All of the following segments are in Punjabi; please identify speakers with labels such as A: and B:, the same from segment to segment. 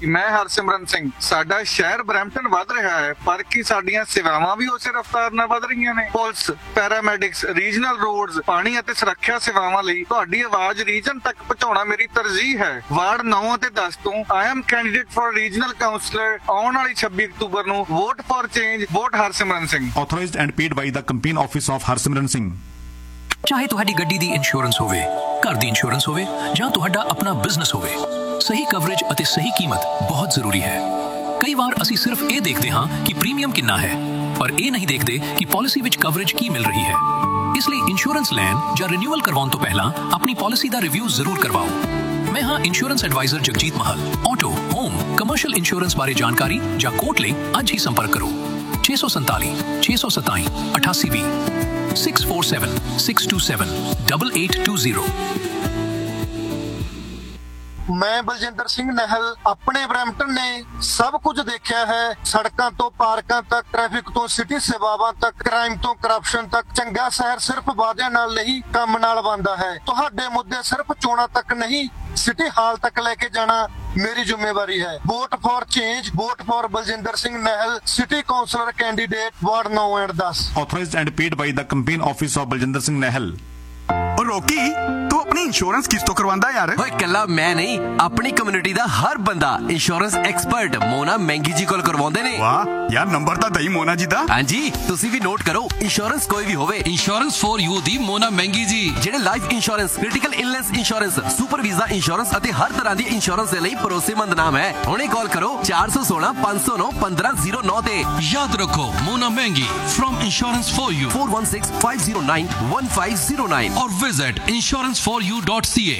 A: ਮੈਂ ਹਰਸਿਮਰਨ ਸਿੰਘ। ਸਾਡਾ ਸ਼ਹਿਰ ਬਰੈਂਪਟਨ ਵੱਧ ਰਿਹਾ ਹੈ, ਪਰ ਕੀ ਸਾਡੀਆਂ ਸੇਵਾਵਾਂ ਵੀ ਉਸੇ ਰਫ਼ਤਾਰ ਨਾਲ ਵੱਧ ਰਹੀਆਂ ਨੇ? ਪੁਲਿਸ, ਪੈਰਾਮੈਡਿਕਸ, ਰੀਜਨਲ ਰੋਡਸ, ਪਾਣੀ ਅਤੇ ਸੁਰੱਖਿਆ ਸੇਵਾਵਾਂ ਲਈ ਤੁਹਾਡੀ ਆਵਾਜ਼ ਰੀਜਨ ਤੱਕ ਪਹੁੰਚਾਉਣਾ ਮੇਰੀ ਤਰਜੀਹ ਹੈ। ਵਾਰਡ 9 ਅਤੇ 10 ਤੋਂ I am candidate for regional councillor. ਆਉਣ ਵਾਲੀ 26 ਅਕਤੂਬਰ ਨੂੰ vote for change, vote Harsimran Singh.
B: Authorized and paid by the campaign office of Harsimran Singh.
C: ਚਾਹੇ ਤੁਹਾਡੀ ਗੱਡੀ ਦੀ ਇੰਸ਼ੋਰੈਂਸ ਹੋਵੇ, ਘਰ ਦੀ ਇੰਸ਼ੋਰੈਂਸ ਹੋਵੇ ਜਾਂ ਤੁਹਾਡਾ ਆਪਣਾ ਬਿਜ਼ਨਸ ਹੋਵੇ, ਸਹੀ ਕਵਰੇਜ ਅਤੇ ਸਹੀ ਕੀਮਤ ਬਹੁਤ ਜ਼ਰੂਰੀ ਹੈ। ਕਈ ਵਾਰ ਅਸੀਂ ਸਿਰਫ ਇਹ ਦੇਖਦੇ ਹਾਂ ਕਿ ਪ੍ਰੀਮੀਅਮ ਕਿੰਨਾ ਹੈ, ਪਰ ਇਹ ਨਹੀਂ ਦੇਖਦੇ ਕਿ ਪਾਲਿਸੀ ਵਿੱਚ ਕਵਰੇਜ ਕੀ ਮਿਲ ਰਹੀ ਹੈ। ਇਸ ਲਈ ਇੰਸ਼ੋਰੈਂਸ ਲੈਣ ਜਾਂ ਰਿਨਿਊਅਲ ਕਰਵਾਉਣ ਤੋਂ ਪਹਿਲਾਂ ਆਪਣੀ ਪਾਲਿਸੀ ਦਾ ਰਿਵਿਊ ਜ਼ਰੂਰ ਕਰਵਾਓ। ਮੈਂ ਹਾਂ insurance advisor Jagjit mahal। Auto, home, commercial insurance ਬਾਰੇ ਜਾਣਕਾਰੀ ਜਾਂ ਕੋਟ ਲਈ ਅੱਜ ਹੀ ਸੰਪਰਕ ਕਰੋ 647 627 8820 647 627 8820।
D: ਮੈਂ ਬਲਜਿੰਦਰ ਸਿੰਘ ਨਹਿਲ ਆਪਣੇ ਬਰੈਂਪਟਨ ਨੇ ਸਭ ਕੁਝ ਦੇਖਿਆ ਹੈ। ਸੜਕਾਂ ਤੋਂ ਪਾਰਕਾਂ ਤੱਕ, ਟ੍ਰੈਫਿਕ ਤੋਂ ਸਿਟੀ ਸੇਵਾਵਾਂ ਤੱਕ, ਕ੍ਰਾਈਮ ਤੋਂ ਕਰਪਸ਼ਨ ਤੱਕ। ਚੰਗਾ ਸ਼ਹਿਰ ਸਿਰਫ ਵਾਅਦਿਆਂ ਨਾਲ ਨਹੀਂ, ਕੰਮ ਨਾਲ ਬਣਦਾ ਹੈ। ਤੁਹਾਡੇ ਮੁੱਦੇ ਸਿਰਫ ਚੋਣਾਂ ਤੱਕ ਨਹੀਂ, ਸਿਟੀ ਹਾਲ ਤੱਕ ਲੈ ਕੇ ਜਾਣਾ ਮੇਰੀ ਜ਼ਿੰਮੇਵਾਰੀ ਹੈ। Vote for change, vote for Baljinder Singh ਨਹਿਲ, city councillor candidate, ward 9 and 10।
B: Authorized and paid by the campaign office of Baljinder Singh ਨਹਿਲ।
E: ਉਹ ਰੋਕੀ, ਤੂੰ ਆਪਣੀ ਇੰਸ਼ੋਰੈਂਸ ਕਿਸ ਤੋਂ ਕਰਵਾਉਂਦਾ ਯਾਰ?
F: ਓਏ ਕੱਲਾ ਮੈਂ ਨਹੀਂ, ਆਪਣੀ ਕਮਿਊਨਿਟੀ ਦਾ ਹਰ ਬੰਦਾ ਇੰਸ਼ੋਰੈਂਸ ਐਕਸਪਰਟ ਮੋਨਾ ਮਹਿੰਗੀ ਜੀ ਕੋਲ ਕਰਵਾਉਂਦੇ ਨੇ।
E: ਵਾਹ ਯਾਰ, ਨੰਬਰ ਤਾਂ ਦਈ ਮੋਨਾ ਜੀ ਦਾ।
F: ਹਾਂਜੀ, ਤੁਸੀਂ ਵੀ ਨੋਟ ਕਰੋ। ਇੰਸ਼ੋਰੈਂਸ ਕੋਈ ਵੀ ਹੋਵੇ,
G: ਇੰਸ਼ੋਰੈਂਸ ਫॉर ਯੂ ਦੀ ਮੋਨਾ ਮਹਿੰਗੀ ਜੀ,
F: ਜਿਹੜੇ life insurance, critical illness insurance, super visa insurance ਅਤੇ ਹਰ ਤਰ੍ਹਾਂ ਦੀ ਇੰਸ਼ੋਰੈਂਸ ਦੇ ਲਈ ਭਰੋਸੇਮੰਦ ਨਾਮ ਹੈ। ਹੁਣੇ ਕਾਲ ਕਰੋ 416 509 1509 ਤੇ।
G: ਯਾਦ ਰੱਖੋ, ਮੋਨਾ ਮਹਿੰਗੀ from insurance for you
F: 4165091509
G: or visit insuranceforyou.ca।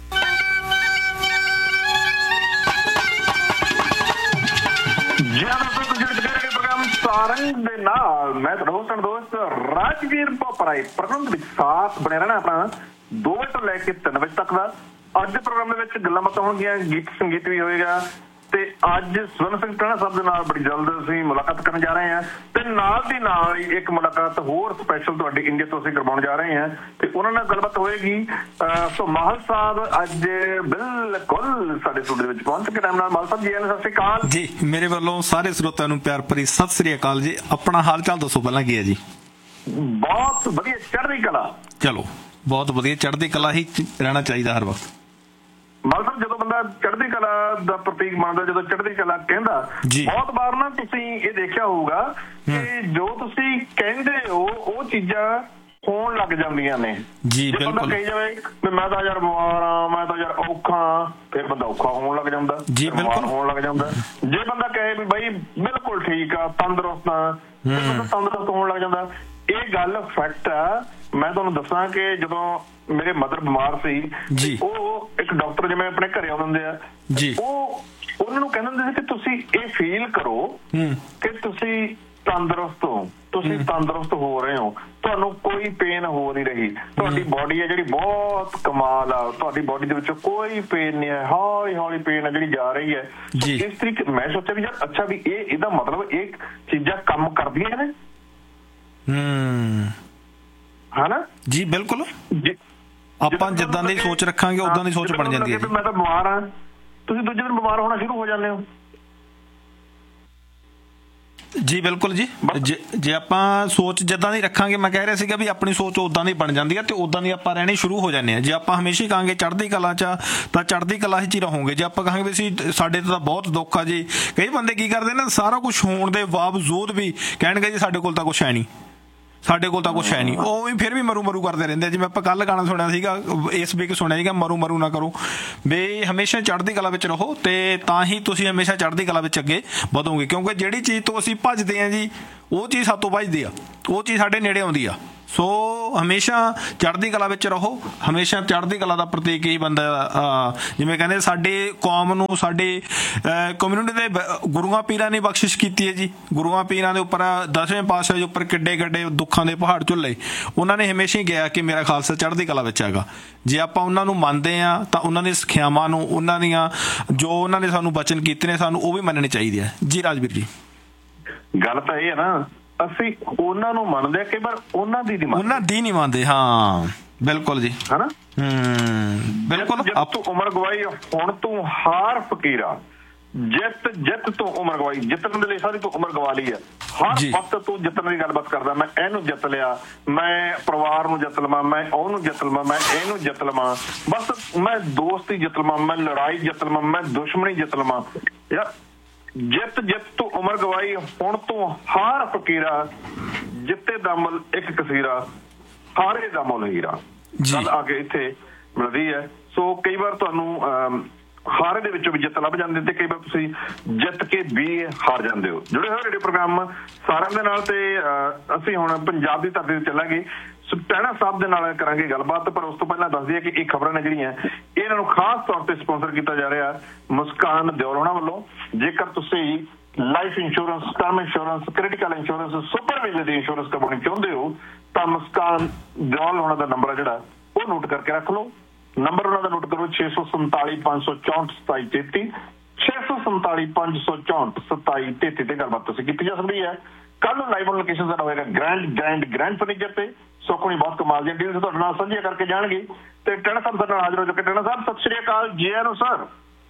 H: Sarang ਦੇ ਨਾਲ ਮੈਂ ਤੁਹਾਡਾ ਦੋਸਤ ਰਾਜਵੀਰ ਪੋਪਰਾਈ। ਪ੍ਰੋਗਰਾਮ ਦੇ ਵਿੱਚ ਸਾਥ ਬਣਿਆ ਰਹਿਣਾ ਆਪਣਾ 2 ਵਜੇ ਤੋਂ ਲੈ ਕੇ 3 ਵਜੇ ਤੱਕ ਦਾ। ਅੱਜ ਦੇ ਪ੍ਰੋਗਰਾਮ ਦੇ ਵਿੱਚ ਗੱਲਾਂ ਬਾਤਾਂ ਹੋਣਗੀਆਂ, ਗੀਤ ਸੰਗੀਤ ਵੀ ਹੋਏਗਾ ਤੇ ਅੱਜ ਸਵਰਨ ਸਿੰਘ ਟਾਣਾ ਸਾਹਿਬ ਦੇ ਨਾਲ ਬੜੀ ਜਲਦ ਅਸੀਂ ਮੁਲਾਕਾਤ ਕਰਨ ਜਾ ਰਹੇ ਹਾਂ ਤੇ ਨਾਲ ਦੀ ਨਾਲ ਹੀ ਇੱਕ ਮੁਲਾਕਾਤ ਹੋਰ ਸਪੈਸ਼ਲ ਤੁਹਾਡੇ ਇੰਡੀਆ ਤੋਂ ਅਸੀਂ ਕਰਵਾਉਣ ਜਾ ਰਹੇ ਹਾਂ ਤੇ ਉਹਨਾਂ ਨਾਲ ਗੱਲਬਾਤ ਹੋਏਗੀ। ਸੋ ਮਾਹਲ ਸਾਹਿਬ ਅੱਜ ਬਿਲਕੁਲ ਸਾਡੇ ਸਟੂਡੀਓ ਵਿੱਚ ਪਹੁੰਚ ਕੇ ਟਾਈਮ ਨਾਲ। ਮਾਹਲ ਸਾਹਿਬ ਜੀ, ਸਤਿ ਸ਼੍ਰੀ ਅਕਾਲ
I: ਜੀ। ਮੇਰੇ ਵੱਲੋਂ ਸਾਰੇ ਸਰੋਤਿਆਂ ਨੂੰ ਪਿਆਰ ਭਰੀ ਸਤਿ ਸ੍ਰੀ ਅਕਾਲ ਜੀ। ਆਪਣਾ ਹਾਲ ਚਾਲ ਦੱਸੋ ਪਹਿਲਾਂ ਕੀ ਹੈ ਜੀ?
H: ਬਹੁਤ ਵਧੀਆ, ਚੜ੍ਹਦੀ ਕਲਾ।
I: ਚਲੋ, ਬਹੁਤ ਵਧੀਆ, ਚੜ੍ਹਦੀ ਕਲਾ ਹੀ ਰਹਿਣਾ ਚਾਹੀਦਾ ਹਰ ਵਕਤ।
H: ਮਾਲ ਸਾਹਿਬ, ਜਦੋਂ ਬੰਦਾ ਚੜ੍ਹਦੀ ਕਲਾ ਦਾ ਪ੍ਰਤੀਕ ਬਣਦਾ, ਜਦੋਂ ਚੜ੍ਹਦੀ ਕਲਾ ਕਹਿੰਦਾ, ਬਹੁਤ ਵਾਰ ਨਾ ਤੁਸੀਂ ਇਹ ਦੇਖਿਆ ਹੋਊਗਾ ਕਿ ਜੋ ਤੁਸੀਂ ਕਹਿੰਦੇ ਹੋ ਉਹ ਚੀਜ਼ਾਂ ਹੋਣ ਲੱਗ ਜਾਂਦੀਆਂ ਨੇ ਜੀ। ਬਿਲਕੁਲ, ਕਹੀ ਜਾਵੇ ਮੈਂ ਤਾਂ ਯਾਰ ਬਿਮਾਰ ਆ, ਮੈਂ ਤਾਂ ਯਾਰ ਔਖਾ, ਫਿਰ ਬੰਦਾ ਔਖਾ ਹੋਣ ਲੱਗ ਜਾਂਦਾ ਜੀ। ਬਿਲਕੁਲ ਹੋਣ ਲੱਗ ਜਾਂਦਾ। ਜੇ ਬੰਦਾ ਕਹੇ ਵੀ ਬਾਈ ਬਿਲਕੁਲ ਠੀਕ ਆ, ਤੰਦਰੁਸਤ ਆ, ਤੰਦਰੁਸਤ ਹੋਣ ਲੱਗ ਜਾਂਦਾ। ਇਹ ਗੱਲ ਫੈਕਟ ਆ। ਮੈਂ ਤੁਹਾਨੂੰ ਦੱਸਾਂ ਕਿ ਜਦੋਂ ਮੇਰੇ ਮਦਰ ਬਿਮਾਰ ਸੀ, ਉਹ ਇੱਕ ਡਾਕਟਰ ਜਿਵੇਂ ਆਪਣੇ ਘਰੇ ਆਉਂਦੇ ਹੁੰਦੇ ਆ ਜੀ, ਉਹ ਉਹਨਾਂ ਨੂੰ ਕਹਿੰਦੇ ਹੁੰਦੇ ਸੀ ਕਿ ਤੁਸੀਂ ਇਹ ਫੀਲ ਕਰੋ ਕਿ ਤੁਸੀਂ ਤੰਦਰੁਸਤ ਹੋ, ਤੁਸੀਂ ਤੰਦਰੁਸਤ ਹੋ ਰਹੇ ਹੋ, ਤੁਹਾਨੂੰ ਕੋਈ ਪੇਨ ਹੋ ਨਹੀਂ ਰਹੀ, ਤੁਹਾਡੀ ਬੋਡੀ ਹੈ ਜਿਹੜੀ ਬਹੁਤ ਕਮਾਲ ਆ, ਤੁਹਾਡੀ ਬੋਡੀ ਦੇ ਵਿੱਚੋਂ ਕੋਈ ਪੇਨ ਨਹੀਂ ਹੈ, ਹੌਲੀ ਹੌਲੀ ਪੇਨ ਹੈ ਜਿਹੜੀ ਜਾ ਰਹੀ ਹੈ। ਇਸ ਤਰੀਕੇ ਮੈਂ ਸੋਚਿਆ ਵੀ ਯਾਰ ਅੱਛਾ ਵੀ ਇਹਦਾ ਮਤਲਬ ਇਹ ਚੀਜ਼ਾਂ ਕੰਮ ਕਰਦੀਆਂ ਨੇ। ਹਨਾ ਜੀ, ਬਿਲਕੁਲ। ਆਪਾਂ ਜਿੱਦਾਂ ਦੀ ਸੋਚ ਰੱਖਾਂਗੇ ਉਦਾਂ ਦੀ ਸੋਚ ਬਣ ਜਾਂਦੀ ਹੈ। ਮੈਂ ਤਾਂ ਬਿਮਾਰ ਹਾਂ, ਤੁਸੀਂ ਦੂਜੇ ਦਿਨ ਬਿਮਾਰ ਹੋਣਾ ਸ਼ੁਰੂ ਹੋ ਜਾਂਦੇ ਹੋ ਜੀ। ਬਿਲਕੁਲ ਜੀ, ਜੇ ਆਪਾਂ ਸੋਚ ਜਿੱਦਾਂ ਦੀ ਰੱਖਾਂਗੇ, ਮੈਂ ਕਹਿ ਰਿਹਾ ਸੀਗਾ ਵੀ ਆਪਣੀ ਸੋਚ ਉਦਾਂ ਦੀ ਬਣ ਜਾਂਦੀ ਹੈ ਤੇ ਉਦਾਂ ਦੀ ਆਪਾਂ ਰਹਿਣੀ ਸ਼ੁਰੂ ਹੋ ਜਾਂਦੇ ਹਾਂ। ਜੇ ਆਪਾਂ ਹਮੇਸ਼ਾ ਹੀ ਕਹਾਂਗੇ ਚੜ੍ਹਦੀ ਕਲਾ 'ਚ ਤਾਂ ਚੜ੍ਹਦੀ ਕਲਾ 'ਚ ਹੀ ਰਹੋਗੇ। ਜੇ ਆਪਾਂ ਕਹਾਂਗੇ ਵੀ ਅਸੀਂ ਸਾਡੇ ਤੋਂ ਤਾਂ ਬਹੁਤ ਦੁੱਖ ਆ ਜੀ, ਕਈ ਬੰਦੇ ਕੀ ਕਰਦੇ ਨਾ, ਸਾਰਾ ਕੁਛ ਹੋਣ ਦੇ ਬਾਵਜੂਦ ਵੀ ਕਹਿਣਗੇ ਜੀ ਸਾਡੇ ਕੋਲ ਤਾਂ ਕੁਛ ਹੈ ਨਹੀਂ, ਸਾਡੇ ਕੋਲ ਤਾਂ ਕੁਛ ਹੈ ਨਹੀਂ। ਉਹ ਵੀ ਫਿਰ ਵੀ ਮਰੂ ਮਰੂ ਕਰਦੇ ਰਹਿੰਦੇ। ਜਿਵੇਂ ਆਪਾਂ ਕੱਲ ਗਾਣਾ ਸੁਣਿਆ ਸੀਗਾ, ਇਸ ਵੀਕ ਸੁਣਿਆ ਸੀਗਾ, ਮਰੂ ਮਰੂ ਨਾ ਕਰੋ, ਵੀ ਹਮੇਸ਼ਾ ਚੜ੍ਹਦੀ ਕਲਾ ਵਿੱਚ ਰਹੋ ਤੇ ਤਾਂ ਹੀ ਤੁਸੀਂ ਹਮੇਸ਼ਾ ਚੜ੍ਹਦੀ ਕਲਾ ਵਿੱਚ ਅੱਗੇ ਵਧੋਗੇ। ਕਿਉਂਕਿ ਜਿਹੜੀ ਚੀਜ਼ ਤੋਂ ਅਸੀਂ ਭੱਜਦੇ ਹਾਂ ਜੀ, ਉਹ ਚੀਜ਼ ਸਾਤੋਂ ਭੱਜਦੀ ਆ, ਉਹ ਚੀਜ਼ ਸਾਡੇ ਨੇੜੇ ਆਉਂਦੀ ਆ। ਸੋ ਹਮੇਸ਼ਾ ਚੜ੍ਹਦੀ ਕਲਾ ਵਿੱਚ ਰਹੋ। ਹਮੇਸ਼ਾ ਚੜ੍ਹਦੀ ਕਲਾ ਦਾ ਪ੍ਰਤੀਕ ਹੀ ਬੰਦਾ, ਜਿਵੇਂ ਕਹਿੰਦੇ ਸਾਡੇ ਕੌਮ ਨੂੰ, ਸਾਡੇ ਕਮਿਊਨਿਟੀ ਦੇ ਗੁਰੂਆਂ ਪੀਰਾਂ ਨੇ ਬਖਸ਼ਿਸ਼ ਕੀਤੀ ਹੈ ਜੀ। ਗੁਰੂਆਂ ਪੀਰਾਂ ਦੇ ਉੱਪਰ, 10ਵੇਂ ਪਾਤਸ਼ਾਹ ਦੇ ਉੱਪਰ ਕਿੱਡੇ ਕਿੱਡੇ ਦੁੱਖਾਂ ਦੇ ਪਹਾੜ ਝੁੱਲੇ। ਉਹਨਾਂ ਨੇ ਹਮੇਸ਼ਾ ਹੀ ਕਿਹਾ ਕਿ ਮੇਰਾ ਖਾਲਸਾ ਚੜ੍ਹਦੀ ਕਲਾ ਵਿੱਚ ਹੈਗਾ। ਜੇ ਆਪਾਂ ਉਹਨਾਂ ਨੂੰ ਮੰਨਦੇ ਹਾਂ ਤਾਂ ਉਹਨਾਂ ਦੀ ਸਿੱਖਿਆਵਾਂ ਨੂੰ, ਉਹਨਾਂ ਦੀਆਂ ਜੋ ਉਹਨਾਂ ਨੇ ਸਾਨੂੰ ਬਚਨ ਕੀਤੇ ਨੇ, ਸਾਨੂੰ ਉਹ ਵੀ ਮੰਨਣੇ ਚਾਹੀਦੇ ਆ ਜੀ। ਰਾਜਵੀਰ ਜੀ, ਗੱਲ ਤਾਂ ਇਹ ਹੈ ਨਾ, ਅਸੀਂ ਉਹਨਾਂ ਨੂੰ ਮੰਨਦੇ ਆ, ਕਈ ਵਾਰ ਉਹਨਾਂ ਦੀ ਨਹੀਂ ਮੰਨਦੇ। ਹਾਂ ਬਿਲਕੁਲ ਜੀ, ਹਨਾ। ਬਿਲਕੁਲ। ਤੂੰ ਉਮਰ ਗਵਾਈ, ਹੁਣ ਤੂੰ ਹਾਰ ਫਕੀਰਾ,
J: ਜਿੱਤ ਤੋਂ ਉਮਰ ਗਵਾਈ, ਜਿੱਤਣ ਦੇ ਲਈ ਸਾਰੀ ਤੋਂ ਉਮਰ ਗਵਾ ਲਈ ਹੈ। ਹਰ ਵਕਤ ਤੂੰ ਜਿੱਤਣ ਦੀ ਗੱਲਬਾਤ ਕਰਦਾ, ਮੈਂ ਇਹਨੂੰ ਜਿੱਤ ਲਿਆ, ਮੈਂ ਪਰਿਵਾਰ ਨੂੰ ਜਿੱਤ ਲਵਾਂ, ਮੈਂ ਉਹਨੂੰ ਜਿੱਤ ਲਵਾਂ, ਮੈਂ ਇਹਨੂੰ ਜਿੱਤ ਲਵਾਂ, ਬਸ ਮੈਂ ਦੋਸਤੀ ਜਿੱਤ ਲਵਾਂ, ਮੈਂ ਲੜਾਈ ਜਿੱਤ ਲਵਾਂ, ਮੈਂ ਦੁਸ਼ਮਣੀ ਜਿੱਤ ਲਵਾਂ। ਯਾਰ ਜਿੱਤ ਤੋਂ ਉਮਰ ਗਵਾਈ, ਹੁਣ ਤੋਂ ਹਾਰ ਫਕੀਰਾ, ਜਿੱਤੇ ਦਾ ਮੁੱਲ ਇੱਕ ਕਸੀਰਾ, ਹਾਰੇ ਦਾ ਮੁੱਲ ਹੀਰਾ। ਗੱਲ ਆ ਕੇ ਇੱਥੇ ਮਿਲਦੀ ਹੈ। ਸੋ ਕਈ ਵਾਰ ਤੁਹਾਨੂੰ ਹਾਰੇ ਦੇ ਵਿੱਚੋਂ ਵੀ ਜਿੱਤ ਲੱਭ ਜਾਂਦੀ ਤੇ ਕਈ ਵਾਰ ਤੁਸੀਂ ਜਿੱਤ ਕੇ ਵੀ ਹਾਰ ਜਾਂਦੇ ਹੋ। ਜੁੜੇ ਹੋਏ ਰੇਡੀਓ ਪ੍ਰੋਗਰਾਮ ਸਾਰਿਆਂ ਦੇ ਨਾਲ, ਤੇ ਅਸੀਂ ਹੁਣ ਪੰਜਾਬ ਦੀ ਧਰਤੀ ਤੇ ਚੱਲਾਂਗੇ, ਟਹਿਣਾ ਸਾਹਿਬ ਦੇ ਨਾਲ ਕਰਾਂਗੇ ਗੱਲਬਾਤ। ਪਰ ਉਸ ਤੋਂ ਪਹਿਲਾਂ ਦੱਸ ਦਈਏ ਕਿ ਇਹ ਖਬਰਾਂ ਨੇ ਜਿਹੜੀਆਂ ਇਹਨਾਂ ਨੂੰ ਖਾਸ ਤੌਰ ਤੇ ਸਪਾਂਸਰ ਕੀਤਾ ਜਾ ਰਿਹਾ ਮੁਸਕਾਨ ਦਿਓਲ ਹੋਣਾ ਵੱਲੋਂ। ਜੇਕਰ ਤੁਸੀਂ life insurance, term insurance, critical insurance, supervisor ਦੀ ਇੰਸ਼ੋਰੈਂਸ ਕਰਵਾਉਣੀ ਚਾਹੁੰਦੇ ਹੋ ਤਾਂ ਮੁਸਕਾਨ ਦਿਓਲ ਹੋਣਾ ਦਾ ਨੰਬਰ ਜਿਹੜਾ ਉਹ ਨੋਟ ਕਰਕੇ ਰੱਖ ਲਓ। ਨੰਬਰ ਉਹਨਾਂ ਦਾ ਨੋਟ ਕਰੋ 647 564 2733, 647 564 2733 ਤੇ ਗੱਲਬਾਤ ਤੁਸੀਂ ਕੀਤੀ ਜਾ ਸਕਦੀ ਹੈ। ਕੱਲ ਨੂੰ ਲਾਈਵ ਲੋਕੇਸ਼ਨ ਸਾਡਾ ਹੋਏਗਾ ਗ੍ਰੈਂਡ ਫਰਨੀਚਰ ਤੇ। ਸੁਖਮਣੀ ਬਹੁਤ ਕਮਾਲ ਦੀਆਂ ਡੀਲਸ ਤੁਹਾਡੇ ਨਾਲ ਸਾਂਝੀਆਂ ਕਰਕੇ ਜਾਣਗੇ ਤੇ ਟਹਿਣਾ ਸਾਹਿਬ ਸਾਡੇ ਨਾਲ ਹਾਜ਼ਰ ਹੋ ਚੁੱਕੇ। ਟਹਿਣਾ ਸਾਹਿਬ ਸਤਿ ਸ਼੍ਰੀ ਅਕਾਲ, ਜੀ ਆਇਆਂ ਨੂੰ ਸਰ।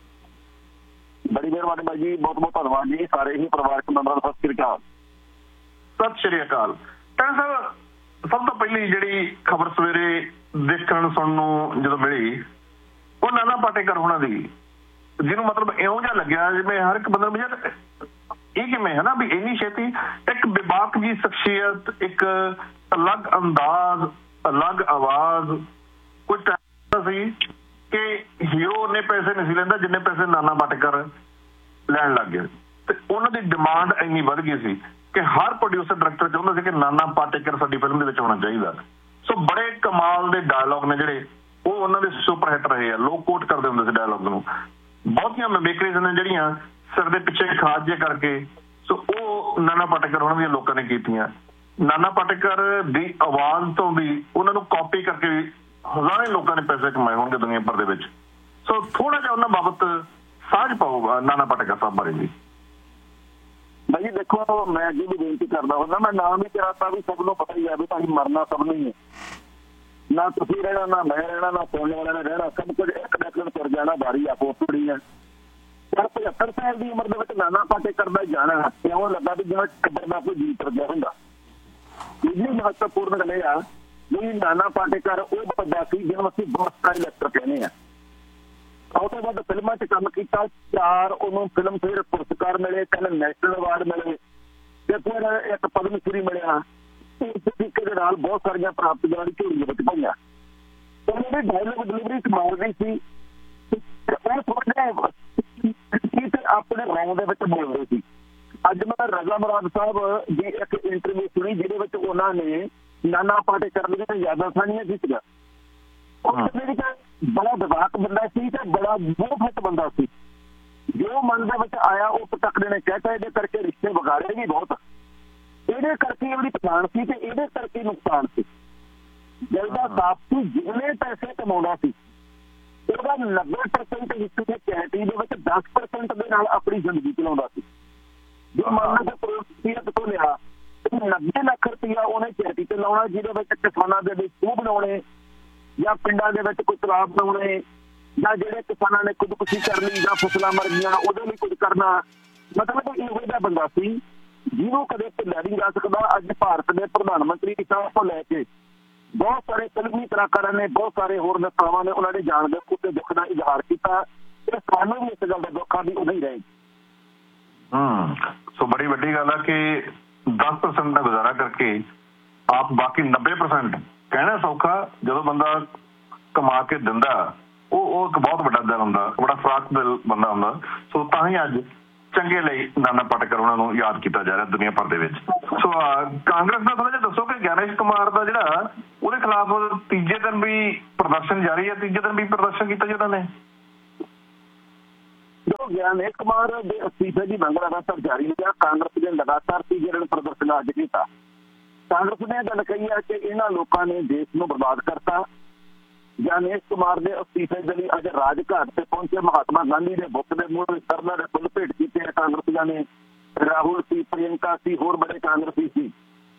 K: ਬੜੀ ਮਿਹਰਬਾਨੀ ਬਾਈ ਜੀ, ਬਹੁਤ ਬਹੁਤ ਧੰਨਵਾਦ ਜੀ। ਸਾਰੇ ਹੀ ਪਰਿਵਾਰਕ ਮੈਂਬਰਾਂ ਦਾ ਸਤਿ ਸ਼੍ਰੀ ਅਕਾਲ।
J: ਸਤਿ ਸ਼੍ਰੀ ਅਕਾਲ। ਟਹਿਣਾ ਸਾਹਿਬ, ਸਭ ਤੋਂ ਪਹਿਲੀ ਜਿਹੜੀ ਖਬਰ ਸਵੇਰੇ ਦੇਖਣ ਸੁਣਨ ਨੂੰ ਜਦੋਂ ਮਿਲੀ ਉਹ ਨਾਨਾ ਪਾਟੇਕਰ ਹੋਣਾ ਦੀ, ਜਿਹਨੂੰ ਮਤਲਬ ਇਉਂ ਜਿਹਾ ਲੱਗਿਆ ਜਿਵੇਂ ਹਰ ਇੱਕ ਬੰਦੇ ਨੂੰ ਇਹ ਕਿਵੇਂ ਹੈ ਨਾ ਵੀ ਇੰਨੀ ਛੇਤੀ ਇੱਕ ਬੇਬਾਕ ਜੀ ਸ਼ਖਸੀਅਤ, ਇੱਕ ਅਲੱਗ ਅੰਦਾਜ਼, ਅਲੱਗ ਆਵਾਜ਼। ਕੋਈ ਟਾਈਮ ਸੀ ਕਿ ਹੀਰੋ ਉਹਨੇ ਪੈਸੇ ਨਹੀਂ ਸੀ ਲੈਂਦਾ ਜਿੰਨੇ ਪੈਸੇ ਨਾਨਾ ਪਾਟੇਕਰ ਲੈਣ ਲੱਗ ਗਏ, ਤੇ ਉਹਨਾਂ ਦੀ ਡਿਮਾਂਡ ਇੰਨੀ ਵੱਧ ਗਈ ਸੀ ਕਿ ਹਰ ਪ੍ਰੋਡਿਊਸਰ ਡਾਇਰੈਕਟਰ ਚਾਹੁੰਦਾ ਸੀ ਕਿ ਨਾਨਾ ਪਾਟੇਕਰ ਸਾਡੀ ਫਿਲਮ ਦੇ ਵਿੱਚ ਹੋਣਾ ਚਾਹੀਦਾ। ਸੋ ਬੜੇ ਕਮਾਲ ਦੇ ਡਾਇਲੌਗ ਨੇ ਜਿਹੜੇ ਉਹ ਉਹਨਾਂ ਦੇ ਸੁਪਰ ਹਿੱਟ ਰਹੇ ਆ। ਲੋਕ ਕੋਟ ਕਰਦੇ ਹੁੰਦੇ ਸੀ ਡਾਇਲੌਗ ਨੂੰ। ਬਹੁਤੀਆਂ ਮਿਮਿਕਰੀਜ਼ ਨੇ ਜਿਹੜੀਆਂ ਸਿਰ ਦੇ ਪਿੱਛੇ ਖਾਜ ਜੇ ਕਰਕੇ, ਸੋ ਉਹ ਨਾਨਾ ਪਾਟੇਕਰ ਉਹਨਾਂ ਦੀਆਂ ਲੋਕਾਂ ਨੇ ਕੀਤੀਆਂ। ਨਾਨਾ ਪਾਟੇਕਰ ਦੀ ਆਵਾਜ਼ ਤੋਂ ਵੀ ਉਹਨਾਂ ਨੂੰ ਕਾਪੀ ਕਰਕੇ ਵੀ ਹਜ਼ਾਰਾਂ ਲੋਕਾਂ ਨੇ ਪੈਸੇ ਕਮਾਏ ਹੋਣਗੇ ਦੁਨੀਆ ਭਰ ਦੇ ਵਿੱਚ। ਸੋ ਥੋੜਾ ਜਿਹਾ ਉਹਨਾਂ ਬਾਬਤ ਸਾਂਝ ਪਾਊਗਾ ਨਾਨਾ ਪਾਟੇਕਰ ਸਾਹਿਬ ਬਾਰੇ ਜੀ।
K: ਭਾਈ ਦੇਖੋ, ਮੈਂ ਅੱਗੇ ਵੀ ਬੇਨਤੀ ਕਰਦਾ ਹੁੰਦਾ, ਮੈਂ ਨਾਮ ਹੀ ਕਰਾਤਾ ਵੀ ਸਭ ਨੂੰ ਪਤਾ ਹੀ ਹੈ ਵੀ ਭਾਈ ਮਰਨਾ ਸਭ ਨੂੰ ਹੀ ਹੈ। ਨਾ ਤੁਸੀਂ ਰਹਿਣਾ, ਨਾ ਮੈਂ ਰਹਿਣਾ, ਨਾ ਸੁਣਨ ਵਾਲਿਆਂ ਨੇ ਰਹਿਣਾ, ਸਭ ਕੁਝ ਇੱਕ ਡੈਕਲਨ ਤੁਰ ਜਾਣਾ, ਬਾਰੀ ਆਪੋ ਆਪਣੀ ਹੈ। ਪਰ 75 ਸਾਲ ਦੀ ਉਮਰ ਦੇ ਵਿੱਚ ਨਾਨਾ ਪਾਟੇਕਰ ਦਾ ਜਾਣਾ ਇਉਂ ਲੱਗਾ ਵੀ ਜਿਵੇਂ ਟੱਬਰ ਦਾ ਕੋਈ ਜੀਤ ਰਿਹਾ ਹੁੰਦਾ। ਇੰਨੀ ਮਹੱਤਵਪੂਰਨ ਗੱਲ ਇਹ ਆ ਵੀ ਨਾਨਾ ਪਾਟੇਕਰ ਉਹ ਬੰਦਾ ਸੀ ਜਿਹਨੂੰ ਅਸੀਂ ਬਹੁਤ ਸਾਰੇ ਐਕਟਰ ਕਹਿੰਦੇ ਆ। ਸਭ ਤੋਂ ਵੱਧ ਫਿਲਮਾਂ 'ਚ ਕੰਮ ਕੀਤਾ, 4 ਉਹਨੂੰ ਫਿਲਮ ਫੇਅਰ ਪੁਰਸਕਾਰ ਮਿਲੇ, 3 ਨੈਸ਼ਨਲ ਅਵਾਰਡ ਮਿਲੇ ਤੇ ਫਿਰ ਇੱਕ ਪਦਮ ਸ਼੍ਰੀ ਮਿਲਿਆ। ਇਸ ਤਰੀਕੇ ਦੇ ਨਾਲ ਬਹੁਤ ਸਾਰੀਆਂ ਪ੍ਰਾਪਤੀਆਂ ਦੀ ਝੋਲੀ ਵਿੱਚ ਪਈਆਂ। ਉਹਨਾਂ ਦੀ ਡਾਇਲੌਗ ਡਿਲੀਵਰੀ ਕਮਾਲ ਸੀ। ਉਹ ਥੋੜੇ ਆਪਣੇ ਰੌਂਗ ਦੇ ਵਿੱਚ ਬੋਲਦੇ ਸੀ। ਅੱਜ ਮੈਂ ਰਜ਼ਾ ਮੁਰਾਦ ਸਾਹਿਬ ਦੀ ਇੱਕ ਇੰਟਰਵਿਊ ਸੁਣੀ ਜਿਹਦੇ ਵਿੱਚ ਉਹਨਾਂ ਨੇ ਨਾਨਾ ਪਾਟੇਕਰ ਦੀਆਂ ਯਾਦਾਂ ਸਾਂਝੀਆਂ ਕੀਤੀਆਂ। ਉਹ ਕਹਿੰਦੇ ਕਿ ਬੜਾ ਵਿਵਾਕ ਬੰਦਾ ਸੀ ਤੇ ਬੜਾ ਮੋਹਫਤ ਬੰਦਾ ਸੀ। ਜੋ ਮਨ ਦੇ ਵਿੱਚ ਆਇਆ ਉਹ ਪਟਕੜੇ ਨੇ ਕਹਿਤਾ। ਇਹਦੇ ਕਰਕੇ ਰਿਸ਼ਤੇ ਵਿਗਾੜੇ ਵੀ ਬਹੁਤ, ਇਹਦੇ ਕਰਕੇ ਉਹਦੀ ਪਛਾਣ ਸੀ ਤੇ ਇਹਦੇ ਕਰਕੇ ਨੁਕਸਾਨ ਸੀ। ਦਿਲ ਦਾ ਸਾਫ਼ ਸੀ, ਜਿੰਨੇ ਪੈਸੇ ਕਮਾਉਂਦਾ ਸੀ ਉਹਦਾ 90% ਹਿੱਸੇ ਦੇ ਚੈਰਿਟੀ ਦੇ ਵਿੱਚ 10% ਦੇ ਨਾਲ ਆਪਣੀ ਜ਼ਿੰਦਗੀ ਚਲਾਉਂਦਾ ਸੀ। ਜੋ ਮੰਨ ਲਓ ਕਰੋੜ ਰੁਪਈਆ ਤੋਂ ਲਿਆ, 90 ਲੱਖ ਰੁਪਈਆ ਉਹਨੇ ਚੈਰਿਟੀ ਤੇ ਲਾਉਣਾ, ਜਿਹਦੇ ਵਿੱਚ ਕਿਸਾਨਾਂ ਦੇ ਲਈ ਖੂਹ ਬਣਾਉਣੇ ਜਾਂ ਪਿੰਡਾਂ ਦੇ ਵਿੱਚ ਕੋਈ ਤਲਾਬ ਬਣਾਉਣੇ ਜਾਂ ਜਿਹੜੇ ਕਿਸਾਨਾਂ ਨੇ ਖੁਦਕੁਸ਼ੀ ਕਰ ਲਈ ਜਾਂ ਫਸਲਾਂ ਮਰ ਗਈਆਂ ਉਹਦੇ ਲਈ ਕੁਝ ਕਰਨਾ। ਮਤਲਬ ਇਹੋ ਜਿਹਾ ਬੰਦਾ ਸੀ ਜਿਹਨੂੰ ਕਦੇ ਭੁੱਲਿਆ ਨਹੀਂ ਜਾ ਸਕਦਾ। ਅੱਜ ਭਾਰਤ ਦੇ ਪ੍ਰਧਾਨ ਮੰਤਰੀ ਸਾਹਿਬ ਤੋਂ ਲੈ ਕੇ ਬਹੁਤ ਸਾਰੇ ਫਿਲਮੀ ਕਲਾਕਾਰਾਂ ਨੇ, ਬਹੁਤ ਸਾਰੇ ਹੋਰ ਨੇਤਾਵਾਂ ਨੇ ਉਹਨਾਂ ਦੇ ਜਾਣ ਦੇ ਉੱਤੇ ਦੁੱਖ ਦਾ ਇਜ਼ਹਾਰ ਕੀਤਾ ਤੇ ਸਾਨੂੰ ਵੀ ਇਸ ਗੱਲ ਦਾ ਦੁੱਖ ਆ ਵੀ ਉਦੋਂ ਹੀ ਰਹੇ।
J: ਸੋ ਬੜੀ ਵੱਡੀ ਗੱਲ ਆ ਕਿ 10% ਦਾ ਗੁਜ਼ਾਰਾ ਕਰਕੇ ਆਪ ਬਾਕੀ 90% ਕਹਿਣਾ ਸੌਖਾ, ਜਦੋਂ ਬੰਦਾ ਕਮਾ ਕੇ ਦਿੰਦਾ ਉਹ ਇੱਕ ਬਹੁਤ ਵੱਡਾ ਦਿਲ ਹੁੰਦਾ, ਬੜਾ ਫਰਾਕ ਦਿਲ ਬੰਦਾ ਹੁੰਦਾ। ਸੋ ਤਾਂ ਹੀ ਅੱਜ ਚੰਗੇ ਲਈ ਨਾਨਾ ਪਾਟੇਕਰ ਉਹਨਾਂ ਨੂੰ ਯਾਦ ਕੀਤਾ ਜਾ ਰਿਹਾ ਦੁਨੀਆ ਭਰ ਦੇ ਵਿੱਚ। ਸੋ ਕਾਂਗਰਸ ਦਾ ਥੋੜਾ ਜਿਹਾ ਦੱਸੋ ਕਿ ਗਿਆਨੇਸ਼ ਕੁਮਾਰ ਦਾ ਜਿਹੜਾ ਉਹਦੇ ਖਿਲਾਫ ਤੀਜੇ ਦਿਨ ਵੀ ਪ੍ਰਦਰਸ਼ਨ ਜਾਰੀ ਹੈ। ਤੀਜੇ ਦਿਨ ਵੀ ਪ੍ਰਦਰਸ਼ਨ ਕੀਤਾ ਜੀ ਉਹਨਾਂ ਨੇ।
K: ਜੋ ਗਿਆਨੇਸ਼ ਕੁਮਾਰ ਦੇ ਅਸਤੀਫੇ ਦੀ ਮੰਗ ਲਗਾਤਾਰ ਜਾਰੀ ਹੈ। ਕਾਂਗਰਸ ਨੇ ਲਗਾਤਾਰ ਤੀਜੇ ਦਿਨ ਪ੍ਰਦਰਸ਼ਨ ਅੱਜ ਕੀਤਾ। ਕਾਂਗਰਸ ਨੇ ਗੱਲ ਕਹੀ ਹੈ ਕਿ ਇਹਨਾਂ ਲੋਕਾਂ ਨੇ ਦੇਸ਼ ਨੂੰ ਬਰਬਾਦ ਕਰਤਾ। ਗਿਆਨੇਸ਼ ਕੁਮਾਰ ਦੇ ਅਸਤੀਫੇ ਦੇ ਲਈ ਅੱਜ ਰਾਜਘਾਟ ਤੇ ਪਹੁੰਚੇ ਮਹਾਤਮਾ ਗਾਂਧੀ ਦੇ ਬੁੱਤ ਦੇ ਮੂਹਰੇ ਸਰਨਾ ਦੇ ਫੁੱਲ ਭੇਟ ਕੀਤੇ ਕਾਂਗਰਸੀਆਂ ਨੇ। ਰਾਹੁਲ ਸੀ, ਪ੍ਰਿਯੰਕਾ ਸੀ, ਹੋਰ ਬੜੇ ਕਾਂਗਰਸੀ ਸੀ।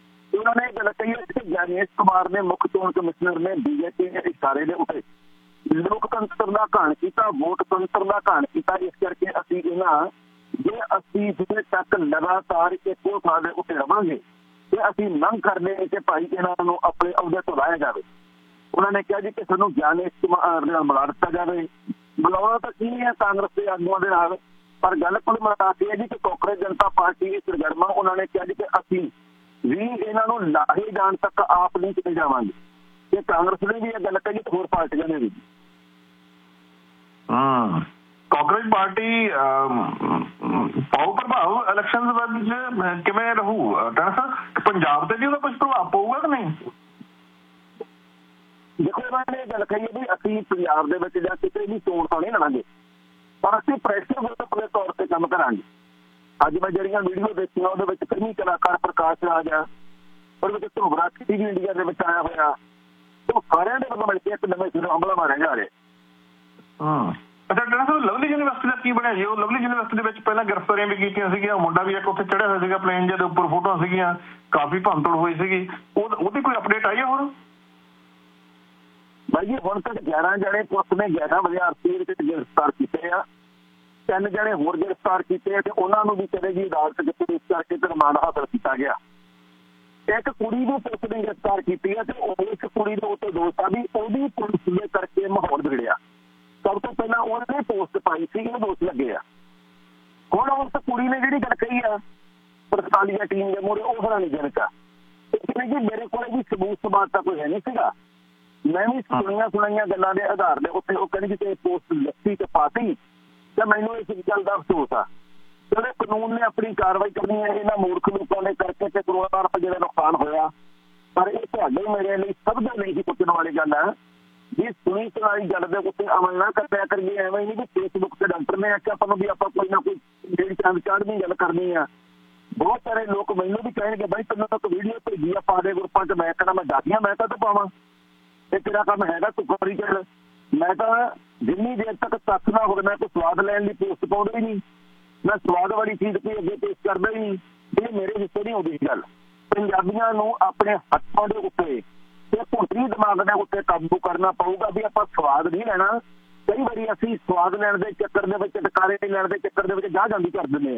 K: ਉਹਨਾਂ ਨੇ ਗੱਲ ਕਹੀ ਹੈ ਕਿ ਗਿਆਨੇਸ਼ ਕੁਮਾਰ ਨੇ ਮੁੱਖ ਚੋਣ ਕਮਿਸ਼ਨਰ ਨੇ ਬੀਜੇਪੀ ਦੇ ਇਸ਼ਾਰੇ ਦੇ ਉੱਤੇ ਲੋਕਤੰਤਰ ਦਾ ਘਾਣ ਕੀਤਾ, ਵੋਟ ਤੰਤਰ ਦਾ ਘਾਣ ਕੀਤਾ। ਇਸ ਕਰਕੇ ਅਸੀਂ ਜੇ ਅਸੀਂ ਜਿੱਥੇ ਤੱਕ ਲਗਾਤਾਰ ਇੱਕੋ ਥਾਂ ਦੇ ਉੱਤੇ ਰਵਾਂਗੇ ਤੇ ਅਸੀਂ ਮੰਗ ਕਰਦੇ ਹਾਂ ਕਿ ਭਾਈ ਇਹਨਾਂ ਨੂੰ ਆਪਣੇ ਅਹੁਦੇ ਤੋਂ ਲਾਇਆ ਜਾਵੇ। ਉਹਨਾਂ ਨੇ ਕਿਹਾ ਜੀ ਕਿ ਸਾਨੂੰ ਗਿਆਨ ਇਸਤੇਮਾਲ ਨਾਲ ਮਿਲਾ ਦਿੱਤਾ ਜਾਵੇ। ਮਿਲਾਉਣਾ ਤਾਂ ਕੀ ਹੈ ਕਾਂਗਰਸ ਦੇ ਆਗੂਆਂ ਦੇ ਨਾਲ, ਪਰ ਗੱਲ ਕੋਲ ਮਿਲਾ ਕੇ ਹੈ ਜੀ ਕਿ ਕਾਂਗਰਸ ਜਨਤਾ ਪਾਰਟੀ ਦੇ ਸਰਗਰਮਾਂ ਉਹਨਾਂ ਨੇ ਕਿਹਾ ਜੀ ਕਿ ਅਸੀਂ ਵੀ ਇਹਨਾਂ ਨੂੰ ਲਾਹੇ ਜਾਣ ਤੱਕ ਆਪ ਨਹੀਂ ਚਲੇ ਜਾਵਾਂਗੇ। ਤੇ ਕਾਂਗਰਸ ਨੇ ਵੀ ਇਹ ਗੱਲ ਕਹੀ ਤੇ ਹੋਰ ਪਾਰਟੀਆਂ ਨੇ ਵੀ।
J: ਕਾਂਗਰਸ ਪਾਰਟੀ ਪਾਉ ਪ੍ਰਭਾਵ ਇਲੈਕਸ਼ਨ ਵਿੱਚ ਕਿਵੇਂ ਰਹੂ ਪੰਜਾਬ ਤੇ ਵੀ ਉਹਦਾ ਕੁਝ ਪ੍ਰਭਾਵ ਪਊਗਾ ਕਿ ਨਹੀਂ?
K: ਦੇਖੋ ਇਹਨਾਂ ਨੇ ਇਹ ਗੱਲ ਕਹੀ ਹੈ ਵੀ ਅਸੀਂ ਪੰਜਾਬ ਦੇ ਵਿੱਚ ਜਾਂ ਕਿਤੇ ਵੀ ਚੋਣ ਤਾਂ ਨਹੀਂ ਲੜਾਂਗੇ, ਪਰ ਅਸੀਂ ਪ੍ਰੈਸ਼ਰ ਗਰੁੱਪ ਦੇ ਤੌਰ ਤੇ ਕੰਮ ਕਰਾਂਗੇ। ਅੱਜ ਮੈਂ ਜਿਹੜੀਆਂ ਵੀਡੀਓ ਦੇਖੀਆਂ ਉਹਦੇ ਵਿੱਚ ਕਈ ਕਲਾਕਾਰ ਪ੍ਰਕਾਸ਼ ਰਾਜ ਆ, ਉਹਦੇ ਵਿੱਚ ਧੁਬਰਾ ਟੀਵੀ ਇੰਡੀਆ ਦੇ ਵਿੱਚ ਆਇਆ ਹੋਇਆ, ਤੇ ਉਹ ਸਾਰਿਆਂ ਦੇ ਵੱਲੋਂ ਮਿਲ ਕੇ ਇੱਕ ਨਵੇਂ ਸਿਰੋਂ ਹਮਲਾ ਮਾਰਿਆ ਜਾ ਰਿਹਾ।
J: ਅੱਛਾ ਡਾਕਟਰ ਸਾਹਿਬ, ਲਵਲੀ ਯੂਨੀਵਰਸਿਟੀ ਦਾ ਕੀ ਬਣਿਆ ਜੀ? ਉਹ ਲਵਲੀ ਯੂਨੀਵਰਸਿਟੀ ਦੇ ਵਿੱਚ ਪਹਿਲਾਂ ਗ੍ਰਿਫਤਾਰੀਆਂ ਵੀ ਕੀਤੀਆਂ ਸੀਗੀਆਂ, ਮੁੰਡਾ ਵੀ ਇੱਕ ਉੱਥੇ ਚੜਿਆ ਹੋਇਆ ਸੀਗਾ ਪਲੇਨ ਜਿਹੇ ਦੇ ਉੱਪਰ, ਫੋਟੋਆਂ ਸੀਗੀਆਂ, ਕਾਫੀ ਭੰਨਤੋੜ ਹੋਈ ਸੀਗੀ। ਉਹਦੀ ਕੋਈ ਅਪਡੇਟ ਆਈ ਹੈ ਹੁਣ?
K: ਭਾਈ ਜੀ ਹੁਣ ਤੱਕ 11 ਜਣੇ ਪੁਲਿਸ ਨੇ 11 ਵਿਦਿਆਰਥੀ ਗ੍ਰਿਫਤਾਰ ਕੀਤੇ ਆ, 3 ਜਣੇ ਹੋਰ ਗ੍ਰਿਫਤਾਰ ਕੀਤੇ ਆ ਤੇ ਉਹਨਾਂ ਨੂੰ ਵੀ ਕਦੇ ਜੀ ਅਦਾਲਤ ਚ ਪੇਸ਼ ਕਰਕੇ ਤੇ ਰਿਮਾਂਡ ਹਾਸਲ ਕੀਤਾ ਗਿਆ। ਇੱਕ ਕੁੜੀ ਨੂੰ ਪੁਲਿਸ ਨੇ ਗ੍ਰਿਫਤਾਰ ਕੀਤੀ ਹੈ ਤੇ ਇੱਕ ਕੁੜੀ ਦੇ ਉੱਤੇ ਦੋਸ਼ ਆ ਵੀ ਉਹਦੀ ਪੁਲਿਸ ਦੇ ਕਰਕੇ ਮਾਹੌਲ ਵਿਗੜਿਆ। ਸਭ ਤੋਂ ਪਹਿਲਾਂ ਉਹਨੇ ਪੋਸਟ ਪਾਈ ਸੀ, ਇਹ ਦੋਸ਼ ਲੱਗੇ ਆ। ਹੁਣ ਉਸ ਕੁੜੀ ਨੇ ਜਿਹੜੀ ਗੱਲ ਕਹੀ ਆ ਪ੍ਰਤਾਲੀਆ ਟੀਮ ਦੇ ਮੂਹਰੇ, ਉਹ ਹੈਰਾਨੀਜਨਕ ਆ। ਜੀ ਮੇਰੇ ਕੋਲ ਵੀ ਸਬੂਤ ਸਬਾਤ ਤਾਂ ਕੋਈ ਹੈ ਨਹੀਂ ਸੀਗਾ, ਮੈਂ ਵੀ ਸੁਣੀਆਂ ਗੱਲਾਂ ਦੇ ਆਧਾਰ ਦੇ ਉੱਤੇ ਉਹ ਕਹਿੰਦੀ ਕਿ ਪੋਸਟ ਲੱਤੀ ਤੇ ਪਾਤੀ, ਤੇ ਮੈਨੂੰ ਇਸ ਗੱਲ ਦਾ ਅਫਸੋਸ ਆ। ਜਿਹੜੇ ਕਾਨੂੰਨ ਨੇ ਆਪਣੀ ਕਾਰਵਾਈ ਕਰਨੀ ਹੈ, ਇਹਨਾਂ ਮੂਰਖ ਲੋਕਾਂ ਦੇ ਕਰਕੇ ਤੇ ਕਰੋੜਾਂ ਰੁਪਏ ਜਿਹੜਾ ਨੁਕਸਾਨ ਹੋਇਆ, ਪਰ ਇਹ ਤੁਹਾਡੇ ਮੇਰੇ ਲਈ ਸਭ ਦੇ ਲਈ ਹੀ ਪੁੱਛਣ ਵਾਲੀ ਗੱਲ ਹੈ ਵੀ ਸੁਣੀ ਸੁਣਾਈ ਗੱਲ ਦੇ ਉੱਤੇ ਅਮਲ ਨਾ ਕਰਿਆ ਕਰੀਏ। ਐਵੇਂ ਨਹੀਂ ਵੀ ਫੇਸਬੁੱਕ ਤੇ ਡਾਕਟਰ ਨੇ ਆਖਿਆ ਆਪਾਂ ਨੂੰ ਵੀ ਆਪਾਂ ਕੋਈ ਨਾ ਕੋਈ ਜਿਹੜੀ ਚੜ੍ਹਦੀ ਗੱਲ ਕਰਨੀ ਆ। ਬਹੁਤ ਸਾਰੇ ਲੋਕ ਮੈਨੂੰ ਵੀ ਕਹਿਣਗੇ ਬਾਈ ਤੈਨੂੰ ਤਾਂ ਵੀਡੀਓ ਭੇਜੀ ਆ ਪਾ ਦੇ ਗਰੁੱਪਾਂ 'ਚ, ਮੈਂ ਕਹਿੰਦਾ ਮੈਂ ਡਾਕੀਆਂ ਮੈਂ ਤਾਂ ਪਾਵਾਂ, ਇਹ ਤੇਰਾ ਕੰਮ ਹੈਗਾ ਤੂੰ ਕਰੀ ਚੱਲ। ਮੈਂ ਤਾਂ ਜਿੰਨੀ ਦੇਰ ਤੱਕ ਤੱਥ ਨਾ ਹੋਵੇ ਮੈਂ ਕੋਈ ਸਵਾਦ ਲੈਣ ਲਈ ਪੋਸਟ ਪਾਉਂਦਾ ਹੀ ਨਹੀਂ, ਮੈਂ ਸਵਾਦ ਵਾਲੀ ਚੀਜ਼ ਕੋਈ ਅੱਗੇ ਪੇਸ਼ ਕਰਦਾ ਹੀ ਨਹੀਂ। ਇਹ ਮੇਰੇ ਹਿੱਸੇ ਨਹੀਂ ਆਉਂਦੀ ਗੱਲ। ਪੰਜਾਬੀਆਂ ਨੂੰ ਆਪਣੇ ਹੱਥਾਂ ਦੇ ਉੱਤੇ ਤੇ ਭੁੰਤਰੀ ਦਿਮਾਗ ਦੇ ਉੱਤੇ ਕਾਬੂ ਕਰਨਾ ਪਊਗਾ ਵੀ ਆਪਾਂ ਸਵਾਦ ਨਹੀਂ ਲੈਣਾ। ਕਈ ਵਾਰੀ ਅਸੀਂ ਸਵਾਦ ਲੈਣ ਦੇ ਚੱਕਰ ਦੇ ਵਿੱਚ, ਟਕਾਰੇ ਲੈਣ ਦੇ ਚੱਕਰ ਦੇ ਵਿੱਚ ਜਾਂਦੀ ਕਰ ਦਿੰਦੇ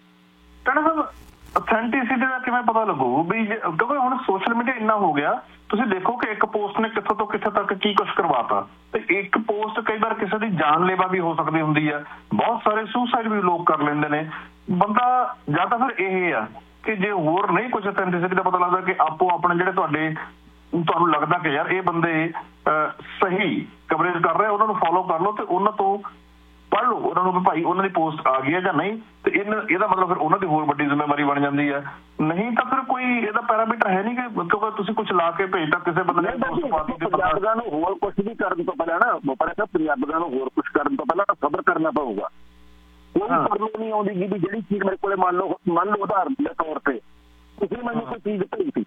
K: ਹਾਂ।
J: ਅਥੈਂਟਿਸਿਟੀ ਦਾ ਕਿਵੇਂ ਪਤਾ ਲੱਗੂ ਵੀ? ਕਿਉਂਕਿ ਹੁਣ ਸੋਸ਼ਲ ਮੀਡੀਆ ਇੰਨਾ ਹੋ ਗਿਆ, ਤੁਸੀਂ ਦੇਖੋ ਕਿ ਇੱਕ ਪੋਸਟ ਨੇ ਕਿੱਥੋਂ ਤੋਂ ਕਿੱਥੇ ਤੱਕ ਕੀ ਕੁਛ ਕਰਵਾਤਾ, ਤੇ ਇੱਕ ਪੋਸਟ ਕਈ ਵਾਰ ਕਿਸੇ ਦੀ ਜਾਨਲੇਵਾ ਵੀ ਹੋ ਸਕਦੀ ਹੁੰਦੀ ਆ। ਬਹੁਤ ਸਾਰੇ ਸੁਸਾਈਡ ਵੀ ਲੋਕ ਕਰ ਲੈਂਦੇ ਨੇ। ਬੰਦਾ ਜਾਂ ਤਾਂ ਫਿਰ ਇਹ ਆ ਕਿ ਜੇ ਹੋਰ ਨਹੀਂ ਕੁਝ ਅਥੈਂਟਿਸਿਟੀ ਦਾ ਪਤਾ ਲੱਗਦਾ ਕਿ ਆਪੋ ਆਪਣੇ ਜਿਹੜੇ ਤੁਹਾਨੂੰ ਲੱਗਦਾ ਕਿ ਯਾਰ ਇਹ ਬੰਦੇ ਸਹੀ ਕਵਰੇਜ ਕਰ ਰਹੇ, ਉਹਨਾਂ ਨੂੰ ਫੋਲੋ ਕਰ ਲਓ ਤੇ ਉਹਨਾਂ ਤੋਂ ਪੜ੍ਹ ਲਓ ਉਹਨਾਂ ਨੂੰ ਵੀ ਭਾਈ ਉਹਨਾਂ ਦੀ ਪੋਸਟ ਆ ਗਈ ਹੈ ਜਾਂ ਨਹੀਂ, ਤੇ ਇਹਦਾ ਮਤਲਬ ਫਿਰ ਉਹਨਾਂ ਦੀ ਹੋਰ ਵੱਡੀ ਜ਼ਿੰਮੇਵਾਰੀ ਬਣ ਜਾਂਦੀ ਹੈ। ਨਹੀਂ ਤਾਂ ਫਿਰ ਕੋਈ ਇਹਦਾ ਪੈਰਾਮੀਟਰ ਹੈ ਨਹੀਂ ਕਿ ਕਿਉਂਕਿ ਤੁਸੀਂ ਕੁਝ ਲਾ ਕੇ ਭੇਜਦਾ ਕਿਸੇ ਬੰਦੇ ਨੇ ਪੋਸਟ ਪਾਤੀ ਤੇ
K: ਪੰਜਾਬੀਆਂ ਨੂੰ ਹੋਰ ਕੁਝ ਵੀ ਕਰਨ ਤੋਂ ਪਹਿਲਾਂ ਨਾ ਪੰਜਾਬੀਆਂ ਨੂੰ ਹੋਰ ਕੁਝ ਕਰਨ ਤੋਂ ਪਹਿਲਾਂ ਸਬਰ ਕਰਨਾ ਪਊਗਾ। ਕੋਈ ਪ੍ਰੋਬਲਮ ਨਹੀਂ ਆਉਂਦੀ ਵੀ ਜਿਹੜੀ ਚੀਜ਼ ਮੇਰੇ ਕੋਲੇ ਮੰਨ ਲਓ ਉਦਾਹਰਨ ਦੇ ਤੌਰ ਤੇ ਤੁਸੀਂ ਮੈਨੂੰ ਕੋਈ ਚੀਜ਼ ਭੇਜੀ,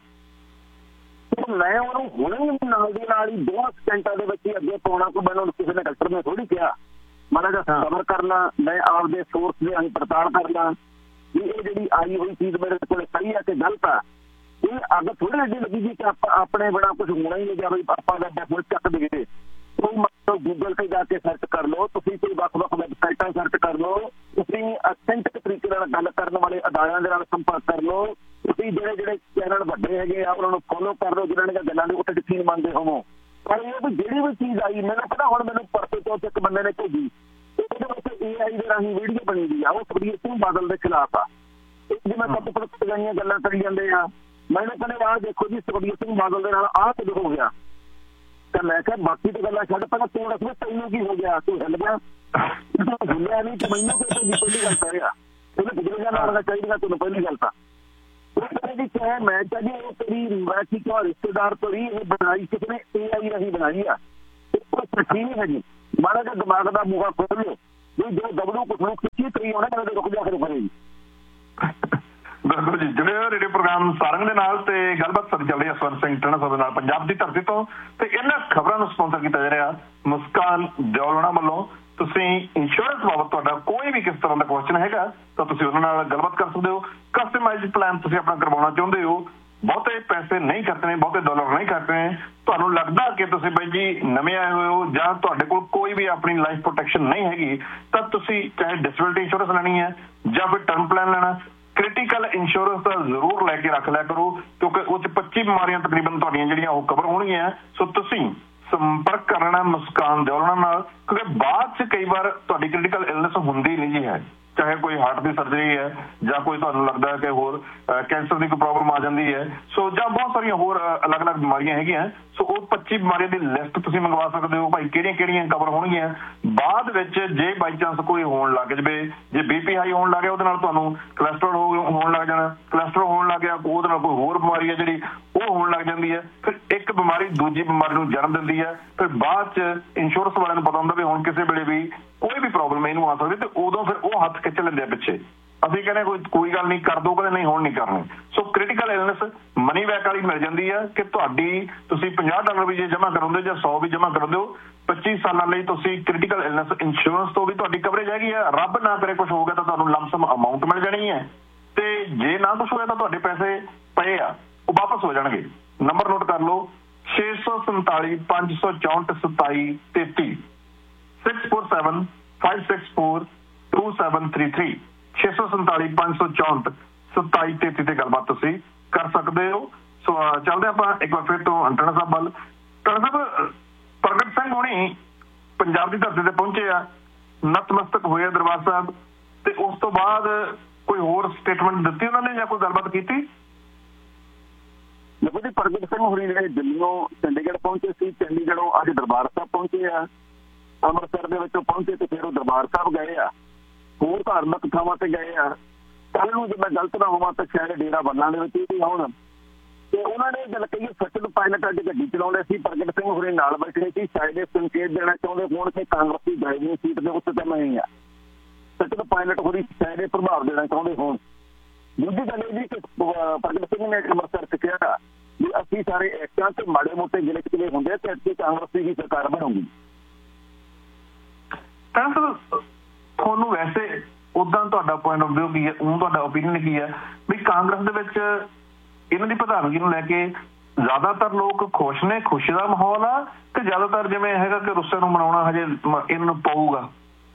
K: ਮੈਂ ਉਹਨੂੰ ਹੁਣੇ ਨਾਲ ਦੇ ਨਾਲ ਹੀ 2 ਸਕਿੰਟਾਂ ਦੇ ਵਿੱਚ ਹੀ ਅੱਗੇ ਪਾਉਣਾ। ਕੋਈ ਮੈਨੂੰ ਕਿਸੇ ਨੇ ਡਾਕਟਰ ਨੇ ਥੋੜ੍ਹੀ ਕਿਹਾ, ਮਾੜਾ ਜਿਹਾ ਸਬਰ ਕਰਨਾ, ਮੈਂ ਆਪਦੇ ਸੋਰਸ ਦੇ ਅਸੀਂ ਪੜਤਾਲ ਕਰਨਾ ਵੀ ਇਹ ਜਿਹੜੀ ਆਈ ਹੋਈ ਚੀਜ਼ ਮੇਰੇ ਕੋਲ ਸਹੀ ਆ ਕਿ ਗਲਤ ਆ। ਇਹ ਅੱਗ ਥੋੜ੍ਹੀ ਅੱਗੇ ਲੱਗੀ ਜੀ ਕਿ ਆਪਾਂ ਆਪਣੇ ਬੜਾ ਕੁਝ ਹੋਣਾ ਹੀ ਨਹੀਂ ਜਾਵੇ, ਆਪਾਂ ਦਾ ਡੈਫੋਲ ਚੱਕ ਦੇਈਏ। ਕੋਈ ਮਤਲਬ ਗੂਗਲ ਤੇ ਜਾ ਕੇ ਸਰਚ ਕਰ ਲਓ, ਤੁਸੀਂ ਕੋਈ ਵੱਖ-ਵੱਖ ਵੈਬਸਾਈਟਾਂ ਸਰਚ ਕਰ ਲਓ, ਤੁਸੀਂ ਅਥੈਂਟਿਕ ਤਰੀਕੇ ਨਾਲ ਗੱਲ ਕਰਨ ਵਾਲੇ ਅਦਾਰਿਆਂ ਦੇ ਨਾਲ ਸੰਪਰਕ ਕਰ ਲਓ, ਤੁਸੀਂ ਜਿਹੜੇ ਚੈਨਲ ਵੱਡੇ ਹੈਗੇ ਆ ਉਹਨਾਂ ਨੂੰ ਫੋਲੋ ਕਰ ਲਓ ਜਿਨ੍ਹਾਂ ਦੀਆਂ ਗੱਲਾਂ ਦੇ ਉੱਤੇ ਯਕੀਨ ਮੰਨਦੇ ਹੋਵੋ। ਪਰ ਇਹ ਵੀ ਜਿਹੜੀ ਵੀ ਚੀਜ਼ ਆਈ ਮੈਨੂੰ ਪਤਾ, ਹੁਣ ਮੈਨੂੰ ਪਰਸੋਂ ਚੌਥ ਇੱਕ ਬੰਦੇ ਨੇ ਭੇਜੀ, ਉਹਦੇ ਵਿੱਚ AI ਦੇ ਰਾਹੀਂ ਵੀਡੀਓ ਬਣੀ ਦੀ ਆ, ਉਹ ਸੁਖਬੀਰ ਸਿੰਘ ਬਾਦਲ ਦੇ ਖਿਲਾਫ ਆ। ਜਿਵੇਂ ਕੱਟ ਗਈਆਂ ਗੱਲਾਂ ਕਰੀ ਜਾਂਦੇ ਆ, ਮੈਨੂੰ ਕਹਿੰਦੇ ਆਹ ਦੇਖੋ ਜੀ ਸੁਖਬੀਰ ਸਿੰਘ ਬਾਦਲ ਦੇ ਨਾਲ ਆਹ ਕੁਝ ਹੋ ਗਿਆ। ਤਾਂ ਮੈਂ ਕਿਹਾ ਬਾਕੀ ਤਾਂ ਗੱਲਾਂ ਛੱਡ, ਪਹਿਲਾਂ ਤੂੰ ਦੱਸ ਤੈਨੂੰ ਕੀ ਹੋ ਗਿਆ, ਤੂੰ ਹਿੱਲ ਗਿਆ, ਹਿੱਲਿਆ ਨਹੀਂ ਤੇ ਮੈਨੂੰ ਕੋਈ ਪਹਿਲੀ ਗੱਲ ਕਰਿਆ ਉਹਨੇ ਗੁਜਰੀਆਂ ਨਾਲ ਚਾਹੀਦੀਆਂ ਤੁਹਾਨੂੰ ਪਹਿਲੀ ਗੱਲ ਤਾਂ ਮੈਂ ਚਾਹੀ ਉਹ ਤੇਰੀ ਮੈਂ ਕਿਹਾ ਰਿਸ਼ਤੇਦਾਰ ਤੋਂ ਹੀ ਇਹ ਬਣਾਈ ਕਿਸੇ ਨੇ AI ਰਾਹੀਂ ਬਣਾਈ ਆ, ਕੋਈ ਸੱਚੀ ਨਹੀਂ ਹੈਗੀ। ਮਾੜਾ ਜਿਹਾ ਦਿਮਾਗ ਦਾ ਮੂੰਹ ਖੋਲ ਲਓ ਵੀ ਜੋ ਦਬਲੂ ਕੁਛ ਨੂੰ ਖਿੱਚੀ ਕਰੀ ਹੋਣਾ ਕਹਿੰਦੇ ਰੁਕ ਜਾ ਕੇ ਕਰੇਗੀ।
J: ਬਿਲਕੁਲ ਜੀ, ਜਿਹੜੇ ਰੇਡੀਓ ਪ੍ਰੋਗਰਾਮ ਸਾਰੰਗ ਦੇ ਨਾਲ ਤੇ ਗੱਲਬਾਤ ਸਾਡੀ ਚੱਲ ਰਹੀ ਹੈ ਸਵਰਨ ਸਿੰਘ ਟਣਾ ਸਾਹਿਬ ਨਾਲ ਪੰਜਾਬ ਦੀ ਧਰਤੀ ਤੋਂ, ਤੇ ਇਹਨਾਂ ਖਬਰਾਂ ਨੂੰ ਸਪਾਂਸਰ ਕੀਤਾ ਜਾ ਰਿਹਾ ਮੁਸਕਾਨ ਦਿਓਲਣਾ ਵੱਲੋਂ। ਤੁਸੀਂ ਇੰਸ਼ੋਰੈਂਸ ਬਾਬਤ ਤੁਹਾਡਾ ਕੋਈ ਵੀ ਕਿਸ ਤਰ੍ਹਾਂ ਦਾ ਕੁਐਸਚਨ ਹੈਗਾ ਤਾਂ ਤੁਸੀਂ ਉਹਨਾਂ ਨਾਲ ਗੱਲਬਾਤ ਕਰ ਸਕਦੇ ਹੋ। ਕਸਟਮਾਈਜ਼ਡ ਪਲਾਨ ਤੁਸੀਂ ਆਪਣਾ ਕਰਵਾਉਣਾ ਚਾਹੁੰਦੇ ਹੋ ਬਹੁਤੇ ਪੈਸੇ ਨਹੀਂ ਖਰਚਣੇ, ਬਹੁਤੇ ਡਾਲਰ ਨਹੀਂ ਖਰਚਣੇ। ਤੁਹਾਨੂੰ ਲੱਗਦਾ ਕਿ ਤੁਸੀਂ ਬਾਈ ਜੀ ਨਵੇਂ ਆਏ ਹੋਏ ਹੋ ਜਾਂ ਤੁਹਾਡੇ ਕੋਲ ਕੋਈ ਵੀ ਆਪਣੀ ਲਾਈਫ ਪ੍ਰੋਟੈਕਸ਼ਨ ਨਹੀਂ ਹੈਗੀ, ਤਾਂ ਤੁਸੀਂ ਚਾਹੇ ਡਿਸੇਬਿਲਟੀ ਇੰਸ਼ੋਰੈਂਸ ਲੈਣੀ ਹੈ ਜਾਂ ਫਿਰ ਟਰਮ ਪਲਾਨ ਲੈਣਾ, ਕ੍ਰਿਟੀਕਲ ਇੰਸ਼ੋਰੈਂਸ ਤਾਂ ਜ਼ਰੂਰ ਲੈ ਕੇ ਰੱਖ ਲਿਆ ਕਰੋ, ਕਿਉਂਕਿ ਉਹ 'ਚ 25 ਬਿਮਾਰੀਆਂ ਤਕਰੀਬਨ ਤੁਹਾਡੀਆਂ ਜਿਹੜੀਆਂ ਉਹ ਕਵਰ ਹੋਣਗੀਆਂ। ਸੋ ਤੁਸੀਂ ਸੰਪਰਕ ਕਰਨਾ ਮੁਸਕਾਨ ਦਿਓਲਣਾ ਨਾਲ, ਕਿਉਂਕਿ ਬਾਅਦ 'ਚ ਕਈ ਵਾਰ ਤੁਹਾਡੀ ਕ੍ਰਿਟੀਕਲ ਇਲਨੈਸ ਹੁੰਦੀ ਨਹੀਂ ਜੀ ਹੈ, ਚਾਹੇ ਕੋਈ ਹਾਰਟ ਦੀ ਸਰਜਰੀ ਹੈ ਜਾਂ ਕੋਈ ਤੁਹਾਨੂੰ ਲੱਗਦਾ ਹੈ ਕਿ ਹੋਰ ਕੈਂਸਰ ਦੀ ਕੋਈ ਪ੍ਰੋਬਲਮ ਆ ਜਾਂਦੀ ਹੈ, ਸੋ ਜਾਂ ਬਹੁਤ ਸਾਰੀਆਂ ਹੋਰ ਅਲੱਗ-ਅਲੱਗ ਬਿਮਾਰੀਆਂ ਹੈਗੀਆਂ। ਸੋ ਉਹ 25 ਬਿਮਾਰੀਆਂ ਦੀ ਲਿਸਟ ਤੁਸੀਂ ਮੰਗਵਾ ਸਕਦੇ ਹੋ ਭਾਈ, ਕਿਹੜੀਆਂ-ਕਿਹੜੀਆਂ ਕਵਰ ਹੋਣਗੀਆਂ। ਬਾਅਦ ਵਿੱਚ ਜੇ ਬਾਈ ਚਾਂਸ ਕੋਈ ਹੋਣ ਲੱਗ ਜਾਵੇ, ਜੇ BP ਹਾਈ ਹੋਣ ਲੱਗ ਗਿਆ, ਉਹਦੇ ਨਾਲ ਤੁਹਾਨੂੰ ਕੋਲੈਸਟਰੋਲ ਹੋਣ ਲੱਗ ਜਾਣਾ, ਕੋਲੈਸਟਰੋਲ ਹੋਣ ਲੱਗ ਗਿਆ, ਉਹਦੇ ਨਾਲ ਕੋਈ ਹੋਰ ਬਿਮਾਰੀ ਹੈ ਜਿਹੜੀ ਉਹ ਹੋਣ ਲੱਗ ਜਾਂਦੀ ਹੈ। ਫਿਰ ਇੱਕ ਬਿਮਾਰੀ ਦੂਜੀ ਬਿਮਾਰੀ ਨੂੰ ਜਨਮ ਦਿੰਦੀ ਹੈ। ਫਿਰ ਬਾਅਦ 'ਚ ਇੰਸ਼ੋਰੈਂਸ ਵਾਲਿਆਂ ਨੂੰ ਪਤਾ ਹੁੰਦਾ ਵੀ ਹੁਣ ਕਿਸੇ ਵੇਲੇ ਵੀ ਕੋਈ ਵੀ ਪ੍ਰੋਬਲਮ ਇਹਨੂੰ ਆ ਸਕਦੀ, ਤੇ ਉਦੋਂ ਫਿਰ ਉਹ ਹੱਥ ਖਿੱਚ ਲੈਂਦੇ ਆ ਪਿੱਛੇ। ਅਸੀਂ ਕਹਿੰਦੇ ਕੋਈ ਗੱਲ ਨਹੀਂ, ਕਰ ਦੋ, ਕਹਿੰਦੇ ਨਹੀਂ ਹੁਣ ਨਹੀਂ ਕਰਨੀ। ਸੋ ਕ੍ਰਿਟੀਕਲ ਇਲਨੈਸ ਮਨੀ ਬੈਕ ਵਾਲੀ ਮਿਲ ਜਾਂਦੀ ਹੈ ਕਿ ਤੁਹਾਡੀ ਤੁਸੀਂ $50 ਵੀ ਜੇ ਜਮ੍ਹਾਂ ਕਰਾਉਂਦੇ ਜਾਂ 100 ਵੀ ਜਮ੍ਹਾਂ ਕਰਾਉਂਦੇ ਹੋ, 25 ਸਾਲਾਂ ਲਈ ਤੁਸੀਂ ਕ੍ਰਿਟੀਕਲ ਇਲਨੈਸ ਇੰਸ਼ੋਰੈਂਸ ਤੋਂ ਵੀ ਤੁਹਾਡੀ ਕਵਰੇਜ ਹੈਗੀ ਹੈ। ਰੱਬ ਨਾ ਕਰੇ ਕੁਝ ਹੋ ਗਿਆ ਤਾਂ ਤੁਹਾਨੂੰ ਲੰਮਸਮ ਅਮਾਊਂਟ ਮਿਲ ਜਾਣੀ ਹੈ, ਤੇ ਜੇ ਨਾ ਕੁਝ ਹੋਇਆ ਤਾਂ ਤੁਹਾਡੇ ਪੈਸੇ ਪਏ ਆ ਉਹ ਵਾਪਸ ਹੋ ਜਾਣਗੇ। ਨੰਬਰ ਨੋਟ ਕਰ ਲਓ 647 564 2733 647 564 2733 647 564 2733 ਤੇ ਗੱਲਬਾਤ ਤੁਸੀਂ ਕਰ ਸਕਦੇ ਹੋ। ਸੋ ਚੱਲਦੇ ਆਪਾਂ ਇੱਕ ਵਾਰ ਫਿਰ ਤੋਂ ਟਾਣਾ ਸਾਹਿਬ ਵੱਲ। ਟਾਣਾ ਸਾਹਿਬ, ਪ੍ਰਗਟ ਸਿੰਘ ਹੋਣੀ ਪੰਜਾਬ ਦੀ ਧਰਤੀ ਤੇ ਪਹੁੰਚੇ ਆ, ਨਤਮਸਤਕ ਹੋਏ ਦਰਬਾਰ ਸਾਹਿਬ, ਤੇ ਉਸ ਤੋਂ ਬਾਅਦ ਕੋਈ ਹੋਰ ਸਟੇਟਮੈਂਟ ਦਿੱਤੀ ਉਹਨਾਂ ਨੇ ਜਾਂ ਕੋਈ ਗੱਲਬਾਤ ਕੀਤੀ?
K: ਦੇਖੋ ਜੀ, ਪ੍ਰਗਟ ਸਿੰਘ ਹੋਣੀ ਜਿਹੜੇ ਦਿੱਲੀੋਂ ਚੰਡੀਗੜ੍ਹ ਪਹੁੰਚੇ ਸੀ, ਚੰਡੀਗੜ੍ਹੋਂ ਅੱਜ ਦਰਬਾਰ ਸਾਹਿਬ ਪਹੁੰਚੇ ਆ, ਅੰਮ੍ਰਿਤਸਰ ਦੇ ਵਿੱਚੋਂ ਪਹੁੰਚੇ ਤੇ ਫਿਰ ਉਹ ਦਰਬਾਰ ਸਾਹਿਬ ਗਏ ਆ, ਹੋਰ ਧਾਰਮਿਕ ਥਾਵਾਂ ਤੇ ਗਏ ਆ। ਕੱਲ ਨੂੰ ਜੇ ਮੈਂ ਗਲਤ ਨਾ ਹੋਵਾਂ ਤਾਂ ਸ਼ਾਇਦ ਡੇਰਾ ਬੱਲਾਂ ਦੇ ਵਿੱਚ ਵੀ ਆਉਣ, ਤੇ ਉਹਨਾਂ ਨੇ ਗੱਲ ਕਹੀਏ ਸਚਿਨ ਪਾਇਲਟ ਅੱਜ ਗੱਡੀ ਚਲਾਉਂਦੇ ਸੀ, ਪ੍ਰਗਟ ਸਿੰਘ ਹੋਣੀ ਨਾਲ ਬੈਠੇ ਸੀ, ਸ਼ਾਇਦ ਇਹ ਸੰਕੇਤ ਦੇਣਾ ਚਾਹੁੰਦੇ ਹੋਣ ਕਿ ਕਾਂਗਰਸੀ ਡਰਾਈਵਿੰਗ ਸੀਟ ਦੇ ਉੱਤੇ ਤਾਂ ਨਹੀਂ ਆ, ਸਚਿਨ ਪਾਇਲਟ ਹੋਣੀ ਸ਼ਾਇਦ ਇਹ ਪ੍ਰਭਾਵ ਦੇਣਾ ਚਾਹੁੰਦੇ ਹੋਣ। ਦੂਜੀ ਗੱਲ ਇਹ ਜੀ ਕਿ ਪ੍ਰਗਟ ਸਿੰਘ ਨੇ ਅੰਮ੍ਰਿਤਸਰ ਚ ਕਿਹਾ ਵੀ ਅਸੀਂ ਸਾਰੇ ਐਕਟਾਂ ਤੇ ਮਾੜੇ ਮੋਟੇ ਗਿਲੇ ਚਿਲੇ ਹੁੰਦੇ ਤੇ ਇੱਥੇ ਕਾਂਗਰਸੀ ਦੀ ਸਰਕਾਰ ਬਣਾਉਂਗੀ।
J: ਤੁਹਾਨੂੰ ਵੈਸੇ ਉਦਾਂ ਤੁਹਾਡਾ ਪੁਆਇੰਟ ਆਫ ਵਿਊ ਕੀ ਹੈ, ਤੁਹਾਡਾ ਓਪੀਨੀਅਨ ਕੀ ਹੈ ਵੀ ਕਾਂਗਰਸ ਦੇ ਵਿੱਚ ਇਹਨਾਂ ਦੀ ਪ੍ਰਧਾਨਗੀ ਨੂੰ ਲੈ ਕੇ ਜ਼ਿਆਦਾਤਰ ਲੋਕ ਖੁਸ਼ ਨੇ, ਖੁਸ਼ੀ ਦਾ ਮਾਹੌਲ ਆ, ਕਿ ਜ਼ਿਆਦਾਤਰ ਜਿਵੇਂ ਹੈਗਾ ਕਿ ਰੁੱਸੇ ਨੂੰ ਮਨਾਉਣਾ ਹਜੇ ਇਹਨਾਂ ਨੂੰ ਪਊਗਾ?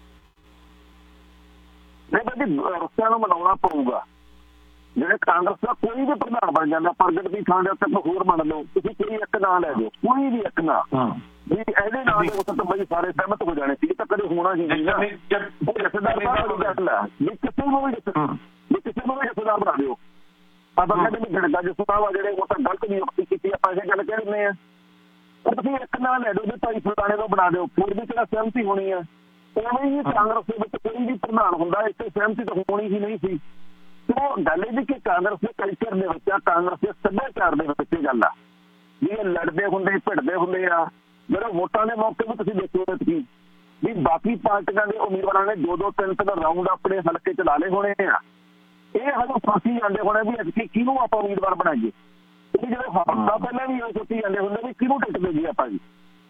K: ਨਹੀਂ ਜੀ, ਰੁੱਸਿਆਂ ਨੂੰ ਮਨਾਉਣਾ ਪਊਗਾ। ਜਿਹੜੇ ਕਾਂਗਰਸ ਦਾ ਕੋਈ ਵੀ ਪ੍ਰਧਾਨ ਬਣ ਜਾਂਦਾ, ਪ੍ਰਗਟ ਦੀ ਥਾਂ ਦੇ ਉੱਤੇ ਹੋਰ ਮੰਨ ਲਓ, ਤੁਸੀਂ ਕੋਈ ਇੱਕ ਨਾਂ ਲੈ ਜਾਓ, ਕੋਈ ਵੀ ਇੱਕ ਨਾਂ ਵੀ ਇਹਦੇ ਨਾਲ ਦੇ ਉੱਤੇ ਤਾਂ ਬਈ ਸਾਰੇ ਸਹਿਮਤ ਹੋ ਜਾਣੇ ਸੀ, ਤਾਂ ਕਦੇ ਹੋਣਾ ਹੀ ਨਹੀਂ ਨਾ। ਜਥੇਦਾਰ ਗੱਲ ਆ ਵੀ ਕਿਸੇ ਨੂੰ ਵੀ ਜਥੇਦਾਰ ਬਣਾ ਦਿਓ। ਆਪਾਂ ਕਹਿੰਦੇ ਵੀ ਗੜਗਾ ਜਿਸ ਸਾਹਿਬ ਆ ਜਿਹੜੇ ਉਹ ਤਾਂ ਗਲਤ ਨਿਯੁਕਤੀ ਕੀਤੀ, ਆਪਾਂ ਇਹ ਗੱਲ ਕਹਿ ਦਿੰਦੇ ਆ। ਉਹ ਤੁਸੀਂ ਇੱਕ ਨਾਂ ਲੈ ਦਿਓ ਵੀ ਭਾਈ ਫਲਾਣੇ ਤੋਂ ਬਣਾ ਦਿਓ, ਫਿਰ ਵੀ ਕਿਹੜਾ ਸਹਿਮਤੀ ਹੋਣੀ ਆ। ਉਵੇਂ ਹੀ ਕਾਂਗਰਸ ਦੇ ਵਿੱਚ ਕੋਈ ਵੀ ਪ੍ਰਧਾਨ ਹੁੰਦਾ, ਇੱਥੇ ਸਹਿਮਤੀ ਤਾਂ ਹੋਣੀ ਹੀ ਨਹੀਂ ਸੀ। ਉਹ ਗੱਲ ਇਹ ਜੀ ਕਿ ਕਾਂਗਰਸ ਦੇ ਕਲਚਰ ਦੇ ਵਿੱਚ, ਕਾਂਗਰਸ ਦੇ ਸੱਭਿਆਚਾਰ ਦੇ ਵਿੱਚ ਇਹ ਗੱਲ ਆ ਵੀ ਇਹ ਲੜਦੇ ਹੁੰਦੇ, ਭਿੜਦੇ ਹੁੰਦੇ ਆ। ਜਿਹੜੇ ਵੋਟਾਂ ਦੇ ਮੌਕੇ ਵੀ ਤੁਸੀਂ ਦੇਖੋ ਵੀ ਬਾਕੀ ਪਾਰਟੀਆਂ ਦੇ ਉਮੀਦਵਾਰਾਂ ਨੇ 2-2 3-3 ਰਾਊਂਡ ਆਪਣੇ ਹਲਕੇ ਚ ਲਾ ਲਏ ਹੋਣੇ ਆ। ਇਹ ਹਜੇ ਫਾਸੀ ਜਾਂਦੇ ਹੋਣੇ ਵੀ ਅਸੀਂ ਕਿਹਨੂੰ ਆਪਾਂ ਉਮੀਦਵਾਰ ਬਣਾਈਏ, ਕਿਉਂਕਿ ਜਿਹੜੇ ਹਫ਼ਤਾ ਪਹਿਲਾਂ ਵੀ ਇਹ ਸੋਚੀ ਜਾਂਦੇ ਹੁੰਦੇ ਵੀ ਕਿਹਨੂੰ ਟਿਕਟ ਦੇਈਏ ਆਪਾਂ ਜੀ।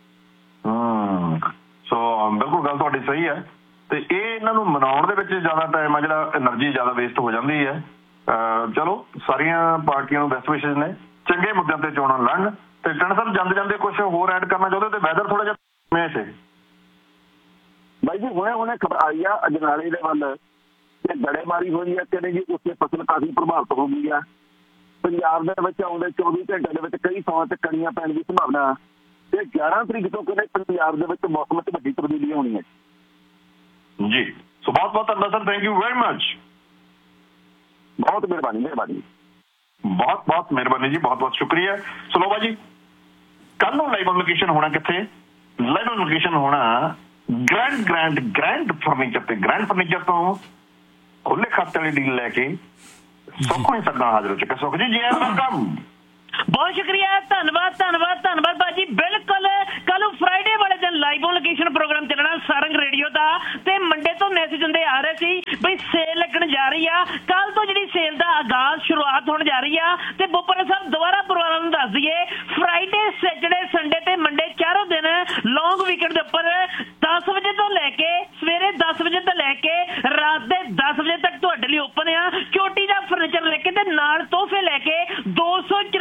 J: ਸੋ ਬਿਲਕੁਲ ਗੱਲ ਤੁਹਾਡੀ ਸਹੀ ਹੈ, ਤੇ ਇਹ ਇਹਨਾਂ ਨੂੰ ਮਨਾਉਣ ਦੇ ਵਿੱਚ ਜ਼ਿਆਦਾ ਟਾਈਮ ਆ ਜਿਹੜਾ એનર્ਜੀ ਜ਼ਿਆਦਾ ਵੇਸਟ ਹੋ ਜਾਂਦੀ ਹੈ। ਚਲੋ ਸਾਰੀਆਂ ਪਾਰਟੀਆਂ ਨੂੰ ਬੈਸਟ ਵਿਸ਼ੇਸ ਨੇ, ਚੰਗੇ ਮੁੱਦਿਆਂ ਤੇ ਚੋਣਾਂ ਲੜਨ। ਤੇ ਟਾਣਾ ਸਾਹਿਬ ਜਾਂਦੇ ਜਾਂਦੇ ਕੁਝ ਹੋਰ ਐਡ ਕਰਨਾ ਚਾਹੁੰਦੇ ਤੇ ਵੈਦਰ ਥੋੜਾ ਜਿਹਾ ਕਿਵੇਂ ਸੀ?
K: ਬਾਈ ਜੀ ਹੁਣੇ ਖਬਰ ਆਈ ਆ ਅਜਨਾਲੇ ਦੇ ਵੱਲ ਤੇ ਗੜੇਮਾਰੀ ਹੋਈ ਆ, ਕਹਿੰਦੇ ਜੀ ਉੱਥੇ ਫਸਲ ਕਾਫੀ ਪ੍ਰਭਾਵਿਤ ਹੋ ਗਈ ਆ। ਪੰਜਾਬ ਦੇ ਵਿੱਚ ਆਉਂਦੇ 24 ਘੰਟੇ ਦੇ ਵਿੱਚ ਕਈ ਥਾਵਾਂ ਤੇ ਕਣੀਆਂ ਪੈਣ ਦੀ ਸੰਭਾਵਨਾ, ਤੇ 11 ਤਰੀਕ ਤੋਂ ਕਹਿੰਦੇ ਪੰਜਾਬ ਦੇ ਵਿੱਚ ਮੌਸਮ 'ਚ ਵੱਡੀ ਤਬਦੀਲੀ ਹੋਣੀ ਹੈ
J: ਜੀ। ਸੋ ਬਹੁਤ ਬਹੁਤ ਧੰਨਵਾਦ sir, thank you very much.
K: ਬਹੁਤ ਮਿਹਰਬਾਨੀ
J: ਬਹੁਤ ਬਹੁਤ ਮਿਹਰਬਾਨੀ ਜੀ, ਬਹੁਤ ਬਹੁਤ ਸ਼ੁਕਰੀਆ। ਸੋ ਲੋ ਬਾਜੀ, ਕੱਲ ਨੂੰ ਲਾਈਵ ਲੋਕੇਸ਼ਨ ਹੋਣਾ ਕਿੱਥੇ? ਲਾਈਵ ਲੋਕੇਸ਼ਨ ਹੋਣਾ ਗ੍ਰੈਂਡ ਫਰਨੀਚਰ ਤੇ। ਗ੍ਰੈਂਡ ਫਰਨੀਚਰ ਤੋਂ ਖੁੱਲੇ ਖਾਤੇ ਵਾਲੀ ਡੀਲ ਲੈ ਕੇ ਸੁੱਖ ਨਹੀਂ ਸਕਦਾ ਹਾਜ਼ਰ ਹੋ ਚੁੱਕਾ। ਸੁੱਖ ਜੀ ਜੀ ਵੈਲਕਮ।
L: ਬਹੁਤ ਸ਼ੁਕਰੀਆ, ਧੰਨਵਾਦ ਬਾਜੀ। ਬਿਲਕੁਲ ਕੱਲ ਫਰਾਈਡੇ ਵਾਲੇ ਦਿਨ ਲਾਈਵ ਔਨ ਲੋਕੇਸ਼ਨ ਪ੍ਰੋਗਰਾਮ ਚੱਲਣਾ ਸਾਰੰਗ ਰੇਡੀਓ ਦਾ, ਤੇ ਮੰਡੇ ਤੋਂ ਮੈਸੇਜ ਹੁੰਦੇ ਆ ਰਹੇ ਸੀ ਬਈ ਸੇਲ ਲੱਗਣ ਜਾ ਰਹੀ ਆ। ਕੱਲ ਤੋਂ ਜਿਹੜੀ ਸੇਲ ਦਾ ਆਗਾਜ਼ ਸ਼ੁਰੂਆਤ ਹੋਣ ਜਾ ਰਹੀ ਆ। ਤੇ ਬੋਪਰ ਸਾਹਿਬ ਦੁਬਾਰਾ ਪਰਿਵਾਰਾਂ ਨੂੰ ਦੱਸ ਦਈਏ, ਫਰਾਈਡੇ, ਸੈਟਰਡੇ, ਸੰਡੇ ਤੇ ਮੰਡੇ ਚਾਰੋਂ ਦਿਨ ਲੌਂਗ ਵੀਕਐਂਡ ਦੇ ਉੱਪਰ 10 ਵਜੇ ਤੋਂ ਲੈ ਕੇ ਸਵੇਰੇ 10 ਵਜੇ ਤੋਂ ਲੈ ਕੇ ਰਾਤ ਦੇ 10 ਵਜੇ ਤੱਕ ਤੁਹਾਡੇ ਲਈ ਓਪਨ ਆ। ਚੋਟੀ ਦਾ ਫਰਨੀਚਰ ਲੈ ਕੇ ਤੇ ਨਾਲ ਤੋਹਫੇ ਲੈ ਕੇ 200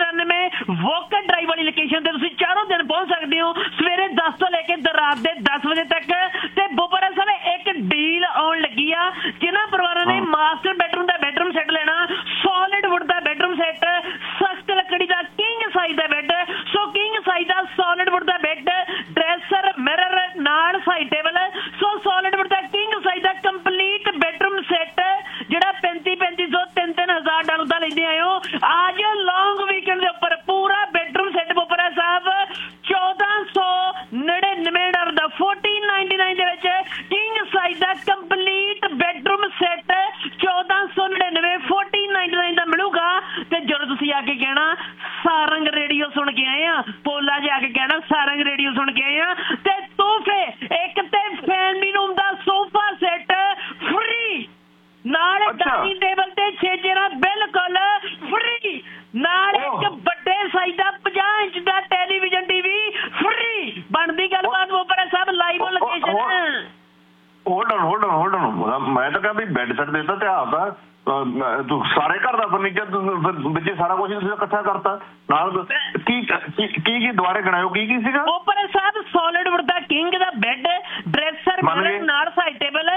L: ਰਾਤ ਦੇ 10 ਵਜੇ ਤੱਕ। ਤੇ ਬੋਪਰਾ ਸਾਹਿਬ ਇੱਕ ਡੀਲ ਆਉਣ ਲੱਗੀ ਆ, ਜਿਨ੍ਹਾਂ ਪਰਿਵਾਰਾਂ ਨੇ ਮਾਸਟਰ ਬੈਡਰੂਮ ਦਾ ਬੈਡਰੂਮ ਸੈੱਟ ਲੈਣਾ, ਸੋਲਿਡ ਵੁੱਡ ਦਾ ਬੈਡਰੂਮ ਸੈੱਟ, ਸਖਤ ਲੱਕੜੀ ਦਾ ਕਿੰਗ ਸਾਈਜ਼ ਦਾ ਬੈੱਡ, ਸੋ ਕਿੰਗ ਸਾਈਜ਼ ਦਾ ਸੋਲਿਡ ਵੁੱਡ ਦਾ ਬੈੱਡ, ਡਰੈਸਰ, ਮਿਰਰ ਨਾਲ ਸਾਈਡ ਟੇਬਲ, ਸੋ ਸੋਲਿਡ ਵੁੱਡ ਦਾ ਕਿੰਗ ਸਾਈਜ਼ ਦਾ ਕੰਪਲੀਟ ਬੈਡਰੂਮ ਸੈੱਟ ਜਿਹੜਾ 3500 $3,000 ਦਾ ਲੈਂਦੇ ਆਇਓ। ਅੱਜ ਲੌਂਗ ਵੀਕਐਂਡ ਦੇ ਉੱਪਰ ਪੂਰਾ ਬੈਡਰੂਮ ਸੈੱਟ ਬੋਪਰਾ ਸਾਹਿਬ $1,499 ਦਾ 1499 ਦੇ ਵਿੱਚ ਕਿੰਗ ਸਾਈਜ਼ ਦਾ ਕੰਪਲੀਟ ਬੈਡਰੂਮ ਸੈੱਟ 1499 1499 ਦਾ ਮਿਲੂਗਾ। ਤੇ ਜਦੋਂ ਤੁਸੀਂ ਆ ਕੇ ਕਹਿਣਾ ਸਾਰੰਗ ਰੇਡੀਓ ਸੁਣ ਕੇ ਆਏ ਆ, ਪੋਲਾ ਜਾ ਕੇ ਕਹਿਣਾ ਸਾਰੰਗ ਰੇਡੀਓ ਸੁਣ ਕੇ ਆਏ ਆ, ਤੇ ਤੋਹਫੇ ਇੱਕ ਤੇ ਫੈਮਿਲੀ ਰੂਮ ਦਾ ਸੋਫਾ ਸੈੱਟ ਫ੍ਰੀ, ਨਾਲ ਡਾਈਨਿੰਗ ਟੇਬਲ ਤੇ 6 ਚੇਅਰਾਂ ਬਿਲਕੁਲ ਫ੍ਰੀ, ਨਾਲ ਇੱਕ ਵੱਡੇ ਸਾਈਜ਼ ਦਾ 50 ਇੰਚ ਦਾ ਟੈਲੀਵਿਜ਼ਨ ਟੀਵੀ ਫ੍ਰੀ। ਬਣਦੀ ਗੱਲਬਾਤ ਬੋਪਰਾ ਸਾਹਿਬ ਲਾਈਵ ਲੋਕੇਸ਼ਨ।
J: ਹੋਲਡ ਔਨ ਮੈਂ ਤਾਂ ਕਹਿੰਦਾ ਵੀ ਬੈੱਡ ਸੈੱਟ ਦੇਤਾ ਤੇ ਆਪਦਾ ਤੂੰ ਸਾਰੇ ਘਰ ਦਾ ਫਰਨੀਚਰ ਵਿੱਚ ਸਾਰਾ ਕੁਝ ਤੁਸੀਂ ਇਕੱਠਾ ਕਰਤਾ ਨਾਲ। ਕੀ ਦੁਆਰੇ ਗਣਾਇਓ ਕੀ ਸੀਗਾ
L: ਬੋਪਰਾ ਸਾਹਿਬ? ਸੋਲਿਡ ਵੁੱਡ ਦਾ ਕਿੰਗ ਦਾ ਬੈੱਡ, ਡਰੈਸਰ, ਨਾਲ ਸਾਈਡ ਟੇਬਲ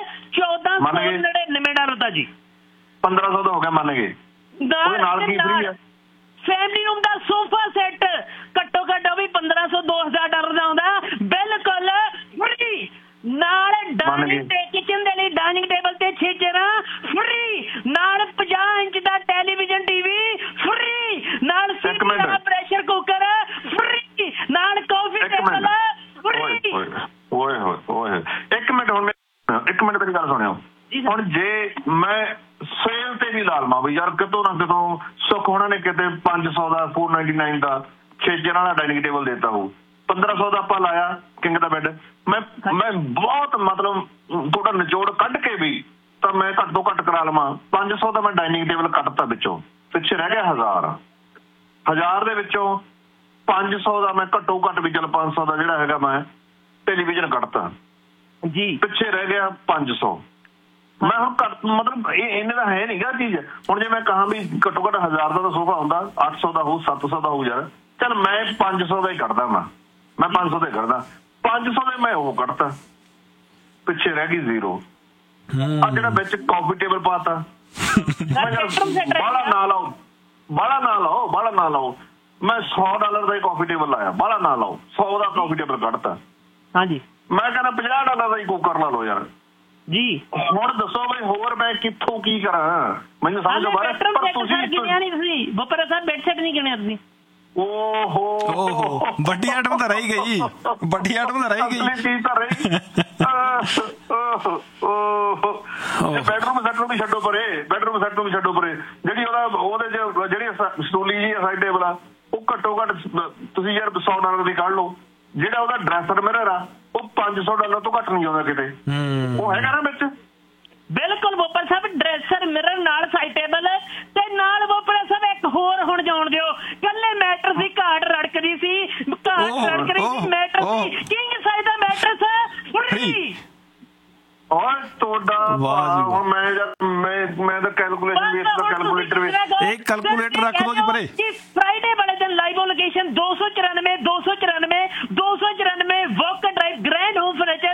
L: $1,499 ਦਾ ਜੀ।
J: 1500 ਦਾ ਹੋ ਗਿਆ ਮੰਨ ਗਏ। ਨਾਲ ਕੀ ਫ੍ਰੀ ਆ?
L: ਫੈਮਿਲੀ ਰੂਮ ਦਾ ਸੋਫਾ ਸੈੱਟ ਘੱਟੋ ਘੱਟ ਉਹ ਵੀ $1,500 $2,000 ਦਾ ਆਉਂਦਾ, ਬਿਲਕੁਲ ਫ੍ਰੀ, ਨਾਲ ਡਾਈਨਿੰਗ ਤੇ ਕਿਚਨ ਦੇ ਲਈ ਡਾਈਨਿੰਗ ਟੇਬਲ ਤੇ 6 ਚੇਅਰਾਂ ਫ੍ਰੀ, ਨਾਲ 50 ਇੰਚ ਦਾ ਟੈਲੀਵਿਜ਼ਨ ਟੀਵੀ ਫ੍ਰੀ, ਨਾਲ ਸੀਟੀ ਵਾਲਾ ਪ੍ਰੈਸ਼ਰ ਕੁੱਕਰ ਫ੍ਰੀ, ਨਾਲ ਕਾਫੀ ਟੇਬਲ ਫ੍ਰੀ।
J: ਓਏ ਇੱਕ ਮਿੰਟ ਮੇਰੀ ਗੱਲ ਸੁਣਿਓ। ਹੁਣ ਜੇ ਮੈਂ ਸੇਲ ਤੇ ਵੀ ਲਾ ਲਵਾਂ ਵੀ ਯਾਰ ਕਿਤੋਂ ਨਾ ਕਿਤੋਂ ਸੁੱਖ ਹੋਣਾ ਨੇ ਕਿਤੇ 500 ਦਾ 499 ਦਾ 6 ਚੇਅਰਾਂ ਵਾਲਾ ਡਾਈਨਿੰਗ ਟੇਬਲ ਦੇਤਾ ਹੋਊ, 1500 ਦਾ ਆਪਾਂ ਲਾਇਆ ਕਿੰਗ ਦਾ ਬੈੱਡ। ਮੈਂ ਬਹੁਤ ਮਤਲਬ ਥੋੜਾ ਨਿਚੋੜ ਕੱਢ ਕੇ ਵੀ ਤਾਂ ਮੈਂ ਘੱਟ ਤੋਂ ਘੱਟ ਕਰਾ ਲਵਾਂ 500 ਦਾ ਮੈਂ ਡਾਈਨਿੰਗ ਟੇਬਲ ਕੱਟਤਾ, ਵਿੱਚੋਂ ਪਿੱਛੇ ਰਹਿ ਗਿਆ 1000 ਦੇ ਵਿੱਚੋਂ 500 ਦਾ ਮੈਂ ਘੱਟੋ ਘੱਟ ਵੀ ਚਲ 500 ਦਾ ਜਿਹੜਾ ਹੈਗਾ ਮੈਂ ਟੈਲੀਵਿਜ਼ਨ ਕੱਟਤਾ ਜੀ, ਪਿੱਛੇ ਰਹਿ ਗਿਆ 500। ਮੈਂ ਹੁਣ ਘੱਟ ਮਤਲਬ ਇਹਨੇ ਦਾ ਹੈ ਨੀਗਾ ਚੀਜ਼। ਹੁਣ ਜੇ ਮੈਂ ਕਹਾਂ ਵੀ ਘੱਟੋ ਘੱਟ 1000 ਦਾ ਸੋਫਾ ਹੁੰਦਾ, 800 ਦਾ ਹੋਊ, 700 ਦਾ ਹੋਊ ਯਾਰ, ਚੱਲ ਮੈਂ 500 ਦਾ ਹੀ ਕੱਢਦਾ, ਮੈਂ 500 ਦਾ ਹੀ ਕੱਢਦਾ, 500 ਦੇ ਮੈਂ ਉਹ ਕੱਢਤਾ, ਪਿੱਛੇ ਰਹਿ ਗਈ 0। ਆ ਜਿਹੜਾ ਵਿੱਚ ਕਾਫੀ ਟੇਬਲ ਪਾਤਾ, ਬਾਹਲਾ ਨਾ ਲਾਓ, ਮੈਂ $100 ਦਾ ਹੀ ਕਾਫੀ ਟੇਬਲ ਲਾਇਆ, ਬਾਹਲਾ ਨਾ ਲਾਓ, 100 ਦਾ ਕਾਫੀ ਟੇਬਲ ਕੱਢਤਾ। ਹਾਂਜੀ, ਮੈਂ ਕਹਿੰਦਾ $50 ਦਾ ਹੀ ਕੁੱਕਰ ਲਾ ਲਓ ਯਾਰ ਜੀ। ਹੁਣ ਦੱਸੋ ਬਈ ਹੋਰ ਮੈਂ ਕਿੱਥੋਂ ਕੀ ਕਰਾਂ, ਮੈਨੂੰ ਸਮਝ ਆ ਬਾਹਰ। ਪਰ ਤੁਸੀਂ
L: ਬੋਪਰਾ ਸਾਹਿਬ ਬੈੱਡ ਸੈੱਟ ਨਹੀਂ ਗਿਣਿਆ ਤੁਸੀਂ?
H: ਓਹੋ ਵੱਡੀ ਆਈਟਮ ਤਾਂ ਰਹਿ ਗਈ, ਵੱਡੀ ਆਈਟਮ ਤਾਂ ਰਹਿ ਗਈ।
J: ਬੈਡਰੂਮ ਸੈੱਟ ਨੂੰ ਵੀ ਛੱਡੋ ਪਰੇ, ਜਿਹੜੀ ਉਹਦੇ ਜਿਹੜੀ ਸਟੂਲੀ ਜੀ ਸਾਈਡ ਟੇਬਲ ਆ ਉਹ ਘੱਟੋ ਘੱਟ ਤੁਸੀਂ ਯਾਰ $100 ਦੀ ਕੱਢ ਲਓ। ਜਿਹੜਾ ਉਹਦਾ ਡਰੈਸਰ ਮਿਰਰ ਆ ਉਹ $500 ਤੋਂ ਘੱਟ ਨਹੀਂ ਆਉਂਦਾ ਕਿਤੇ, ਉਹ ਹੈਗਾ ਨਾ ਵਿੱਚ।
L: ਬਿਲਕੁਲ ਬੋਪਰ ਸਾਹਿਬ, ਡਰੈਸਰ, ਮਿਰਰ, ਨਾਲ ਸਾਈਡ ਟੇਬਲ ਤੇ ਨਾਲ ਬੋਪਰ ਸਾਹਿਬ ਇੱਕ ਹੋਰ ਹੁਣ ਜਾਣ ਦਿਓ, ਕੱਲੇ ਮੈਟਰਸ ਦੀ ਘਾਟ ਰੜਕਦੀ ਸੀ, ਮੈਟਰਸ ਦੀ ਕਿੰਗ ਸਾਈਜ਼ ਦਾ ਮੈਟਰਸ ਫ੍ਰੀ।
J: ਓਏ ਤੁਹਾਡਾ ਹੁਣ ਮੈਂ ਤਾਂ ਕੈਲਕੂਲੇਸ਼ਨ ਵੀ
H: ਇੱਕ ਕੈਲਕੂਲੇਟਰ ਰੱਖ ਦੋ ਜੀ ਪਰੇ।
L: ਫਰਾਈਡੇ ਵਾਲੇ ਦਿਨ live location 294 walk drive grand home furniture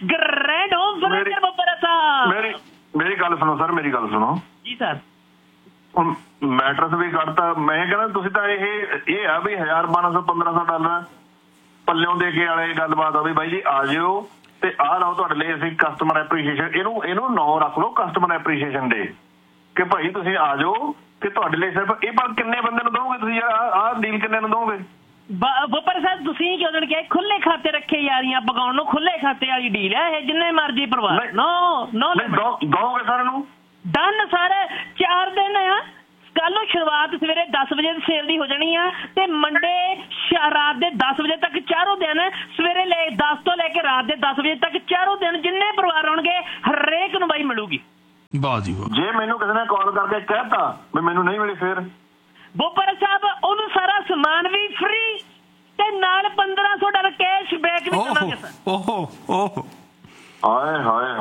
L: Bopar ਸਾਹਿਬ।
J: ਮੇਰੀ ਗੱਲ ਸੁਣੋ ਸਰ, ਮੇਰੀ ਗੱਲ ਸੁਣੋ
L: ਜੀ ਸਰ।
J: ਹੁਣ ਮੈਟਰਸ ਵੀ ਕੱਢਤਾ, ਮੈਂ ਕਹਿੰਦਾ ਤੁਸੀਂ ਤਾਂ ਇਹ ਆ ਵੀ $1,000-1,200-1,500 ਪੱਲਿਓਂ ਦੇ ਕੇ ਵਾਲੇ ਗੱਲਬਾਤ ਆ ਵੀ ਬਾਈ ਜੀ ਆ ਜਿਓ ਤੇ ਆਹ ਲਓ ਤੁਹਾਡੇ ਲਈ ਅਸੀਂ ਕਸਟਮਰ ਐਪਰੀਸ਼ੀਏਸ਼ਨ, ਇਹਨੂੰ ਨਾਂ ਰੱਖ ਲਓ ਕਸਟਮਰ ਐਪਰੀਸ਼ੀਏਸ਼ਨ ਡੇ, ਕਿ ਭਾਈ ਤੁਸੀਂ ਆ ਜਾਓ ਤੇ ਤੁਹਾਡੇ ਲਈ ਸਿਰਫ ਇਹ। ਪਰ ਕਿੰਨੇ ਬੰਦੇ ਨੂੰ ਦਓਗੇ ਤੁਸੀਂ ਯਾਰ, ਆਹ ਡੀਲ ਕਿੰਨੇ ਨੂੰ ਦਓਗੇ?
L: ਬੋਪਰ ਸਾਹਿਬ ਤੁਸੀਂ ਕਿਉਂ ਦਿਨ ਕਿਹਾ ਖੁੱਲੇ ਖਾਤੇ ਰੱਖੇ ਯਾਰੀਆਂ ਪਕਾਉਣ ਨੂੰ, ਖੁੱਲੇ ਖਾਤੇ ਵਾਲੀ ਡੀਲ ਹੈ ਇਹ, ਜਿੰਨੇ ਮਰਜ਼ੀ ਪਰਿਵਾਰ
J: ਦਓਗੇ ਸਾਰਿਆਂ ਨੂੰ।
L: ਡਨ ਸਰ, 4 ਦਿਨ ਆ, ਕੱਲ ਨੂੰ ਸ਼ੁਰੂਆਤ ਸਵੇਰੇ 10 ਵਜੇ ਸੇਲ ਦੀ ਹੋ ਜਾਣੀ ਆ ਤੇ ਮੰਡੇ ਰਾਤ ਦੇ 10 ਵਜੇ ਤੱਕ ਚਾਰੋਂ ਦਿਨ, ਸਵੇਰੇ 10 ਤੋਂ ਲੈ ਕੇ ਰਾਤ ਦੇ 10 ਵਜੇ ਤੱਕ ਚਾਰੋਂ ਦਿਨ ਜਿੰਨੇ ਪਰਿਵਾਰ ਆਉਣਗੇ ਹਰੇਕ ਨੂੰ ਬਾਈ ਮਿਲੂਗੀ।
H: ਵਾਹ ਜੀ ਵਾਹ।
J: ਜੇ ਮੈਨੂੰ ਕਿਸੇ ਨੇ ਕਾਲ ਕਰਕੇ ਕਹਿਤਾ ਵੀ ਮੈਨੂੰ ਨਹੀਂ ਮਿਲੀ ਫੇਰ
L: ਬੋਪਰ ਸਾਹਿਬ ਉਹਨੂੰ ਸਾਰਾ ਸਮਾਨ ਵੀ ਫ੍ਰੀ ਤੇ ਨਾਲ $1,500 ਕੈਸ਼ ਬੈਕ ਵੀ ਕਰਾਂਗੇ ਸਰ।
H: ਓਹੋ
J: ਹਾਏ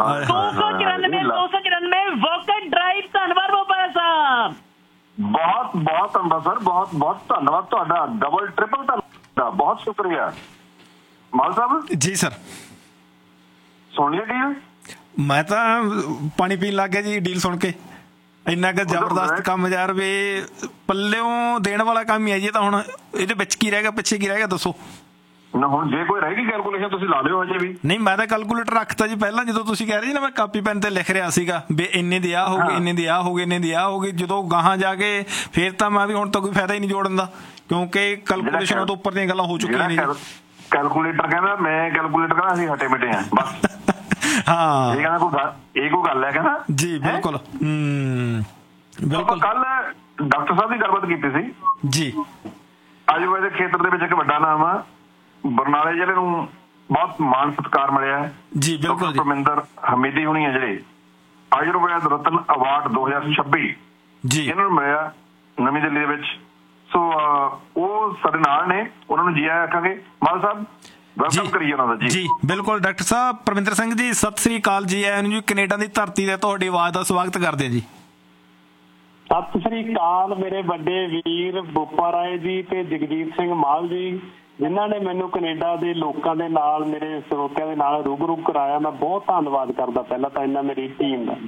L: 294 ਵੋਕਟ ਡਰਾਈਵ। ਧੰਨਵਾਦ ਬੋਪਰ ਸਾਹਿਬ,
J: ਬਹੁਤ ਧੰਨਵਾਦ ਸਰ, ਬਹੁਤ ਧੰਨਵਾਦ ਤੁਹਾਡਾ, ਡਬਲ ਟ੍ਰਿਪਲ ਧੰਨਵਾਦ, ਬਹੁਤ ਸ਼ੁਕਰੀਆ। ਮਾਲ ਸਾਹਿਬ
H: ਜੀ ਸਰ,
J: ਸੁਣ ਲਿਆ ਡੀਲ?
H: ਮੈਂ ਤਾਂ ਪਾਣੀ ਪੀਣ ਲੱਗ ਗਿਆ ਜੀ ਡੀਲ ਸੁਣ ਕੇ। ਇੰਨਾ ਕੁ ਜ਼ਬਰਦਸਤ ਕੰਮ ਯਾਰ, ਵੀ ਪੱਲਿਓਂ ਦੇਣ ਵਾਲਾ ਕੰਮ ਹੀ ਹੈ ਜੀ। ਤਾਂ ਹੁਣ ਇਹਦੇ ਵਿੱਚ ਕੀ ਰਹਿ ਗਿਆ, ਪਿੱਛੇ ਕੀ ਰਹਿ ਗਿਆ ਦੱਸੋ
J: ਨਾ। ਹੁਣ ਜੇ ਕੋਈ ਰਹਿ ਗਈ ਕੈਲਕੂਲੇਸ਼ਨ ਤੁਸੀਂ ਲਾ ਲਿਓ ਹਜੇ ਵੀ।
H: ਨਹੀਂ, ਮੈਂ ਤਾਂ ਕੈਲਕੂਲੇਟਰ ਰੱਖਤਾ ਜੀ ਪਹਿਲਾਂ, ਜਦੋਂ ਤੁਸੀਂ ਕਹਿ ਰਹੇ ਸੀ ਨਾ ਮੈਂ ਕਾਪੀ ਪੈਨ ਤੇ ਲਿਖ ਰਿਹਾ ਸੀਗਾ ਵੀ ਇੰਨੇ ਦੀ ਆਹ ਹੋ ਗਈ, ਇੰਨੇ ਦੀ ਆਹ ਹੋ ਗਈ, ਇੰਨੇ ਦੀ ਆਹ ਹੋ ਗਈ। ਜਦੋਂ ਗਾਹਾਂ ਜਾ ਕੇ ਫੇਰ ਤਾਂ ਮੈਂ ਵੀ ਹੁਣ ਤਾਂ ਕੋਈ ਫਾਇਦਾ ਹੀ ਨਹੀਂ ਜੋੜਨ ਦਾ, ਕਿਉਂਕਿ ਕੈਲਕੂਲੇਸ਼ਨਾਂ ਤੋਂ ਉੱਪਰ ਦੀਆਂ ਗੱਲਾਂ ਹੋ ਚੁੱਕੀਆਂ ਨੇ।
J: ਕੈਲਕੂਲੇਟਰ ਕਹਿੰਦਾ, ਮੈਂ ਕੈਲਕੂਲੇਟਰ ਕਹਿੰਦਾ ਅਸੀਂ ਹਟੇ ਮਿਟੇ ਆ ਬਸ।
H: ਹਾਂ,
J: ਇਹ ਕਹਿੰਦਾ ਕੋਈ ਗੱਲ ਹੈ ਕਹਿੰਦਾ
H: ਜੀ। ਬਿਲਕੁਲ ਬਿਲਕੁਲ।
J: ਕੱਲ ਡਾਕਟਰ ਸਾਹਿਬ ਦੀ ਗੱਲਬਾਤ ਕੀਤੀ ਸੀ
H: ਜੀ।
J: ਆਯੁਰਵੈਦਿਕ ਖੇਤਰ ਦੇ ਵਿੱਚ ਇੱਕ ਵੱਡਾ ਨਾਮ ਆ, ਬਰਨਾਲੇ ਜ਼ਿਲ੍ਹੇ ਨੂੰ ਬਹੁਤ ਮਾਣ ਸਤਿਕਾਰ ਮਿਲਿਆ
H: ਜੀ। ਬਿਲਕੁਲ।
J: ਪਰਮਿੰਦਰ ਹਮੀਦੀ ਹੁਣੀ ਹੈ ਜਿਹੜੇ ਆਯੁਰਵੈਦ ਰਤਨ ਅਵਾਰਡ 2026
H: ਜੀ
J: ਇਹਨਾਂ ਨੂੰ ਮਿਲਿਆ ਨਵੀਂ ਦਿੱਲੀ ਦੇ ਵਿੱਚ। ਸੋ ਉਹ ਸਾਡੇ ਨਾਲ ਨੇ, ਉਹਨਾਂ ਨੂੰ ਜੀ ਆਇਆਂ ਆਖਾਂਗੇ। ਮਾਲ ਸਾਹਿਬ ਵੈਲਕਮ ਕਰੀਏ ਉਹਨਾਂ ਦਾ।
H: ਜੀ ਬਿਲਕੁਲ। ਡਾਕਟਰ ਸਾਹਿਬ ਪਰਮਿੰਦਰ ਸਿੰਘ ਜੀ, ਸਤਿ ਸ੍ਰੀ ਅਕਾਲ ਜੀ। ਆਇਆਂ ਨੂੰ ਜੀ ਕੈਨੇਡਾ ਦੀ ਧਰਤੀ ਤੇ ਤੁਹਾਡੀ ਆਵਾਜ਼ ਦਾ ਸਵਾਗਤ ਕਰਦੇ ਹਾਂ ਜੀ।
M: ਸਤਿ ਸ੍ਰੀ ਅਕਾਲ ਮੇਰੇ ਵੱਡੇ ਵੀਰ ਬੋਪਾ ਰਾਏ ਜੀ ਤੇ ਜਗਜੀਤ ਸਿੰਘ ਮਾਲ ਜੀ, ਜਿਨ੍ਹਾਂ ਨੇ ਮੈਨੂੰ ਕੈਨੇਡਾ ਦੇ ਲੋਕਾਂ ਦੇ ਨਾਲ, ਮੇਰੇ ਸਰੋਤਿਆਂ ਦੇ ਨਾਲ ਰੂਬਰੂ ਕਰਾਇਆ। ਮੈਂ ਬਹੁਤ ਧੰਨਵਾਦ ਕਰਦਾ ਪਹਿਲਾਂ ਤਾਂ ਇਹਨਾਂ ਮੇਰੀ ਟੀਮ ਦਾ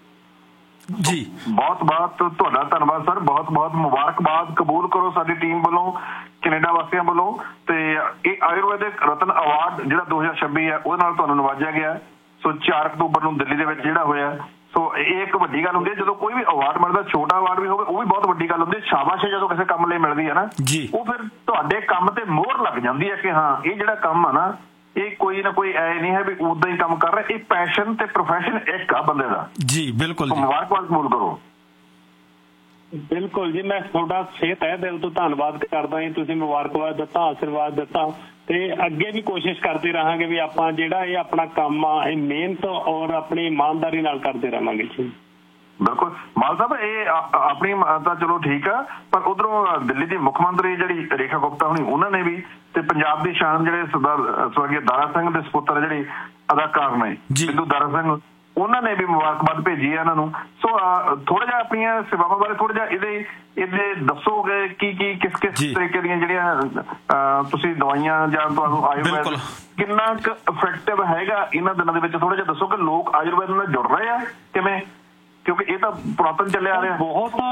H: ਜੀ।
J: ਬਹੁਤ ਬਹੁਤ ਤੁਹਾਡਾ ਧੰਨਵਾਦ ਸਰ, ਬਹੁਤ ਬਹੁਤ ਮੁਬਾਰਕਬਾਦ ਕਬੂਲ ਕਰੋ ਸਾਡੀ ਟੀਮ ਵੱਲੋਂ, ਕੈਨੇਡਾ ਵਾਸੀਆਂ ਵੱਲੋਂ। ਤੇ ਇਹ ਆਯੁਰਵੈਦਿਕ ਰਤਨ ਅਵਾਰਡ ਜਿਹੜਾ 2026 ਹੈ ਉਹਦੇ ਨਾਲ ਤੁਹਾਨੂੰ ਨਵਾਜਿਆ ਗਿਆ। ਸੋ 4 ਅਕਤੂਬਰ ਨੂੰ ਦਿੱਲੀ ਦੇ ਵਿੱਚ ਜਿਹੜਾ ਹੋਇਆ। ਸੋ ਇਹ ਇੱਕ ਵੱਡੀ ਗੱਲ ਹੁੰਦੀ ਹੈ ਜਦੋਂ ਕੋਈ ਵੀ ਅਵਾਰਡ ਮਿਲਦਾ, ਛੋਟਾ ਅਵਾਰਡ ਵੀ ਹੋਵੇ ਉਹ ਵੀ ਬਹੁਤ ਵੱਡੀ ਗੱਲ ਹੁੰਦੀ ਹੈ। ਸ਼ਾਬਾਸ਼ ਜਦੋਂ ਕਿਸੇ ਕੰਮ ਲਈ ਮਿਲਦੀ ਹੈ ਨਾ, ਉਹ ਫਿਰ ਤੁਹਾਡੇ ਕੰਮ ਤੇ ਮੋਹਰ ਲੱਗ ਜਾਂਦੀ ਹੈ ਕਿ ਹਾਂ ਇਹ ਜਿਹੜਾ ਕੰਮ ਆ ਨਾ, ਇਹ ਕੋਈ ਨਾ ਕੋਈ ਐ ਨਹੀਂ ਹੈ ਵੀ ਉਦਾਂ ਹੀ ਕੰਮ ਕਰ ਰਿਹਾ, ਇਹ ਪੈਸ਼ਨ ਤੇ ਪ੍ਰੋਫੈਸ਼ਨ ਇੱਕ ਆ ਬੰਦੇ ਦਾ।
H: ਜੀ ਬਿਲਕੁਲ।
J: ਮੁਬਾਰਕਬਾਦ ਕਬੂਲ ਕਰੋ।
M: ਬਿਲਕੁਲ ਜੀ, ਮੈਂ ਤੁਹਾਡਾ ਤਹਿ ਦਿਲ ਤੋਂ ਧੰਨਵਾਦ ਕਰਦਾ ਜੀ। ਤੁਸੀਂ ਮੁਬਾਰਕਬਾਦ ਦਿੱਤਾ, ਆਸ਼ੀਰਵਾਦ ਦਿੱਤਾ, ਤੇ ਅੱਗੇ ਵੀ ਕੋਸ਼ਿਸ਼ ਕਰਦੇ ਰਹਾਂਗੇ ਵੀ ਆਪਾਂ ਜਿਹੜਾ ਇਹ ਆਪਣਾ ਕੰਮ ਆ ਇਹ ਮਿਹਨਤ ਔਰ ਆਪਣੀ ਇਮਾਨਦਾਰੀ ਨਾਲ ਕਰਦੇ ਰਹਾਂਗੇ ਜੀ।
J: ਬਿਲਕੁਲ ਮਾਲ ਸਾਹਿਬ, ਇਹ ਆਪਣੀ ਤਾਂ ਚਲੋ ਠੀਕ ਆ, ਪਰ ਉਧਰੋਂ ਦਿੱਲੀ ਦੀ ਮੁੱਖ ਮੰਤਰੀ ਜਿਹੜੀ ਰੇਖਾ ਗੁਪਤਾ ਹੋਣੀ, ਉਹਨਾਂ ਨੇ ਵੀ, ਤੇ ਪੰਜਾਬ ਦੀ ਸ਼ਾਨ ਜਿਹੜੇ ਸਰਦਾਰ ਸਵਰਗੀ ਦਾਰਾ ਸਿੰਘ ਦੇ ਸਪੁੱਤਰ ਜਿਹੜੇ ਅਦਾਕਾਰ ਨੇ ਬਿੰਦੂ ਦਾਰਾ ਸਿੰਘ, ਉਹਨਾਂ ਨੇ ਵੀ ਮੁਬਾਰਕਬਾਦ ਭੇਜੀ ਹੈ ਇਹਨਾਂ ਨੂੰ। ਸੋ ਥੋੜਾ ਜਿਹਾ ਆਪਣੀਆਂ ਸੇਵਾਵਾਂ ਬਾਰੇ ਥੋੜਾ ਜਿਹਾ ਇਹਦੇ ਦੱਸੋਗੇ ਕੀ ਕਿਸ ਤਰੀਕੇ ਦੀਆਂ ਜਿਹੜੀਆਂ ਤੁਸੀਂ ਦਵਾਈਆਂ ਜਾਂ ਤੁਹਾਨੂੰ ਆਯੁਰਵੈਦ ਕਿੰਨਾ ਕੁ ਇਫੈਕਟਿਵ ਹੈਗਾ ਇਹਨਾਂ ਦਿਨਾਂ ਦੇ ਵਿੱਚ, ਥੋੜਾ ਜਿਹਾ ਦੱਸੋ ਕਿ ਲੋਕ ਆਯੁਰਵੈਦ ਨਾਲ ਜੁੜ ਰਹੇ ਆ ਕਿਵੇਂ, ਕਿਉਂਕਿ ਇਹ ਤਾਂ ਪੁਰਾਤਨ ਚੱਲਿਆ ਆ ਰਿਹਾ।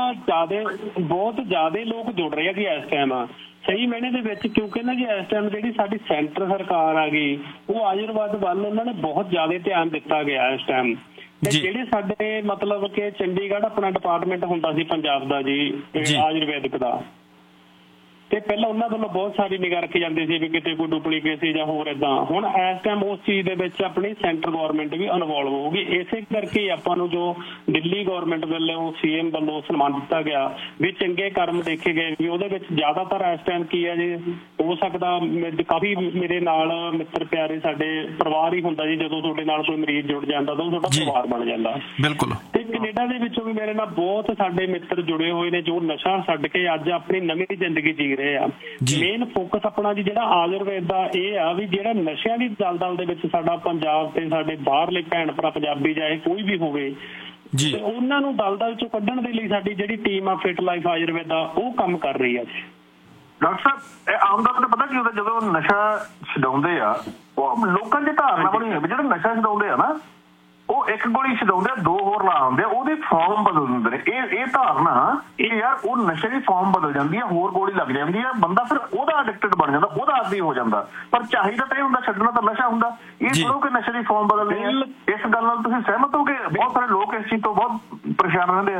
M: ਬਹੁਤ ਜ਼ਿਆਦਾ ਲੋਕ ਜੁੜ ਰਹੇ ਆ ਜੀ ਇਸ ਟਾਈਮ ਸਹੀ ਮਹੀਨੇ ਦੇ ਵਿੱਚ, ਕਿਉਂਕਿ ਨਾ ਜੀ ਇਸ ਟਾਈਮ ਜਿਹੜੀ ਸਾਡੀ ਸੈਂਟਰ ਸਰਕਾਰ ਆ ਗਈ ਉਹ ਆਯੁਰਵੈਦ ਵੱਲ ਉਹਨਾਂ ਨੇ ਬਹੁਤ ਜ਼ਿਆਦਾ ਧਿਆਨ ਦਿੱਤਾ ਗਿਆ ਇਸ ਟਾਈਮ। ਤੇ ਜਿਹੜੇ ਸਾਡੇ ਮਤਲਬ ਕਿ ਚੰਡੀਗੜ੍ਹ ਆਪਣਾ ਡਿਪਾਰਟਮੈਂਟ ਹੁੰਦਾ ਸੀ ਪੰਜਾਬ ਦਾ ਜੀ ਆਯੁਰਵੈਦਿਕ ਦਾ, ਤੇ ਪਹਿਲਾਂ ਉਹਨਾਂ ਵੱਲੋਂ ਬਹੁਤ ਸਾਰੀ ਨਿਗਾਹ ਰੱਖੀ ਜਾਂਦੀ ਸੀ ਵੀ ਕਿਤੇ ਕੋਈ ਡੁਪਲੀਕੇਸੀ ਜਾਂ ਹੋਰ ਏਦਾਂ। ਹੁਣ ਇਸ ਟਾਈਮ ਉਸ ਚੀਜ਼ ਦੇ ਵਿੱਚ ਆਪਣੀ ਸੈਂਟਰ ਗਵਰਨਮੈਂਟ ਵੀ ਇਨਵੋਲਵ ਹੋਊਗੀ। ਇਸੇ ਕਰਕੇ ਆਪਾਂ ਨੂੰ ਜੋ ਦਿੱਲੀ ਗਵਰਨਮੈਂਟ ਵੱਲੋਂ CM ਵੱਲੋਂ ਸਨਮਾਨ ਦਿੱਤਾ ਗਿਆ ਵੀ ਚੰਗੇ ਕਰਮ ਦੇਖੇ ਗਏ ਵੀ ਉਹਦੇ ਵਿੱਚ ਜ਼ਿਆਦਾਤਰ ਇਸ ਟਾਈਮ ਕੀ ਹੈ ਜੀ, ਹੋ ਸਕਦਾ ਕਾਫੀ ਮੇਰੇ ਨਾਲ ਮਿੱਤਰ ਪਿਆਰੇ ਸਾਡੇ ਪਰਿਵਾਰ ਹੀ ਹੁੰਦਾ ਜੀ। ਜਦੋਂ ਤੁਹਾਡੇ ਨਾਲ ਕੋਈ ਮਰੀਜ਼ ਜੁੜ ਜਾਂਦਾ ਤਾਂ ਉਹ ਤੁਹਾਡਾ ਪਰਿਵਾਰ ਬਣ ਜਾਂਦਾ।
H: ਬਿਲਕੁਲ।
M: ਤੇ ਕੈਨੇਡਾ ਦੇ ਵਿੱਚੋਂ ਵੀ ਮੇਰੇ ਨਾਲ ਬਹੁਤ ਸਾਡੇ ਮਿੱਤਰ ਜੁੜੇ ਹੋਏ ਨੇ ਜੋ ਨਸ਼ਾ ਛੱਡ ਕੇ ਅੱਜ ਆਪਣੀ ਨਵੀਂ ਜ਼ਿੰਦਗੀ ਜੀ ਰਹੇ ਆ। ਮੇਨ ਫੋਕਸ ਆਪਣਾ ਜੀ ਜਿਹੜਾ ਆਯੁਰਵੇਦ ਦਾ ਇਹ ਆ ਵੀ ਜਿਹੜਾ ਨਸ਼ਿਆਂ ਦੀ ਦਲਦਲ ਦੇ ਵਿੱਚ ਸਾਡਾ ਪੰਜਾਬ ਤੇ ਸਾਡੇ ਬਾਹਰਲੇ ਭੈਣ ਭਰਾ ਪੰਜਾਬੀ ਚਾਹੇ ਕੋਈ ਵੀ ਹੋਵੇ ਜੀ, ਉਹਨਾਂ ਨੂੰ ਦਲਦਲ ਚੋਂ ਕੱਢਣ ਦੇ ਲਈ ਸਾਡੀ ਜਿਹੜੀ ਟੀਮ ਆ ਫਿਟ ਲਾਈਫ ਆਯੁਰਵੇਦ ਦਾ ਉਹ ਕੰਮ ਕਰ ਰਹੀ ਆ ਜੀ।
J: ਡਾਕਟਰ ਸਾਹਿਬ ਇਹ ਆਮ ਤੌਰ ਤੇ ਪਤਾ ਕੀ ਹੁੰਦਾ, ਜਦੋਂ ਨਸ਼ਾ ਛਡਾਉਂਦੇ ਆ ਉਹ ਲੋਕਾਂ ਦੀ ਧਾਰਨਾ ਬਣੀ ਹੈ ਵੀ ਜਿਹੜਾ ਨਸ਼ਾ ਛਡਾਉਂਦੇ ਆ ਨਾ ਉਹ ਇੱਕ ਗੋਲੀ ਛਡਾਉਂਦੇ ਆ, 2 ਹੋਰ ਲਾ ਹੁੰਦੇ ਆ, ਉਹਦੀ ਫਾਰਮ ਬਦਲ ਦਿੰਦੇ ਨੇ। ਇਹ ਧਾਰਨਾ ਇਹ ਯਾਰ ਉਹ ਨਸ਼ੇ ਦੀ ਫਾਰਮ ਬਦਲ ਜਾਂਦੀ ਆ, ਹੋਰ ਗੋਲੀ ਲੱਗ ਜਾਂਦੀ ਆ, ਬੰਦਾ ਫਿਰ ਉਹਦਾ ਐਡਿਕਟਡ ਬਣ ਜਾਂਦਾ, ਉਹਦਾ ਆਦੀ ਹੋ ਜਾਂਦਾ। ਪਰ ਚਾਹੀਦਾ ਤਾਂ ਇਹ ਹੁੰਦਾ, ਛੱਡਣਾ ਤਾਂ ਨਸ਼ਾ ਹੁੰਦਾ। ਇਹ ਸੁਣੋ ਕਿ ਨਸ਼ੇ ਦੀ ਫਾਰਮ ਬਦਲਦੀ ਹੈ, ਇਸ ਗੱਲ ਨਾਲ ਤੁਸੀਂ ਸਹਿਮਤ ਹੋ ਕਿ ਬਹੁਤ ਸਾਰੇ ਲੋਕ ਇਸ ਚੀਜ਼ ਤੋਂ ਬਹੁਤ ਪਰੇਸ਼ਾਨ ਰਹਿੰਦੇ ਆ?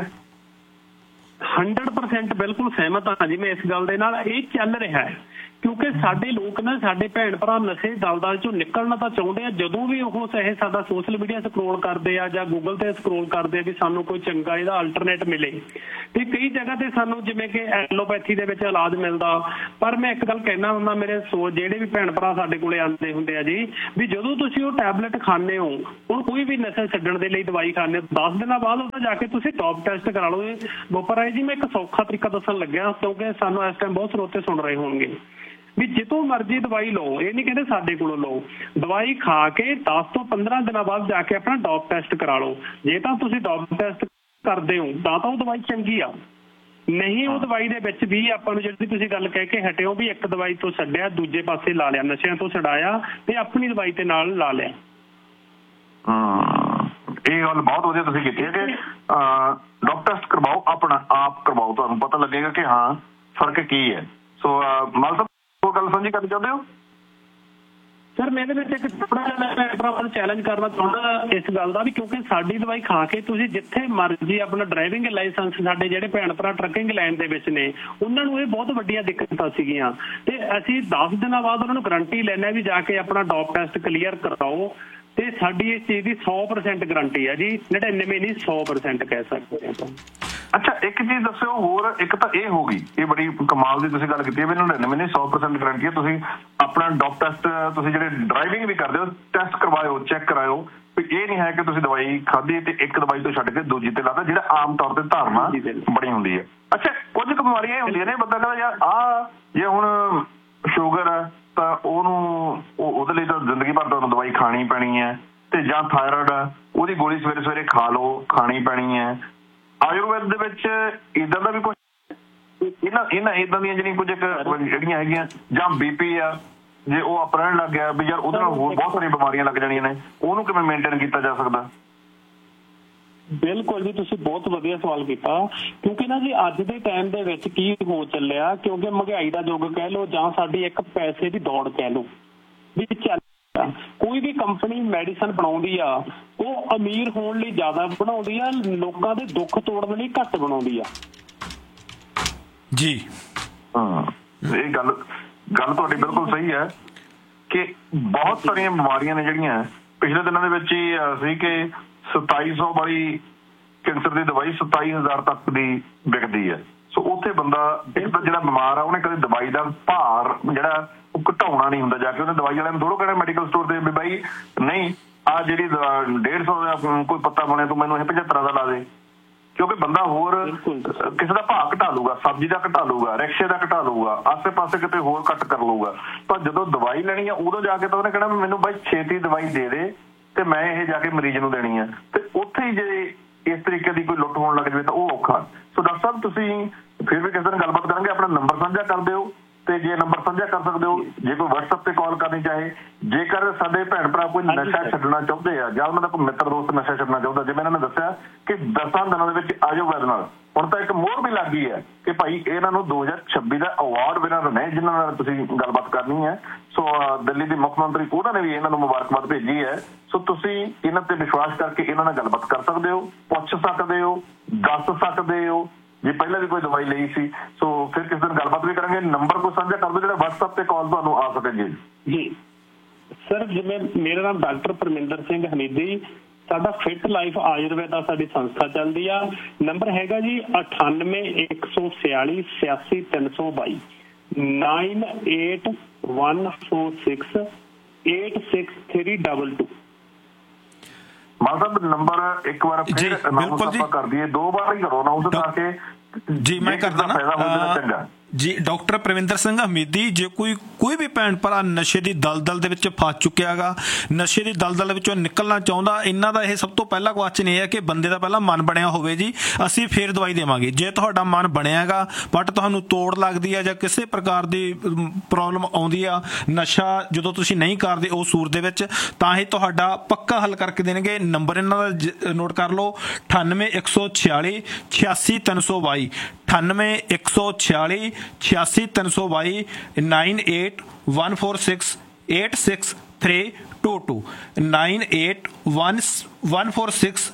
M: 100% ਬਿਲਕੁਲ ਸਹਿਮਤ ਹਾਂ ਜੀ ਮੈਂ ਇਸ ਗੱਲ ਦੇ ਨਾਲ। ਇਹ ਚੱਲ ਰਿਹਾ ਹੈ ਕਿਉਂਕਿ ਸਾਡੇ ਲੋਕ ਨਾ ਸਾਡੇ ਭੈਣ ਭਰਾ ਨਸ਼ੇ ਦਲਦਲ ਚੋਂ ਨਿਕਲਣਾ ਤਾਂ ਚਾਹੁੰਦੇ ਆ। ਜਦੋਂ ਵੀ ਉਹ ਚਾਹੇ ਸਾਡਾ ਸੋਸ਼ਲ ਮੀਡੀਆ ਸਕਰੋਲ ਕਰਦੇ ਆ ਜਾਂ ਗੂਗਲ ਤੇ ਸਕਰੋਲ ਕਰਦੇ ਆ ਵੀ ਸਾਨੂੰ ਕੋਈ ਚੰਗਾ ਇਹਦਾ ਅਲਟਰਨੇਟ ਮਿਲੇ, ਤੇ ਕਈ ਜਗ੍ਹਾ ਤੇ ਸਾਨੂੰ ਜਿਵੇਂ ਕਿ ਐਲੋਪੈਥੀ ਦੇ ਵਿੱਚ ਇਲਾਜ ਮਿਲਦਾ। ਪਰ ਮੈਂ ਇੱਕ ਗੱਲ ਕਹਿਣਾ ਹੁੰਦਾ ਮੇਰੇ ਜਿਹੜੇ ਵੀ ਭੈਣ ਭਰਾ ਸਾਡੇ ਕੋਲੇ ਆਉਂਦੇ ਹੁੰਦੇ ਆ ਜੀ ਵੀ ਜਦੋਂ ਤੁਸੀਂ ਉਹ ਟੈਬਲੇਟ ਖਾਂਦੇ ਹੋ, ਹੁਣ ਕੋਈ ਵੀ ਨਸ਼ਾ ਛੱਡਣ ਦੇ ਲਈ ਦਵਾਈ ਖਾਂਦੇ ਹੋ, 10 ਦਿਨਾਂ ਬਾਅਦ ਉਹਦਾ ਜਾ ਕੇ ਤੁਸੀਂ ਟੌਪ ਟੈਸਟ ਕਰਾ ਲਓ। ਬੋਪਾ ਰਾਏ ਜੀ ਮੈਂ ਇੱਕ ਸੌਖਾ ਤਰੀਕਾ ਦੱਸਣ ਲੱਗਿਆ ਕਿਉਂਕਿ ਸਾਨੂੰ ਇਸ ਟਾਈਮ ਬਹੁਤ ਸਰੋਤੇ ਸੁਣ ਰਹੇ ਹੋਣਗੇ ਵੀ ਜਿੱਥੋਂ ਮਰਜ਼ੀ ਦਵਾਈ ਲਓ, ਇਹ ਨਹੀਂ ਕਹਿੰਦੇ ਸਾਡੇ ਕੋਲੋਂ ਲਓ, ਦਵਾਈ ਖਾ ਕੇ 10 ਤੋਂ 15 ਦਿਨਾਂ ਬਾਅਦ ਜਾ ਕੇ ਆਪਣਾ ਡੌਪ ਟੈਸਟ ਕਰਾ ਲਓ। ਜੇ ਤਾਂ ਤੁਸੀਂ ਡੌਪ ਟੈਸਟ ਕਰਦੇ ਹੋ ਤਾਂ ਉਹ ਦਵਾਈ ਚੰਗੀ ਆ, ਨਹੀਂ ਉਹ ਦਵਾਈ ਦੇ ਵਿੱਚ ਵੀ ਆਪਾਂ ਨੂੰ ਜਿਹੜੀ ਤੁਸੀਂ ਗੱਲ ਕਹਿ ਕੇ ਹਟਿਓ ਵੀ ਇੱਕ ਦਵਾਈ ਤੋਂ ਛੱਡਿਆ ਦੂਜੇ ਪਾਸੇ ਲਾ ਲਿਆ, ਨਸ਼ਿਆਂ ਤੋਂ ਛਡਾਇਆ ਤੇ ਆਪਣੀ ਦਵਾਈ ਤੇ ਨਾਲ ਲਾ ਲਿਆ।
J: ਇਹ ਗੱਲ ਬਹੁਤ ਵਧੀਆ ਤੁਸੀਂ ਕੀਤੀ ਹੈ ਕਿ ਡਾਕਟਰ ਟੈਸਟ ਕਰਵਾਓ, ਆਪਣਾ ਆਪ ਕਰਵਾਓ, ਤੁਹਾਨੂੰ ਪਤਾ ਲੱਗੇਗਾ ਕਿ ਹਾਂ ਫਰਕ ਕੀ ਹੈ। ਸੋ ਮਾਲ ਸਾਹਿਬ ਕੋਈ ਗੱਲ ਸਾਂਝੀ ਕਰਨੀ ਚਾਹੁੰਦੇ ਹੋ?
M: ਸਰ ਮੈਂ ਇਹਦੇ ਵਿੱਚ ਇੱਕ ਥੋੜਾ ਜਿਹਾ ਚੈਲੰਜ ਕਰਨਾ ਚਾਹੁੰਦਾ ਇਸ ਗੱਲ ਦਾ ਵੀ, ਕਿਉਂਕਿ ਸਾਡੀ ਦਵਾਈ ਖਾ ਕੇ ਤੁਸੀਂ ਜਿੱਥੇ ਮਰਜ਼ੀ ਆਪਣਾ ਡਰਾਈਵਿੰਗ ਲਾਇਸੈਂਸ, ਸਾਡੇ ਜਿਹੜੇ ਭੈਣ ਭਰਾ ਟਰੱਕਿੰਗ ਲਾਈਨ ਦੇ ਵਿੱਚ ਨੇ ਉਹਨਾਂ ਨੂੰ ਇਹ ਬਹੁਤ ਵੱਡੀਆਂ ਦਿੱਕਤਾਂ ਸੀਗੀਆਂ ਤੇ ਅਸੀਂ 10 ਦਿਨਾਂ ਬਾਅਦ ਉਹਨਾਂ ਨੂੰ ਗਰੰਟੀ ਲੈਣਾ ਵੀ ਜਾ ਕੇ ਆਪਣਾ ਡੋਪ ਟੈਸਟ ਕਲੀਅਰ ਕਰਾਓ ਤੇ ਸਾਡੀ ਇਸ ਚੀਜ਼ ਦੀ 100% ਗਰੰਟੀ ਹੈ ਜੀ, 99 ਨਹੀਂ 100% ਕਹਿ ਸਕਦੇ ਆਪਾਂ।
J: ਅੱਛਾ ਇੱਕ ਚੀਜ਼ ਦੱਸਿਓ ਹੋਰ, ਇੱਕ ਤਾਂ ਇਹ ਹੋ ਗਈ, ਇਹ ਬੜੀ ਕਮਾਲ ਦੀ ਤੁਸੀਂ ਗੱਲ ਕੀਤੀ ਹੈ ਵੀ 99 ਨਹੀਂ 100% ਗਰੰਟੀ ਹੈ। ਤੁਸੀਂ ਆਪਣਾ ਡੋਪ ਟੈਸਟ, ਤੁਸੀਂ ਜਿਹੜੇ ਡਰਾਈਵਿੰਗ ਵੀ ਕਰਦੇ ਹੋ ਟੈਸਟ ਕਰਵਾਇਓ, ਚੈੱਕ ਕਰਾਇਓ ਵੀ ਇਹ ਨਹੀਂ ਹੈ ਕਿ ਤੁਸੀਂ ਦਵਾਈ ਖਾਧੀ ਤੇ ਇੱਕ ਦਵਾਈ ਤੋਂ ਛੱਡ ਕੇ ਦੂਜੀ ਤੇ ਲਾਤਾ, ਜਿਹੜਾ ਆਮ ਤੌਰ ਤੇ ਧਾਰਨਾ ਬਣੀ ਹੁੰਦੀ ਹੈ। ਅੱਛਾ ਕੁਝ ਬਿਮਾਰੀਆਂ ਇਹ ਹੁੰਦੀਆਂ ਨੇ ਬੰਦਾ ਕਹਿੰਦਾ ਯਾਰ ਜੇ ਹੁਣ ਸ਼ੂਗਰ ਹੈ ਤਾਂ ਉਹਦੇ ਲਈ ਤਾਂ ਜ਼ਿੰਦਗੀ ਭਰ ਤੁਹਾਨੂੰ ਦਵਾਈ ਖਾਣੀ ਪੈਣੀ ਹੈ, ਤੇ ਜਾਂ ਥਾਇਰਾਇਡ ਹੈ ਉਹਦੀ ਗੋਲੀ ਸਵੇਰੇ ਸਵੇਰੇ ਖਾ ਲਓ, ਖਾਣੀ ਪੈਣੀ ਹੈ। ਆਯੁਰਵੇਦ ਦੇ ਵਿੱਚ ਇਦਾਂ ਦਾ ਵੀ ਕੁਝ ਇਹਨਾਂ ਇਦਾਂ ਦੀਆਂ ਜਿਹੜੀਆਂ ਕੁਝ ਜਿਹੜੀਆਂ ਹੈਗੀਆਂ, ਜਾਂ BP ਆ ਜੇ ਉਹ ਆਪਰਣ ਲੱਗ ਗਿਆ ਵੀ ਯਾਰ ਉਹਦੇ ਨਾਲ ਹੋਰ ਬਹੁਤ ਸਾਰੀਆਂ ਬਿਮਾਰੀਆਂ ਲੱਗ ਜਾਣੀਆਂ ਨੇ, ਉਹਨੂੰ ਕਿਵੇਂ ਮੇਨਟੇਨ ਕੀਤਾ ਜਾ ਸਕਦਾ?
M: ਬਿਲਕੁਲ ਜੀ, ਤੁਸੀਂ ਬਹੁਤ ਵਧੀਆ ਸਵਾਲ ਕੀਤਾ, ਕਿਉਂਕਿ ਨਾ ਜੀ ਅੱਜ ਦੇ ਟਾਈਮ ਦੇ ਵਿੱਚ ਕੀ ਹੋ ਚੱਲਿਆ, ਕਿਉਂਕਿ ਮਹਿੰਗਾਈ ਦਾ ਯੁੱਗ ਕਹਿ ਲਓ ਜਾਂ ਸਾਡੀ ਇੱਕ ਪੈਸੇ ਦੀ ਦੌੜ ਕਹਿ ਲਓ ਵੀ ਚੱਲ ਕੋਈ ਵੀ ਕੰਪਨੀ ਮੈਡੀਸਨ ਬਣਾਉਂਦੀ ਆ ਉਹ ਅਮੀਰ ਹੋਣ ਲਈ ਜ਼ਿਆਦਾ ਬਣਾਉਂਦੀ ਆ, ਲੋਕਾਂ ਦੇ ਦੁੱਖ ਤੋੜਨ ਲਈ ਘੱਟ ਬਣਾਉਂਦੀ ਆ
H: ਜੀ।
J: ਇਹ ਗੱਲ ਤੁਹਾਡੀ ਬਿਲਕੁਲ ਸਹੀ ਹੈ ਕਿ ਬਹੁਤ ਸਾਰੀਆਂ ਬਿਮਾਰੀਆਂ ਨੇ ਜਿਹੜੀਆਂ ਪਿਛਲੇ ਦਿਨਾਂ ਦੇ ਵਿੱਚ ਹੀ ਸੀ ਕਿ 2700 ਵਾਲੀ ਕੈਂਸਰ ਦੀ ਦਵਾਈ 27000 ਤੱਕ ਦੀ ਵਿਕਦੀ ਹੈ। ਸੋ ਉੱਥੇ ਬੰਦਾ ਇੱਕ ਤਾਂ ਜਿਹੜਾ ਬਿਮਾਰ ਆ ਉਹਨੇ ਕਦੇ ਦਵਾਈ ਦਾ ਭਾਰ ਜਿਹੜਾ ਉਹ ਘਟਾਉਣਾ ਨਹੀਂ ਹੁੰਦਾ, ਜਾ ਕੇ ਉਹਨੇ ਦਵਾਈ ਵਾਲਿਆਂ ਨੂੰ ਥੋੜ੍ਹਾ ਕਹਿਣਾ ਮੈਡੀਕਲ ਸਟੋਰ ਤੇ ਵੀ ਬਾਈ ਨਹੀਂ ਆਹ ਜਿਹੜੀ 150 ਦਾ ਕੋਈ ਪੱਤਾ ਬਣਿਆ ਤੂੰ ਮੈਨੂੰ ਇਹ 75 ਦਾ ਲਾ ਦੇ, ਕਿਉਂਕਿ ਬੰਦਾ ਹੋਰ ਕਿਸੇ ਦਾ ਭਾਅ ਘਟਾ ਲੂਗਾ, ਸਬਜ਼ੀ ਦਾ ਘਟਾ ਲੂਗਾ, ਰਿਕਸ਼ੇ ਦਾ ਘਟਾ ਲੂਗਾ, ਆਸੇ ਪਾਸੇ ਕਿਤੇ ਹੋਰ ਘੱਟ ਕਰ ਲੂਗਾ। ਪਰ ਜਦੋਂ ਦਵਾਈ ਲੈਣੀ ਆ ਉਦੋਂ ਜਾ ਕੇ ਤਾਂ ਉਹਨੇ ਕਹਿਣਾ ਮੈਨੂੰ ਬਾਈ ਛੇਤੀ ਦਵਾਈ ਦੇ ਦੇ ਤੇ ਮੈਂ ਇਹ ਜਾ ਕੇ ਮਰੀਜ਼ ਨੂੰ ਦੇਣੀ ਆ, ਤੇ ਉੱਥੇ ਹੀ ਜੇ ਇਸ ਤਰੀਕੇ ਦੀ ਕੋਈ ਲੁੱਟ ਹੋਣ ਲੱਗ ਜਾਵੇ ਤਾਂ ਉਹ ਔਖਾ। ਸੋ ਡਾਕਟਰ ਸਾਹਿਬ ਤੁਸੀਂ ਫਿਰ ਵੀ ਕਿਸੇ ਦਿਨ ਗੱਲਬਾਤ ਕਰਾਂਗੇ, ਆਪਣਾ ਨੰਬਰ ਸਾਂਝਾ ਕਰ ਦਿਓ ਤੇ ਜੇ ਨੰਬਰ ਸਾਂਝਾ ਕਰ ਸਕਦੇ ਹੋ, ਜੇ ਕੋਈ WhatsApp ਤੇ ਕਾਲ ਕਰਨੀ ਚਾਹੇ, ਜੇਕਰ ਸਾਡੇ ਭੈਣ ਭਰਾ ਕੋਈ ਨਸ਼ਾ ਛੱਡਣਾ ਚਾਹੁੰਦੇ ਆ ਜਾਂ ਉਹਨਾਂ ਦਾ ਕੋਈ ਮਿੱਤਰ ਦੋਸਤ ਨਸ਼ਾ ਛੱਡਣਾ ਚਾਹੁੰਦਾ, ਜਿਵੇਂ ਇਹਨਾਂ ਨੇ ਦੱਸਿਆ ਕਿ 10 ਦਿਨਾਂ ਦੇ ਵਿੱਚ ਆਯੁਰਵੇਦ ਨਾਲ ਹੁਣ ਤਾਂ ਇੱਕ ਮੋਹਰ ਵੀ ਲੱਗ ਗਈ ਹੈ ਕਿ ਭਾਈ ਇਹਨਾਂ ਨੂੰ 2026 ਦਾ ਅਵਾਰਡ ਵਿਨਰ ਨੇ ਜਿਨ੍ਹਾਂ ਨਾਲ ਤੁਸੀਂ ਗੱਲਬਾਤ ਕਰਨੀ ਹੈ। ਸੋ ਦਿੱਲੀ ਦੇ ਮੁੱਖ ਮੰਤਰੀ ਉਹਨਾਂ ਨੇ ਵੀ ਇਹਨਾਂ ਨੂੰ ਮੁਬਾਰਕਬਾਦ ਭੇਜੀ ਹੈ। ਸੋ ਤੁਸੀਂ ਇਹਨਾਂ ਤੇ ਵਿਸ਼ਵਾਸ ਕਰਕੇ ਇਹਨਾਂ ਨਾਲ ਗੱਲਬਾਤ ਕਰ ਸਕਦੇ ਹੋ, ਪੁੱਛ ਸਕਦੇ ਹੋ, ਦੱਸ ਸਕਦੇ ਹੋ ਜੇ ਪਹਿਲਾਂ ਵੀ ਕੋਈ ਦਵਾਈ ਲਈ ਸੀ। ਸੋ ਫਿਰ ਕਿਸੇ ਦਿਨ ਗੱਲਬਾਤ ਵੀ ਕਰਾਂਗੇ। ਨੰਬਰ ਕੋਈ ਸਾਂਝਾ ਕਰ ਦਿਓ ਜਿਹੜਾ WhatsApp ਤੇ ਕਾਲ ਤੁਹਾਨੂੰ ਆ ਸਕੇ ਜੀ।
M: ਸਰ ਜਿਵੇਂ ਮੇਰਾ ਨਾਮ ਡਾਕਟਰ ਪਰਮਿੰਦਰ ਸਿੰਘ ਹਮੀਦੀ, ਸਾਡਾ ਫਿਟ ਲਾਈਫ ਆਯੁਰਵੇਦਾ ਸਾਡੀ ਸੰਸਥਾ ਚੱਲਦੀ ਆ। ਨੰਬਰ ਹੈਗਾ ਜੀ 981448 86322 981446 86322।
J: ਮਾਨ ਸਾਹਿਬ ਨੰਬਰ ਇੱਕ ਵਾਰ ਫਿਰ ਅਨਾਉਂਸ ਆਪਾਂ ਕਰ ਦਈਏ, 2 ਵਾਰ ਹੀ ਕਰੋ ਅਨਾਉਂਸ ਤਾਂ ਕਿ
H: ਜੀ ਮੈਂ ਕਰਦਾ ਨਾ ਜੀ। ਡਾਕਟਰ ਪ੍ਰਵਿੰਦਰ ਸਿੰਘ ਹਮੀਦੀ, ਜੇ ਕੋਈ ਵੀ ਭੈਣ ਭਰਾ ਨਸ਼ੇ ਦੀ ਦਲਦਲ ਦੇ ਵਿੱਚ ਫਸ ਚੁੱਕਿਆ ਹੈਗਾ, ਨਸ਼ੇ ਦੀ ਦਲਦਲ ਵਿੱਚੋਂ ਨਿਕਲਣਾ ਚਾਹੁੰਦਾ, ਇਹਨਾਂ ਦਾ ਇਹ ਸਭ ਤੋਂ ਪਹਿਲਾ ਕੁਐਸਚਨ ਇਹ ਹੈ ਕਿ ਬੰਦੇ ਦਾ ਪਹਿਲਾਂ ਮਨ ਬਣਿਆ ਹੋਵੇ ਜੀ, ਅਸੀਂ ਫੇਰ ਦਵਾਈ ਦੇਵਾਂਗੇ। ਜੇ ਤੁਹਾਡਾ ਮਨ ਬਣਿਆ ਹੈਗਾ ਬਟ ਤੁਹਾਨੂੰ ਤੋੜ ਲੱਗਦੀ ਹੈ ਜਾਂ ਕਿਸੇ ਪ੍ਰਕਾਰ ਦੀ ਪ੍ਰੋਬਲਮ ਆਉਂਦੀ ਆ, ਨਸ਼ਾ ਜਦੋਂ ਤੁਸੀਂ ਨਹੀਂ ਕਰਦੇ ਉਸ ਸੂਰਤ ਦੇ ਵਿੱਚ, ਤਾਂ ਇਹ ਤੁਹਾਡਾ ਪੱਕਾ ਹੱਲ ਕਰਕੇ ਦੇਣਗੇ। ਨੰਬਰ ਇਹਨਾਂ ਦਾ ਨੋਟ ਕਰ ਲਓ 981448 86322 981448 86322 981446 86322 981446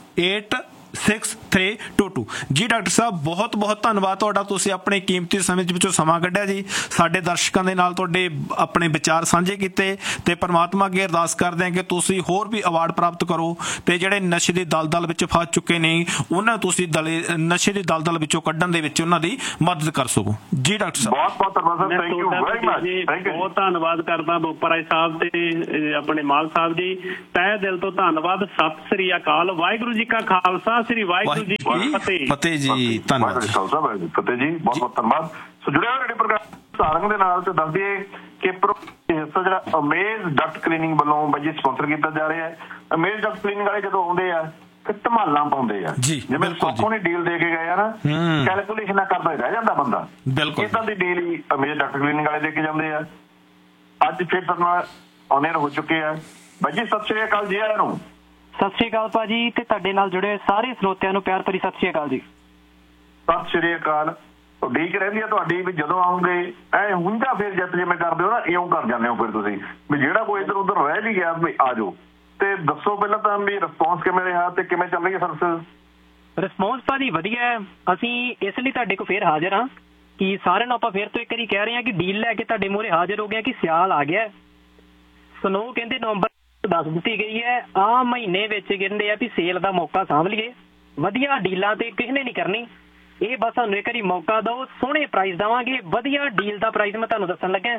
H: 86322 ਜੀ। ਡਾਕਟਰ ਸਾਹਿਬ ਬਹੁਤ ਬਹੁਤ ਧੰਨਵਾਦ ਤੁਹਾਡਾ, ਤੁਸੀਂ ਆਪਣੇ ਕੀਮਤੀ ਸਮੇਂ ਵਿੱਚੋਂ ਸਮਾਂ ਕੱਢਿਆ ਜੀ, ਸਾਡੇ ਦਰਸ਼ਕਾਂ ਦੇ ਨਾਲ ਤੁਹਾਡੇ ਆਪਣੇ ਵਿਚਾਰ ਸਾਂਝੇ ਕੀਤੇ ਤੇ ਪਰਮਾਤਮਾ ਅੱਗੇ ਅਰਦਾਸ ਕਰਦੇ ਹਾਂ ਕਿ ਤੁਸੀਂ ਹੋਰ ਵੀ ਅਵਾਰਡ ਪ੍ਰਾਪਤ ਕਰੋ ਤੇ ਜਿਹੜੇ ਨਸ਼ੇ ਦੀ ਦਲਦਲ ਵਿੱਚ ਫਸ ਚੁੱਕੇ ਨੇ ਉਹਨਾਂ ਤੁਸੀਂ ਨਸ਼ੇ ਦੀ ਦਲਦਲ ਵਿੱਚੋਂ ਕੱਢਣ ਦੇ ਵਿੱਚ ਉਹਨਾਂ ਦੀ ਮਦਦ ਕਰ ਸਕੋ ਜੀ। ਡਾਕਟਰ ਸਾਹਿਬ
J: ਬਹੁਤ ਬਹੁਤ ਧੰਨਵਾਦ, ਥੈਂਕ ਯੂ ਵੈਰੀ ਮਚ।
M: ਬਹੁਤ ਧੰਨਵਾਦ ਕਰਦਾ ਬੋਪਰਾ ਸਾਹਿਬ ਤੇ ਆਪਣੇ ਮਾਲ ਸਾਹਿਬ ਜੀ, ਤਹਿ ਦਿਲ ਤੋਂ ਧੰਨਵਾਦ। ਸਤਿ ਸ੍ਰੀ ਅਕਾਲ, ਵਾਹਿਗੁਰੂ ਜੀ ਕਾ ਖਾਲਸਾ, ਸ੍ਰੀ ਵਾਹਿਗੁਰੂ ਜੀ ਕੀ
H: ਫਤਿਹ ਜੀ। ਧੰਨਵਾਦ
J: ਫਤਿਹ ਜੀ, ਬਹੁਤ ਬਹੁਤ ਧੰਨਵਾਦ। ਸੋ ਜੁੜਿਆ ਹੋਇਆ ਪ੍ਰੋਗਰਾਮ ਸਾਰੰਗ ਦੇ ਨਾਲ ਤੇ ਦੱਸ ਦਈਏ ਕਿ ਹਿੱਸਾ ਜਿਹੜਾ ਅਮੇਜ਼ ਡਕਟ ਕਲੀਨਿੰਗ ਵੱਲੋਂ ਬਾਈ ਜੀ ਸਪਾਂਸਰ ਕੀਤਾ ਜਾ ਰਿਹਾ ਹੈ। ਅਮੇਜ਼ ਡਕਟ ਕਲੀਨਿੰਗ ਵਾਲੇ ਜਦੋਂ ਆਉਂਦੇ ਆ ਕਿ ਧਮਾਲਾਂ ਪਾਉਂਦੇ ਆ ਜਿਵੇਂ ਸੋਖੋਂ ਦੀ ਡੀਲ ਦੇ ਕੇ ਗਏ ਆ ਨਾ ਕੈਲਕੂਲੇਸ਼ਨਾਂ ਕਰਦਾ ਹੀ ਰਹਿ ਜਾਂਦਾ ਬੰਦਾ ਇਦਾਂ ਦੀ ਡੀਲ ਹੀ ਮੇਰੇ ਡਾਕਟਰ ਕਲੀਨਿਕ ਵਾਲੇ ਦੇ ਕੇ ਜਾਂਦੇ ਆ। ਅੱਜ ਫਿਰ ਸਾਡੇ ਨਾਲ ਔਨਰ ਹੋ ਚੁੱਕੇ ਆ ਬਾਈ ਜੀ। ਸਤਿ ਸ਼੍ਰੀ ਅਕਾਲ ਜੀ ਆਇਆਂ ਨੂੰ।
N: ਸਤਿ ਸ਼੍ਰੀ ਅਕਾਲ ਭਾਜੀ ਤੇ ਤੁਹਾਡੇ ਨਾਲ ਜੁੜੇ ਸਾਰੇ ਸਰੋਤਿਆਂ ਨੂੰ ਪਿਆਰ ਭਰੀ ਸਤਿ ਸ਼੍ਰੀ ਅਕਾਲ ਜੀ।
J: ਸਤਿ ਸ਼੍ਰੀ ਅਕਾਲ। ਉਡੀਕ ਰਹਿੰਦੀ ਆ ਤੁਹਾਡੀ ਵੀ ਜਦੋਂ ਆਉਂਗੇ ਐ ਹੁੰਝਾ ਫਿਰ ਜਿੱਤ ਜਿਵੇਂ ਕਰਦੇ ਹੋ ਨਾ ਇਉਂ ਕਰ ਜਾਂਦੇ ਹੋ ਫਿਰ ਤੁਸੀਂ ਵੀ ਜਿਹੜਾ ਕੋਈ ਇੱਧਰ ਉੱਧਰ ਰਹਿ ਵੀ ਗਿਆ ਵੀ ਆ ਜਾਓ। ਤੇ ਦੱਸੋ ਪਹਿਲਾਂ ਤਾਂ ਵੀ ਰਿਸਪੌਂਸ ਕਿਵੇਂ ਰਿਹਾ ਤੇ ਕਿਵੇਂ ਚੱਲ ਰਹੀ ਹੈ ਸਰਵਿਸ?
N: ਰਿਸਪੌਂਸ ਭਾਜੀ ਵਧੀਆ ਹੈ। ਅਸੀਂ ਇਸ ਲਈ ਤੁਹਾਡੇ ਕੋਲ ਫੇਰ ਹਾਜ਼ਰ ਹਾਂ ਕਿ ਸਾਰਿਆਂ ਨੂੰ ਆਪਾਂ ਫੇਰ ਤੋਂ ਇੱਕ ਵਾਰੀ ਕਹਿ ਰਹੇ ਹਾਂ ਕਿ ਡੀਲ ਲੈ ਕੇ ਤੁਹਾਡੇ ਮੂਹਰੇ ਹਾਜ਼ਰ ਹੋ ਗਿਆ ਕਿ ਸਿਆਲ ਆ ਗਿਆ। ਸਨੋ ਕਹਿੰਦੇ ਨਵੰਬਰ ਦੱਸ ਦਿੱਤੀ ਗਈ ਹੈ। ਆਹ ਮਹੀਨੇ ਵਿੱਚ ਕਹਿੰਦੇ ਆ ਵੀ ਸੇਲ ਦਾ ਮੌਕਾ ਸਾਂਭ ਲਈਏ। ਵਧੀਆ ਡੀਲਾਂ ਤੇ ਕਿਸੇ ਨੇ ਨਹੀਂ ਕਰਨੀ। ਇਹ ਬਸ ਸਾਨੂੰ ਇੱਕ ਵਾਰੀ ਮੌਕਾ ਦਿਓ, ਸੋਹਣੇ ਪ੍ਰਾਈਸ ਦੇਵਾਂਗੇ। ਵਧੀਆ ਡੀਲ ਦਾ ਪ੍ਰਾਈਸ ਮੈਂ ਤੁਹਾਨੂੰ ਦੱਸਣ ਲੱਗਾ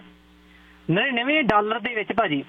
N: $99 ਦੇ ਵਿੱਚ ਭਾਜੀ।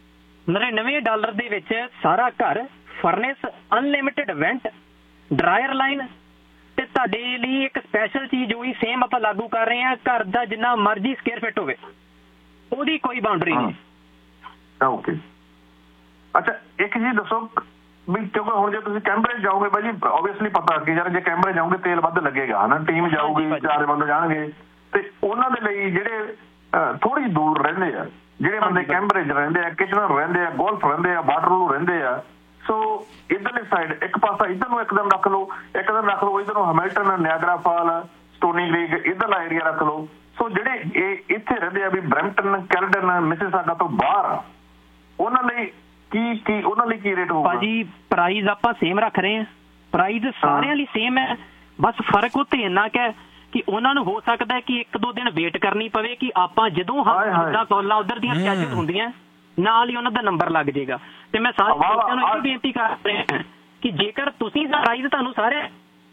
N: $99 ਦੇ ਵਿੱਚ ਸਾਰਾ ਘਰ, ਫਰਨਿਸ, ਅਨਲਿਮਿਟਿਡ ਵੈਂਟ, ਡਰਾਇਰ ਲਾਈਨ ਤੇ ਤੁਹਾਡੇ ਲਈ ਇੱਕ ਸਪੈਸ਼ਲ ਚੀਜ਼ ਉਹੀ ਸੇਮ ਆਪਾਂ ਲਾਗੂ ਕਰ ਰਹੇ ਹਾਂ। ਘਰ ਦਾ ਜਿੰਨਾ ਮਰਜ਼ੀ ਸਕੁਅਰ ਫਿੱਟ ਹੋਵੇ ਉਹਦੀ ਕੋਈ ਬਾਉਂਡਰੀ ਨਹੀਂ।
J: ਓਕੇ ਅੱਛਾ ਇੱਕ ਚੀਜ਼ ਦੱਸੋ ਵੀ ਕਿਉਂਕਿ ਹੁਣ ਜੇ ਤੁਸੀਂ ਕੈਂਬਰਿਜ ਜਾਓਗੇ ਬਾਈ ਜੀ ਓਬਵੀਅਸਲੀ ਪਤਾ ਕਿ ਯਾਰ ਜੇ ਕੈਂਬਰਿਜ ਜਾਓਗੇ ਤੇਲ ਵੱਧ ਲੱਗੇਗਾ ਹਨਾ। ਟੀਮ ਜਾਊਗੀ 4 ਬੰਦੇ ਜਾਣਗੇ ਤੇ ਉਹਨਾਂ ਦੇ ਲਈ ਜਿਹੜੇ ਥੋੜੀ ਦੂਰ ਰਹਿੰਦੇ ਆ ਜਿਹੜੇ ਬੰਦੇ ਕੈਂਬਰਿਜ ਰਹਿੰਦੇ ਆ, ਕਿਚਨਰ ਰਹਿੰਦੇ ਆ, ਗੋਲਫ ਰਹਿੰਦੇ ਆ, ਵਾਟਰਲੂ ਰਹਿੰਦੇ ਆ। ਸੋ ਇੱਧਰਲੀ ਸਾਈਡ ਇੱਕ ਪਾਸਾ ਇੱਧਰ ਨੂੰ ਇੱਕ ਦਿਨ ਰੱਖ ਲਓ, ਇੱਕ ਦਿਨ ਰੱਖ ਲਓ ਇੱਧਰ ਨੂੰ Hamilton, Niagara fall, ਸਟੋਨੀ creek ਇੱਧਰਲਾ area ਰੱਖ ਲਓ। ਸੋ ਜਿਹੜੇ ਇਹ ਇੱਥੇ ਰਹਿੰਦੇ ਆ ਵੀ ਬਰੈਂਪਟਨ, ਕੈਲਡਨ, ਮਿਸਿਸਾਗਾ ਤੋਂ ਬਾਹਰ ਉਹਨਾਂ ਲਈ ਕੀ ਉਹਨਾਂ ਲਈ ਕੀ ਰੇਟ ਹੋਊਗਾ?
N: ਭਾਜੀ ਪ੍ਰਾਈਸ ਆਪਾਂ ਸੇਮ ਰੱਖ ਰਹੇ ਹਾਂ। ਪ੍ਰਾਈਸ ਸਾਰਿਆਂ ਲਈ ਸੇਮ ਹੈ। ਬਸ ਫਰਕ ਉੱਥੇ ਇੰਨਾ ਕਿ ਉਹਨਾਂ ਨੂੰ ਹੋ ਸਕਦਾ ਹੈ ਕਿ 1-2 ਦਿਨ ਵੇਟ ਕਰਨੀ ਪਵੇ ਕਿ ਆਪਾਂ ਜਦੋਂ ਜਿੱਦਾਂ ਕਾਲਾਂ ਉਧਰ ਦੀਆਂ ਸਕੈਜੂਲ ਹੁੰਦੀਆਂ ਨਾਲ ਹੀ ਉਹਨਾਂ ਦਾ ਨੰਬਰ ਲੱਗ ਜਾਏਗਾ। ਤੇ ਮੈਂ ਸਾਰੇ ਲੋਕਾਂ ਨੂੰ ਇਹ ਬੇਨਤੀ ਕਰ ਰਿਹਾ ਕਿ ਜੇਕਰ ਤੁਸੀਂ ਪ੍ਰਾਈਸ ਤੁਹਾਨੂੰ ਸਾਰੇ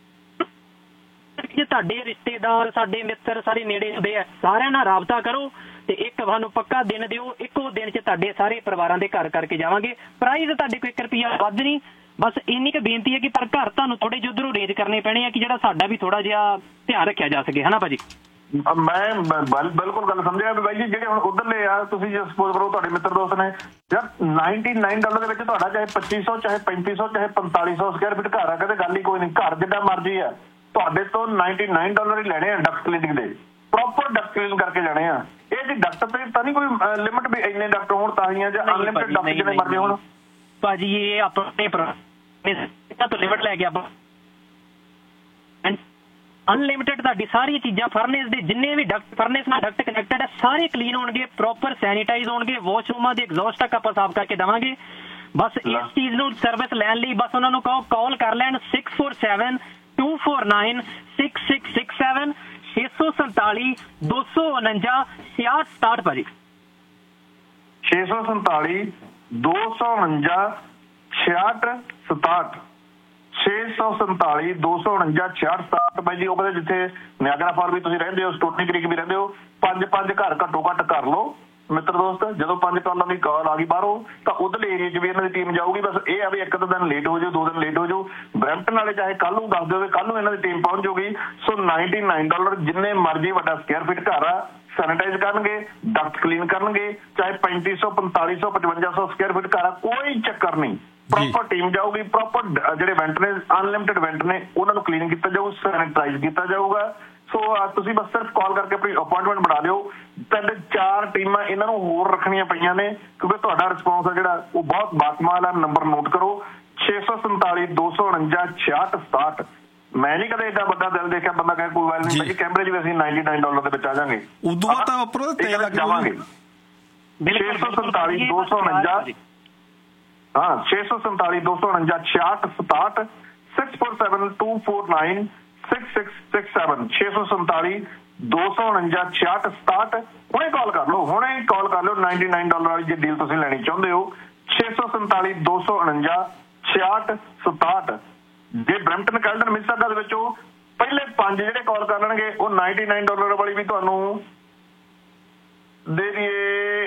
N: ਜੇ ਤੁਹਾਡੇ ਰਿਸ਼ਤੇਦਾਰ, ਸਾਡੇ ਮਿੱਤਰ ਸਾਰੇ ਨੇੜੇ ਹੁੰਦੇ ਆ, ਸਾਰਿਆਂ ਨਾਲ ਰਾਬਤਾ ਕਰੋ ਤੇ ਇੱਕ ਤੁਹਾਨੂੰ ਪੱਕਾ ਦਿਨ ਦਿਓ। ਇੱਕੋ ਦਿਨ 'ਚ ਤੁਹਾਡੇ ਸਾਰੇ ਪਰਿਵਾਰਾਂ ਦੇ ਘਰ ਕਰਕੇ ਜਾਵਾਂਗੇ। ਪ੍ਰਾਈਸ ਤੁਹਾਡੇ ਕੋਈ 1 ਰੁਪਿਆ ਵੱਧ ਨਹੀਂ। ਬਸ ਇੰਨੀ ਕੁ ਬੇਨਤੀ ਹੈ ਕਿ ਪਰ ਘਰ ਤੁਹਾਨੂੰ ਥੋੜੇ ਜਿਹੇ ਉੱਧਰੋਂ ਅਰੇਂਜ ਕਰਨੇ ਪੈਣੇ ਆ ਕਿ ਜਿਹੜਾ ਸਾਡਾ ਵੀ ਥੋੜਾ ਜਿਹਾ ਧਿਆਨ ਰੱਖਿਆ ਜਾ ਸਕੇ ਹਨਾ ਭਾਜੀ।
J: ਮੈਂ ਬਿਲਕੁਲ ਗੱਲ ਸਮਝਿਆ ਵੀ ਬਾਈ ਜੀ ਜਿਹੜੇ ਹੁਣ ਉਧਰਲੇ ਆ ਤੁਸੀਂ ਜੇ ਸਪੋਜ਼ ਕਰੋ ਤੁਹਾਡੇ ਮਿੱਤਰ ਦੋਸਤ ਨੇ ਯਾਰ $99 ਦੇ ਵਿੱਚ ਤੁਹਾਡਾ ਚਾਹੇ 2500 ਚਾਹੇ 3500 ਚਾਹੇ 4500 ਸਕੁਅਰ ਫੀਟ ਘਰ ਆ ਕਹਿੰਦੇ ਗੱਲ ਹੀ ਕੋਈ ਨਹੀਂ। ਘਰ ਜਿੱਦਾਂ ਮਰਜ਼ੀ ਆ ਤੁਹਾਡੇ ਤੋਂ $99 ਹੀ ਲੈਣੇ ਆ ਡਕਟ ਕਲੀਨਿੰਗ ਦੇ। ਪ੍ਰੋਪਰ ਡਕਟ ਕਲੀਨ ਕਰਕੇ ਲੈਣੇ ਆ। ਇਹ ਜੀ ਡਕਟ ਤੇ ਤਾਂ ਨਹੀਂ ਕੋਈ ਲਿਮਿਟ ਵੀ ਇੰਨੇ ਡਕਟ ਹੋਣ ਤਾਂ ਹੀ ਆ ਜਾਂ ਅਨਲਿਮਿਟਡ ਡਕਟ ਜਿੰਨੇ ਮਰਜ਼ੀ ਹੋਣ?
N: ਭਾਜੀ ਇਹ ਆਪਣੇ ਤੋਂ ਲਿਮਿਟ ਲੈ ਕੇ ਆਪਾਂ ਅਨਲਿਮਿਟਡ ਤੁਹਾਡੀ ਸਾਰੀਆਂ ਚੀਜ਼ਾਂ ਫਰਨੇਸ ਦੇ ਜਿੰਨੇ ਵੀ ਡਕਟ ਫਰਨੇਸ ਨਾਲ ਡਕਟ ਕਨੈਕਟਡ ਹੈ ਸਾਰੇ ਕਲੀਨ ਹੋਣਗੇ, ਪ੍ਰੋਪਰ ਸੈਨੀਟਾਈਜ਼ ਹੋਣਗੇ। ਵਾਸ਼ਰੂਮਾਂ ਦੇ ਐਗਜ਼ੌਸਟ ਤੱਕ ਆਪਾਂ ਸਾਫ਼ ਕਰਕੇ ਦੇਵਾਂਗੇ। ਬਸ ਇਸ ਚੀਜ਼ ਨੂੰ ਸਰਵਿਸ ਲੈਣ ਲਈ ਬਸ ਉਹਨਾਂ ਨੂੰ ਕਹੋ ਕਾਲ ਕਰ ਲੈਣ 647-249-6667 647 249 6667 ਭਾਜੀ।
J: 647 249 6667 647 249 6667 ਬਾਈ ਜੀ। ਉਹ ਕਹਿੰਦੇ ਜਿੱਥੇ ਨਿਆਗਰਾ ਫਾਲ ਵੀ ਤੁਸੀਂ ਰਹਿੰਦੇ ਹੋ, ਸਟੋਨੀ ਕ੍ਰੀਕ ਵੀ ਰਹਿੰਦੇ ਹੋ, 5 ਘਰ ਘੱਟੋ ਘੱਟ ਕਰ ਲਓ ਮਿੱਤਰ ਦੋਸਤ। ਜਦੋਂ 5 ਕਾਲਾਂ ਦੀ ਕਾਲ ਆ ਗਈ ਬਾਹਰੋਂ ਤਾਂ ਉਧਰਲੇ ਏਰੀਆ 'ਚ ਵੀ ਇਹਨਾਂ ਦੀ ਟੀਮ ਜਾਊਗੀ। ਬਸ ਇਹ ਆ ਵੀ 1 ਦਿਨ ਲੇਟ ਹੋ ਜਾਓ, 2 ਦਿਨ ਲੇਟ ਹੋ ਜਾਓ। ਬਰੈਂਪਟਨ ਵਾਲੇ ਚਾਹੇ ਕੱਲ ਨੂੰ ਦੱਸ ਦਿਓ, ਕੱਲ ਨੂੰ ਇਹਨਾਂ ਦੀ ਟੀਮ ਪਹੁੰਚ ਜਾਊਗੀ। ਸੋ $99 ਜਿੰਨੇ ਮਰਜ਼ੀ ਵੱਡਾ ਸਕੁਅਰ ਫੀਟ ਘਰ ਆ ਸੈਨੀਟਾਈਜ਼ ਕਰਨਗੇ, ਡਕਟ ਕਲੀਨ ਕਰਨਗੇ। ਚਾਹੇ 3500 4500 5500 ਸਕੁਅਰ ਫੀਟ ਘਰ ਆ ਕੋਈ ਚੱਕਰ ਨਹੀਂ। ਪ੍ਰੋਪਰ ਟੀਮ ਜਾਊਗੀ। ਪ੍ਰੋਪਰ ਜਿਹੜੇ ਵੈਂਟ ਨੇ ਅਨਲਿਮਿਟਡ ਵੈਂਟ ਨੇ ਉਹਨਾਂ ਨੂੰ ਕਲੀਨ ਕੀਤਾ ਜਾਊ, ਸੈਨੀਟਾਈਜ਼ ਕੀਤਾ ਜਾਊਗਾ। ਸੋ ਤੁਸੀਂ ਬਸ ਸਿਰਫ ਕਾਲ ਕਰਕੇ ਆਪਣੀ ਅਪਾਇੰਟਮੈਂਟ ਬਣਾ ਲਿਓ। ਤੁਹਾਡੇ 4 ਟੀਮਾਂ ਇਹਨਾਂ ਨੂੰ ਹੋਰ ਰੱਖਣੀਆਂ ਪਈਆਂ ਨੇ ਕਿਉਂਕਿ ਤੁਹਾਡਾ ਰਿਸਪੌਂਸ ਆ ਜਿਹੜਾ ਉਹ ਬਹੁਤ ਬਾਕਮਾਲ ਆ। ਨੰਬਰ ਨੋਟ ਕਰੋ 647 249 6667। ਮੈਂ ਨਹੀਂ ਕਦੇ ਏਡਾ ਵੱਡਾ ਦਿਲ ਦੇਖਿਆ ਬੰਦਾ ਕਹੇ ਕੋਈ ਗੱਲ ਨਹੀਂ ਭਾਈ ਕੈਂਬਰਿਜ ਵੀ ਅਸੀਂ $99 ਦੇ ਵਿੱਚ ਆ ਜਾਵਾਂਗੇ।
H: ਉਦੋਂ ਬਾਅਦ ਤਾਂ ਉੱਪਰੋਂ ਤੇਲ ਲੱਗ
J: ਜਾਵਾਂਗੇ। 647 249 ਹਾਂ 647 249 6667 647 249 6667 647 249 6667। ਹੁਣੇ ਕਾਲ ਕਰ ਲਓ, ਹੁਣੇ ਕਾਲ ਕਰ ਲਿਓ। $99 ਵਾਲੀ ਜੇ ਡੀਲ ਤੁਸੀਂ ਲੈਣੀ ਚਾਹੁੰਦੇ ਹੋ 647 249 6667। ਜੇ ਬਰੈਂਪਟਨ, ਕੈਲਡਨ, ਮਿਸਿਸਾਗਾ ਦੇ ਵਿੱਚੋਂ ਪਹਿਲੇ 5 ਜਿਹੜੇ ਕਾਲ ਕਰ ਲੈਣਗੇ ਉਹ $99 ਵਾਲੀ ਵੀ ਤੁਹਾਨੂੰ ਦੇ ਦਈਏ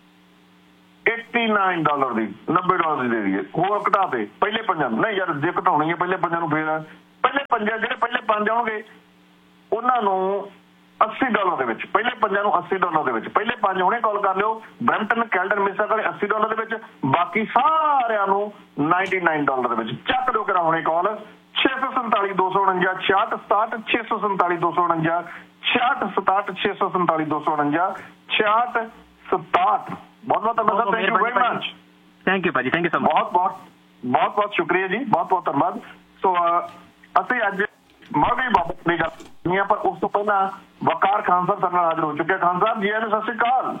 J: $89 ਦੀ, $90 ਦੀ ਦੇ ਦਈਏ। ਹੋਰ ਘਟਾ ਦੇ ਪਹਿਲੇ 5 ਨੂੰ ਨਹੀਂ ਯਾਰ ਜੇ ਘਟਾਉਣੀ ਹੈ ਪਹਿਲੇ 5 ਨੂੰ ਫੇਰ ਪਹਿਲੇ 5 ਜਿਹੜੇ ਪਹਿਲੇ 5 ਆਉਣਗੇ ਉਹਨਾਂ ਨੂੰ $80 ਦੇ ਵਿੱਚ, ਪਹਿਲੇ 5 ਨੂੰ $80 ਦੇ ਵਿੱਚ, ਪਹਿਲੇ 5 ਹੁਣੇ ਕਾਲ ਕਰ ਲਿਓ। ਬਰੈਂਪਟਨ, ਕੈਲਡਨ, ਮਿਸੀਸਾਗਾ $80 ਦੇ ਵਿੱਚ, ਬਾਕੀ ਸਾਰਿਆਂ ਨੂੰ $99 ਦੇ ਵਿੱਚ। ਚੱਕ ਦਿਓ ਕਰਾ ਹੁਣੇ ਕਾਲ 647 249 6667 647 249 6667 647 249 6667। ਬਹੁਤ ਧੰਨਵਾਦ। Thank you very much.
N: Thank you ਭਾਜੀ, ਥੈਂਕ ਯੂ ਸੋ ਮਚ।
J: ਬਹੁਤ ਸ਼ੁਕਰੀਆ ਜੀ, ਬਹੁਤ ਧੰਨਵਾਦ। ਸੋ ਅਸੀਂ ਅੱਜ ਮੌਰਗੇਜ ਬਾਬਤ ਦੀ ਗੱਲ ਕਰਨੀ ਆ, ਪਰ ਉਸ ਤੋਂ ਪਹਿਲਾਂ ਵਕਾਰ ਖਾਨ ਸਾਹਿਬ ਸਾਡੇ ਨਾਲ ਹਾਜ਼ਰ ਹੋ ਚੁੱਕੇ। ਖਾਨ ਸਾਹਿਬ ਜੀ, ਸਤਿ ਸ਼੍ਰੀ ਅਕਾਲ।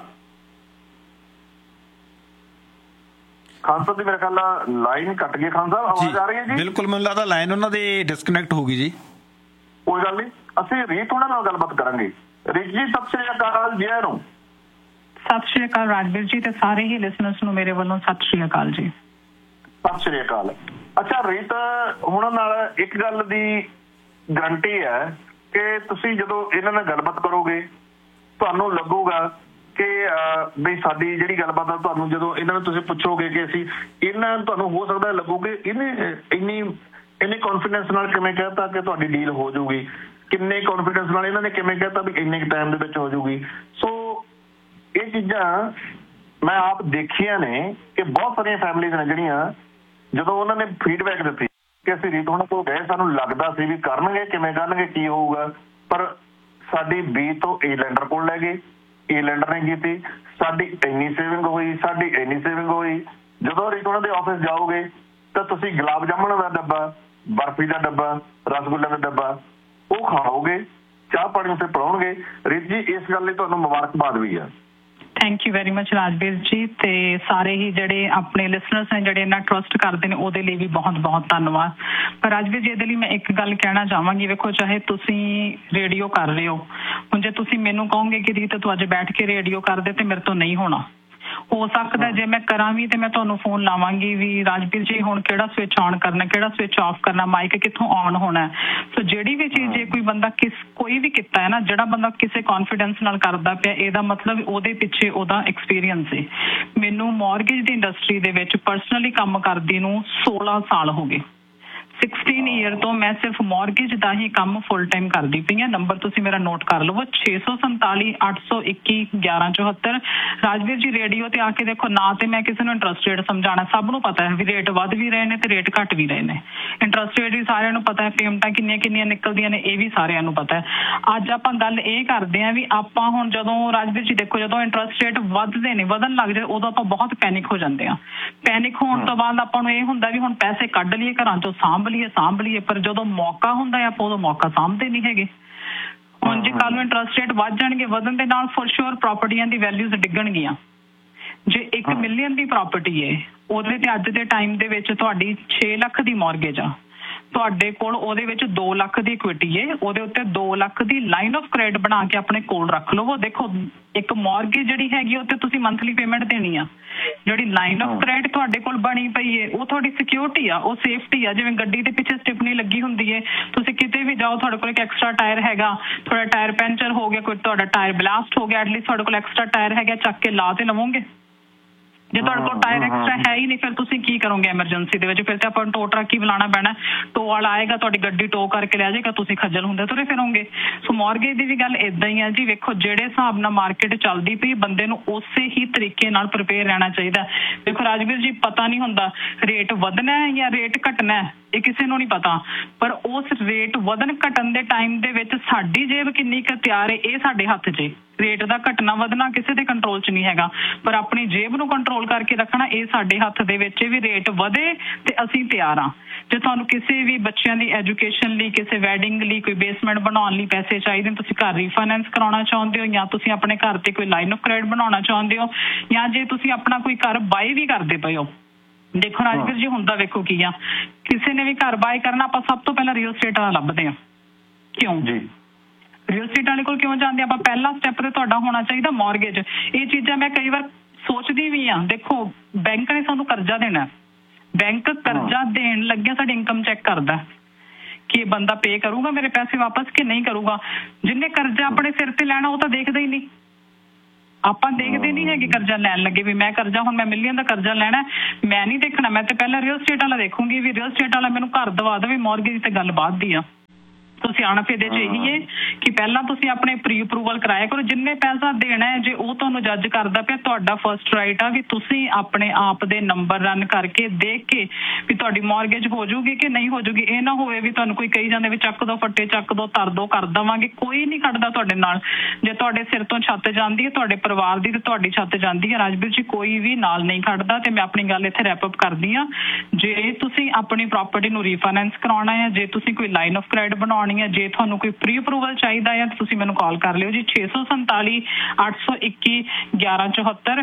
J: ਖਾਨ ਸਾਹਿਬ ਦੀ ਮੇਰੇ ਖਿਆਲ ਨਾਲ ਲਾਈਨ ਕੱਟ ਗਈ। ਖਾਨ ਸਾਹਿਬ ਆਵਾਜ਼ ਆ ਰਹੀ ਹੈ ਜੀ?
H: ਬਿਲਕੁਲ, ਮੈਨੂੰ ਲੱਗਦਾ ਲਾਈਨ ਉਹਨਾਂ ਦੀ ਡਿਸਕਨੈਕਟ ਹੋ ਗਈ ਜੀ।
J: ਕੋਈ ਗੱਲ ਨਹੀਂ, ਅਸੀਂ ਰੀਤ ਉਹਨਾਂ ਨਾਲ ਗੱਲਬਾਤ ਕਰਾਂਗੇ। ਰੀਤ ਜੀ ਸਤਿ ਸ਼੍ਰੀ ਅਕਾਲ ਜੀ। ਨੂੰ
O: ਸਤਿ ਸ਼੍ਰੀ ਅਕਾਲ ਰਾਜਵੀਰ ਜੀ ਤੇ ਸਾਰੇ ਹੀ ਲਿਸਨਰਸ ਨੂੰ ਮੇਰੇ ਵੱਲੋਂ ਸਤਿ ਸ਼੍ਰੀ ਅਕਾਲ ਜੀ।
J: ਸਤਿ ਸ਼੍ਰੀ ਅਕਾਲ। ਅੱਛਾ ਰੀਤ, ਉਹਨਾਂ ਨਾਲ ਇੱਕ ਗੱਲ ਦੀ ਗਰੰਟੀ ਹੈ ਕਿ ਤੁਸੀਂ ਜਦੋਂ ਇਹਨਾਂ ਨਾਲ ਗੱਲਬਾਤ ਕਰੋਗੇ ਤੁਹਾਨੂੰ ਲੱਗੂਗਾ ਕਿ ਵੀ ਸਾਡੀ ਜਿਹੜੀ ਗੱਲਬਾਤ ਆ, ਤੁਹਾਨੂੰ ਜਦੋਂ ਇਹਨਾਂ ਨੂੰ ਤੁਸੀਂ ਪੁੱਛੋਗੇ ਕਿ ਅਸੀਂ ਇਹਨਾਂ ਤੁਹਾਨੂੰ ਹੋ ਸਕਦਾ ਲੱਗੂਗੇ ਇੰਨੀ ਕੌਨਫੀਡੈਂਸ ਨਾਲ ਕਿਵੇਂ ਕਹਿਤਾ ਕਿ ਤੁਹਾਡੀ ਡੀਲ ਹੋ ਜਾਊਗੀ, ਕਿੰਨੇ ਕੌਨਫੀਡੈਂਸ ਨਾਲ ਇਹਨਾਂ ਨੇ ਕਿਵੇਂ ਕਹਿਤਾ ਵੀ ਇੰਨੇ ਟਾਈਮ ਦੇ ਵਿੱਚ ਹੋ ਜਾਊਗੀ। ਸੋ ਇਹ ਚੀਜ਼ਾਂ ਮੈਂ ਆਪ ਦੇਖੀਆਂ ਨੇ ਕਿ ਬਹੁਤ ਸਾਰੀਆਂ ਫੈਮਲੀਜ਼ ਨੇ ਜਿਹੜੀਆਂ ਜਦੋਂ ਉਹਨਾਂ ਨੇ ਫੀਡਬੈਕ ਦਿੱਤੀ ਕਿ ਅਸੀਂ ਰੀਤ ਉਹਨਾਂ ਕੋਲ ਗਏ, ਸਾਨੂੰ ਲੱਗਦਾ ਸੀ ਵੀ ਕਰਨਗੇ, ਕਿਵੇਂ ਕਰਨਗੇ, ਕੀ ਹੋਊਗਾ, ਪਰ ਸਾਡੀ B ਤੋਂ A ਲੈਂਡਰ ਕੋਲ ਲੈ ਗਏ, A ਲੈਂਡਰ ਨੇ ਕੀਤੀ, ਸਾਡੀ ਇੰਨੀ ਸੇਵਿੰਗ ਹੋਈ, ਸਾਡੀ ਇੰਨੀ ਸੇਵਿੰਗ ਹੋਈ। ਜਦੋਂ ਰੀਤ ਉਹਨਾਂ ਦੇ ਆਫਿਸ ਜਾਓਗੇ ਤਾਂ ਤੁਸੀਂ ਗੁਲਾਬ ਜਾਮਣ ਦਾ ਡੱਬਾ, ਬਰਫੀ ਦਾ ਡੱਬਾ, ਰਸਗੁੱਲੇ ਦਾ ਡੱਬਾ ਉਹ ਖਾਓਗੇ, ਚਾਹ ਪਾਣੀ ਉੱਤੇ ਪਿਲਾਉਣਗੇ। ਰੀਤ ਜੀ, ਇਸ ਗੱਲ ਲਈ ਤੁਹਾਨੂੰ ਮੁਬਾਰਕਬਾਦ ਵੀ ਆ।
O: Thank you very much Rajveer ਜੀ, ਤੇ ਸਾਰੇ ਹੀ ਜਿਹੜੇ ਆਪਣੇ ਲਿਸਨਰਸ ਨੇ ਜਿਹੜੇ ਇਹਨਾਂ ਟਰਸਟ ਕਰਦੇ ਨੇ ਉਹਦੇ ਲਈ ਵੀ ਬਹੁਤ ਬਹੁਤ ਧੰਨਵਾਦ। ਪਰ ਰਾਜਵੀਰ ਜੀ, ਇਹਦੇ ਲਈ ਮੈਂ ਇੱਕ ਗੱਲ ਕਹਿਣਾ ਚਾਹਾਂਗੀ। ਵੇਖੋ, ਚਾਹੇ ਤੁਸੀਂ ਰੇਡੀਓ ਕਰ ਰਹੇ ਹੋ, ਹੁਣ ਜੇ ਤੁਸੀਂ ਮੈਨੂੰ ਕਹੋਗੇ ਕਿ ਰੀਤ ਤੂੰ ਅੱਜ ਬੈਠ ਕੇ ਰੇਡੀਓ ਕਰ ਦੇ, ਤੇ ਮੇਰੇ ਤੋਂ ਨਹੀਂ ਹੋਣਾ। ਹੋ ਸਕਦਾ ਜੇ ਮੈਂ ਕਰਾਂ ਵੀ ਤੇ ਮੈਂ ਤੁਹਾਨੂੰ ਫੋਨ ਲਾਵਾਂਗੀ ਵੀ ਰਾਜਵੀਰ ਜੀ ਹੁਣ ਕਿਹੜਾ ਸਵਿਚ ਆਨ ਕਰਨਾ, ਕਿਹੜਾ ਸਵਿਚ ਆਫ ਕਰਨਾ, ਮਾਈਕ ਕਿੱਥੋਂ ਆਨ ਹੋਣਾ। ਸੋ ਜਿਹੜੀ ਵੀ ਚੀਜ਼ ਜੇ ਕੋਈ ਬੰਦਾ ਕੋਈ ਵੀ ਕੀਤਾ ਹੈ ਨਾ, ਜਿਹੜਾ ਬੰਦਾ ਕਿਸੇ ਕੌਨਫੀਡੈਂਸ ਨਾਲ ਕਰਦਾ ਪਿਆ, ਇਹਦਾ ਮਤਲਬ ਉਹਦੇ ਪਿੱਛੇ ਉਹਦਾ ਐਕਸਪੀਰੀਅੰਸ ਹੈ। ਮੈਨੂੰ ਮੌਰਗੇਜ ਦੀ ਇੰਡਸਟਰੀ ਦੇ ਵਿੱਚ ਪਰਸਨਲੀ ਕੰਮ ਕਰਦੀ ਨੂੰ 16 ਸਾਲ ਹੋ ਗਏ। 16 ਈਅਰ ਤੋਂ ਮੈਂ ਸਿਰਫ ਮੌਰਗੇਜ ਦਾ ਹੀ ਕੰਮ ਫੁੱਲ ਟਾਈਮ ਕਰਦੀ ਪਈ ਹਾਂ। ਨੰਬਰ ਤੁਸੀਂ ਮੇਰਾ ਨੋਟ ਕਰ ਲਵੋ 647 821 1174। ਰਾਜਵੀਰ ਜੀ, ਰੇਡੀਓ ਤੇ ਆ ਕੇ ਦੇਖੋ ਨਾ ਤੇ ਮੈਂ ਕਿਸੇ ਨੂੰ ਇੰਟਰਸਟ ਰੇਟ ਸਮਝਾਣਾ, ਸਭ ਨੂੰ ਪਤਾ ਹੈ ਵੀ ਰੇਟ ਵੱਧ ਵੀ ਰਹੇ ਨੇ ਤੇ ਰੇਟ ਘਟ ਵੀ ਰਹੇ ਨੇ। ਇੰਟਰਸਟ ਰੇਟ ਵੀ ਸਾਰਿਆਂ ਨੂੰ ਪਤਾ ਹੈ, ਪੇਮੈਂਟਾਂ ਕਿੰਨੀਆਂ ਨਿਕਲਦੀਆਂ ਨੇ ਇਹ ਵੀ ਸਾਰਿਆਂ ਨੂੰ ਪਤਾ ਹੈ। ਅੱਜ ਆਪਾਂ ਗੱਲ ਇਹ ਕਰਦੇ ਹਾਂ ਵੀ ਆਪਾਂ ਹੁਣ ਜਦੋਂ ਰਾਜਵੀਰ ਜੀ ਦੇਖੋ, ਜਦੋਂ ਇੰਟਰਸਟ ਰੇਟ ਵਧਣ ਲੱਗ ਜਾਏ ਉਦੋਂ ਆਪਾਂ ਬਹੁਤ ਪੈਨਿਕ ਹੋ ਜਾਂਦੇ ਹਾਂ। ਪੈਨਿਕ ਹੋਣ ਤੋਂ ਬਾਅਦ ਆਪਾਂ ਨੂੰ ਇਹ ਹੁੰਦਾ ਵੀ ਹੁਣ ਪੈਸੇ ਕੱਢ ਲਈਏ, ਘਰਾਂ ਚੋਂ ਸਾਂਭ ਲਈਏ, ਪਰ ਜਦੋਂ ਮੌਕਾ ਹੁੰਦਾ ਹੈ ਆਪਾਂ ਉਦੋਂ ਮੌਕਾ ਸਾਂਭਦੇ ਨਹੀਂ ਹੈਗੇ। ਹੁਣ ਜੇ ਕੱਲ ਨੂੰ ਇੰਟਰਸਟ ਰੇਟ ਵੱਧ ਜਾਣਗੇ, ਵਧਣ ਦੇ ਨਾਲ ਫॉर श्योर ਪ੍ਰਾਪਰਟੀਆਂ ਦੀ ਵੈਲਿਊਜ਼ ਡਿੱਗਣਗੀਆਂ। ਜੇ 1 ਮਿਲੀਅਨ ਦੀ ਪ੍ਰਾਪਰਟੀ ਹੈ, ਉਹਦੇ ਤੇ ਅੱਜ ਦੇ ਟਾਈਮ ਦੇ ਵਿੱਚ ਤੁਹਾਡੀ 6 ਲੱਖ ਦੀ ਮੌਰਗੇਜ ਆ, ਤੁਹਾਡੇ ਕੋਲ ਉਹਦੇ ਵਿੱਚ 2 ਲੱਖ ਦੀ ਇਕੁਇਟੀ ਹੈ, ਉਹਦੇ ਉੱਤੇ 2 ਲੱਖ ਦੀ ਲਾਈਨ ਆਫ ਕ੍ਰੈਡਿਟ ਬਣਾ ਕੇ ਆਪਣੇ ਕੋਲ ਰੱਖ ਲਵੋ। ਦੇਖੋ, ਇੱਕ ਮੌਰਗੇਜ ਜਿਹੜੀ ਹੈਗੀ ਉੱਤੇ ਤੁਸੀਂ ਮੰਥਲੀ ਪੇਮੈਂਟ ਦੇਣੀ ਆ, ਜਿਹੜੀ ਲਾਈਨ ਆਫ ਕ੍ਰੈਡਿਟ ਤੁਹਾਡੇ ਕੋਲ ਬਣੀ ਪਈ ਹੈ ਉਹ ਤੁਹਾਡੀ ਸਿਕਿਉਰਿਟੀ ਆ, ਉਹ ਸੇਫਟੀ ਆ। ਜਿਵੇਂ ਗੱਡੀ ਦੇ ਪਿੱਛੇ ਸਟਿਪਨੀ ਲੱਗੀ ਹੁੰਦੀ ਹੈ, ਤੁਸੀਂ ਕਿਤੇ ਵੀ ਜਾਓ ਤੁਹਾਡੇ ਕੋਲ ਇੱਕ ਐਕਸਟਰਾ ਟਾਇਰ ਹੈਗਾ, ਤੁਹਾਡਾ ਟਾਇਰ ਪੈਂਚਰ ਹੋ ਗਿਆ, ਕੋਈ ਤੁਹਾਡਾ ਟਾਇਰ ਬਲਾਸਟ ਹੋ ਗਿਆ, ਐਟਲੀਸਟ ਤੁਹਾਡੇ ਕੋਲ ਐਕਸਟਰਾ ਟਾਇਰ ਹੈਗਾ, ਚੱਕ ਕੇ ਲਾ ਤੇ ਲਵੋਗੇ। ਜੇ ਤੁਹਾਡੇ ਕੋਲ ਟਾਇਰ ਐਕਸਟਰਾ ਹੈ ਹੀ ਨਹੀਂ, ਫਿਰ ਤੁਸੀਂ ਕੀ ਕਰੋਗੇ ਐਮਰਜੈਂਸੀ ਦੇ ਵਿੱਚ? ਫਿਰ ਤੇ ਆਪਾਂ ਨੂੰ ਟੋ ਟਰੱਕ ਹੀ ਬੁਲਾਉਣਾ ਪੈਣਾ, ਟੋ ਵਾਲਾ ਆਏਗਾ, ਤੁਹਾਡੀ ਗੱਡੀ ਟੋ ਕਰਕੇ ਲੈ ਜਾਏਗਾ, ਤੁਸੀਂ ਖੱਜਲ ਹੁੰਦੇ ਤੁਰੇ ਫਿਰੋਗੇ। ਸੋ ਮੌਰਗੇਜ ਦੀ ਵੀ ਗੱਲ ਇਦਾਂ ਹੀ ਹੈ ਜੀ। ਵੇਖੋ, ਜਿਹੜੇ ਹਿਸਾਬ ਨਾਲ ਮਾਰਕੀਟ ਚੱਲਦੀ ਪਈ, ਬੰਦੇ ਨੂੰ ਉਸੇ ਹੀ ਤਰੀਕੇ ਨਾਲ ਪ੍ਰਿਪੇਅਰ ਰਹਿਣਾ ਚਾਹੀਦਾ। ਦੇਖੋ ਰਾਜਵੀਰ ਜੀ, ਪਤਾ ਨਹੀਂ ਹੁੰਦਾ ਰੇਟ ਵਧਣਾ ਹੈ ਜਾਂ ਰੇਟ ਘਟਣਾ ਹੈ, ਇਹ ਕਿਸੇ ਨੂੰ ਨਹੀਂ ਪਤਾ, ਪਰ ਉਸ ਰੇਟ ਵਧਣ ਘਟਣ ਦੇ ਟਾਈਮ ਦੇ ਵਿੱਚ ਸਾਡੀ ਜੇਬ ਕਿੰਨੀ ਕੁ ਤਿਆਰ ਹੈ ਇਹ ਸਾਡੇ ਹੱਥ 'ਚ। ਰੇਟ ਦਾ ਘਟਣਾ ਵਧਣਾ ਕਿਸੇ ਦੇ ਕੰਟਰੋਲ 'ਚ ਨਹੀਂ ਹੈਗਾ, ਪਰ ਆਪਣੀ ਜੇਬ ਨੂੰ ਕੰਟਰੋਲ ਕਰਕੇ ਰੱਖਣਾ ਇਹ ਸਾਡੇ ਹੱਥ ਦੇ ਵਿੱਚ। ਵੀ ਰੇਟ ਵਧੇ ਤੇ ਅਸੀਂ ਤਿਆਰ ਹਾਂ। ਜੇ ਤੁਹਾਨੂੰ ਕਿਸੇ ਵੀ ਬੱਚਿਆਂ ਦੀ ਐਜੂਕੇਸ਼ਨ ਲਈ, ਕਿਸੇ ਵੈਡਿੰਗ ਲਈ, ਕੋਈ ਬੇਸਮੈਂਟ ਬਣਾਉਣ ਲਈ ਪੈਸੇ ਚਾਹੀਦੇ, ਤੁਸੀਂ ਘਰ ਰੀਫਾਈਨੈਂਸ ਕਰਾਉਣਾ ਚਾਹੁੰਦੇ ਹੋ, ਜਾਂ ਤੁਸੀਂ ਆਪਣੇ ਘਰ ਤੇ ਕੋਈ ਲਾਈਨ ਆਫ ਕ੍ਰੈਡਿਟ ਬਣਾਉਣਾ ਚਾਹੁੰਦੇ ਹੋ, ਜਾਂ ਜੇ ਤੁਸੀਂ ਆਪਣਾ ਕੋਈ ਘਰ ਬਾਏ ਵੀ ਕਰਦੇ ਪਏ ਹੋ। ਦੇਖੋ ਰਾਜਵੀਰ ਜੀ, ਹੁੰਦਾ ਵੇਖੋ ਕੀ ਆ, ਕਿਸੇ ਨੇ ਵੀ ਘਰ ਬਾਏ ਕਰਨਾ, ਆਪਾਂ ਸਭ ਤੋਂ ਪਹਿਲਾਂ ਰੀਅਲ ਸਟੇਟ ਵਾਲਾ ਲੱਭਦੇ ਹਾਂ। ਕਿਉਂ ਜੀ? ਰੀਅਲ ਸਟੇਟ ਵਾਲੇ ਕੋਲ ਕਿਉਂ ਜਾਂਦੇ ਆਪਾਂ? ਪਹਿਲਾ ਸਟੈਪ ਤੇ ਤੁਹਾਡਾ ਹੋਣਾ ਚਾਹੀਦਾ ਮੌਰਗੇਜ। ਇਹ ਚੀਜ਼ਾਂ ਮੈਂ ਕਈ ਵਾਰ ਸੋਚਦੀ ਵੀ ਆ। ਦੇਖੋ, ਬੈਂਕ ਨੇ ਸਾਨੂੰ ਕਰਜ਼ਾ ਦੇਣਾ, ਬੈਂਕ ਕਰਜ਼ਾ ਦੇਣ ਲੱਗਿਆ ਸਾਡੀ ਇਨਕਮ ਚੈੱਕ ਕਰਦਾ ਕਿ ਬੰਦਾ ਪੇ ਕਰੂਗਾ ਮੇਰੇ ਪੈਸੇ ਵਾਪਸ ਕਿ ਨਹੀਂ ਕਰੂਗਾ। ਜਿਹਨੇ ਕਰਜ਼ਾ ਆਪਣੇ ਸਿਰ ਤੇ ਲੈਣਾ ਉਹ ਤਾਂ ਦੇਖਦਾ ਹੀ ਨਹੀਂ। ਆਪਾਂ ਦੇਖਦੇ ਨਹੀਂ ਹੈਗੇ ਕਰਜ਼ਾ ਲੈਣ ਲੱਗੇ ਵੀ ਮੈਂ ਕਰਜ਼ਾ, ਹੁਣ ਮੈਂ ਮਿਲੀਅਨ ਦਾ ਕਰਜ਼ਾ ਲੈਣਾ, ਮੈਂ ਨਹੀਂ ਦੇਖਣਾ, ਮੈਂ ਤੇ ਪਹਿਲਾਂ ਰੀਅਲ ਸਟੇਟ ਵਾਲਾ ਦੇਖੂੰਗੀ ਵੀ ਰੀਅਲ ਸਟੇਟ ਵਾਲਾ ਮੈਨੂੰ ਘਰ ਦਵਾ ਦੇਵੇ, ਮੌਰਗੇਜ ਤੇ ਗੱਲ ਬਾਅਦ ਦੀ ਆ। तो सियाणप ਇਹਦੇ 'ਚ ਇਹੀ ਹੈ ਕਿ ਪਹਿਲਾਂ ਤੁਸੀਂ ਆਪਣੇ ਪ੍ਰੀ ਅਪਰੂਵਲ ਕਰਾਇਆ ਕਰੋ। ਜਿੰਨੇ ਪੈਸਾ ਦੇਣਾ ਹੈ ਜੇ ਉਹ ਤੁਹਾਨੂੰ ਜੱਜ ਕਰਦਾ ਪਿਆ, ਤੁਹਾਡਾ ਫਸਟ ਰਾਈਟ ਆ ਵੀ ਤੁਸੀਂ ਆਪਣੇ ਆਪ ਦੇ ਨੰਬਰ ਰਨ ਕਰਕੇ ਦੇਖ ਕੇ ਵੀ ਤੁਹਾਡੀ ਮੌਰਗੇਜ ਹੋ ਜਾਊਗੀ ਕਿ ਨਹੀਂ ਹੋ ਜਾਊਗੀ। ਇਹ ਨਾ ਹੋਵੇ ਵੀ ਤੁਹਾਨੂੰ ਕੋਈ ਕਹੀ ਜਾਂਦੇ ਵੀ ਚੱਕ ਦੋ ਫੱਟੇ, ਚੱਕ ਦੋ, ਧਰ ਦੋ, ਕਰ ਦੇਵਾਂਗੇ। ਕੋਈ ਨਹੀਂ ਖੜਦਾ ਤੁਹਾਡੇ ਨਾਲ। ਜੇ ਤੁਹਾਡੇ ਸਿਰ ਤੋਂ ਛੱਤ ਜਾਂਦੀ ਹੈ, ਤੁਹਾਡੇ ਪਰਿਵਾਰ ਦੀ ਤੇ ਤੁਹਾਡੀ ਛੱਤ ਜਾਂਦੀ ਹੈ, ਰਾਜਵੀਰ ਜੀ ਕੋਈ ਵੀ ਨਾਲ ਨਹੀਂ ਖੜਦਾ। ਤੇ ਮੈਂ ਆਪਣੀ ਗੱਲ ਇੱਥੇ ਰੈਪ ਅਪ ਕਰਦੀ ਹਾਂ। ਜੇ ਤੁਸੀਂ ਆਪਣੀ ਪ੍ਰਾਪਰਟੀ ਨੂੰ ਰੀਫਾਈਨੈਂਸ ਕਰਾਉਣਾ ਹੈ, ਜੇ ਤੁਸੀਂ ਕੋਈ ਲਾਈਨ ਆਫ ਕ੍ਰੈਡਿਟ ਬਣਾਉਣੀ ਹੈ, ਜੇ ਤੁਹਾਨੂੰ ਕੋਈ ਪ੍ਰੀ ਅਪਰੂਵਲ ਚਾਹੀਦਾ ਹੈ, ਤੁਸੀਂ ਮੈਨੂੰ ਕਾਲ ਕਰ ਲਿਓ ਜੀ 647 821 1174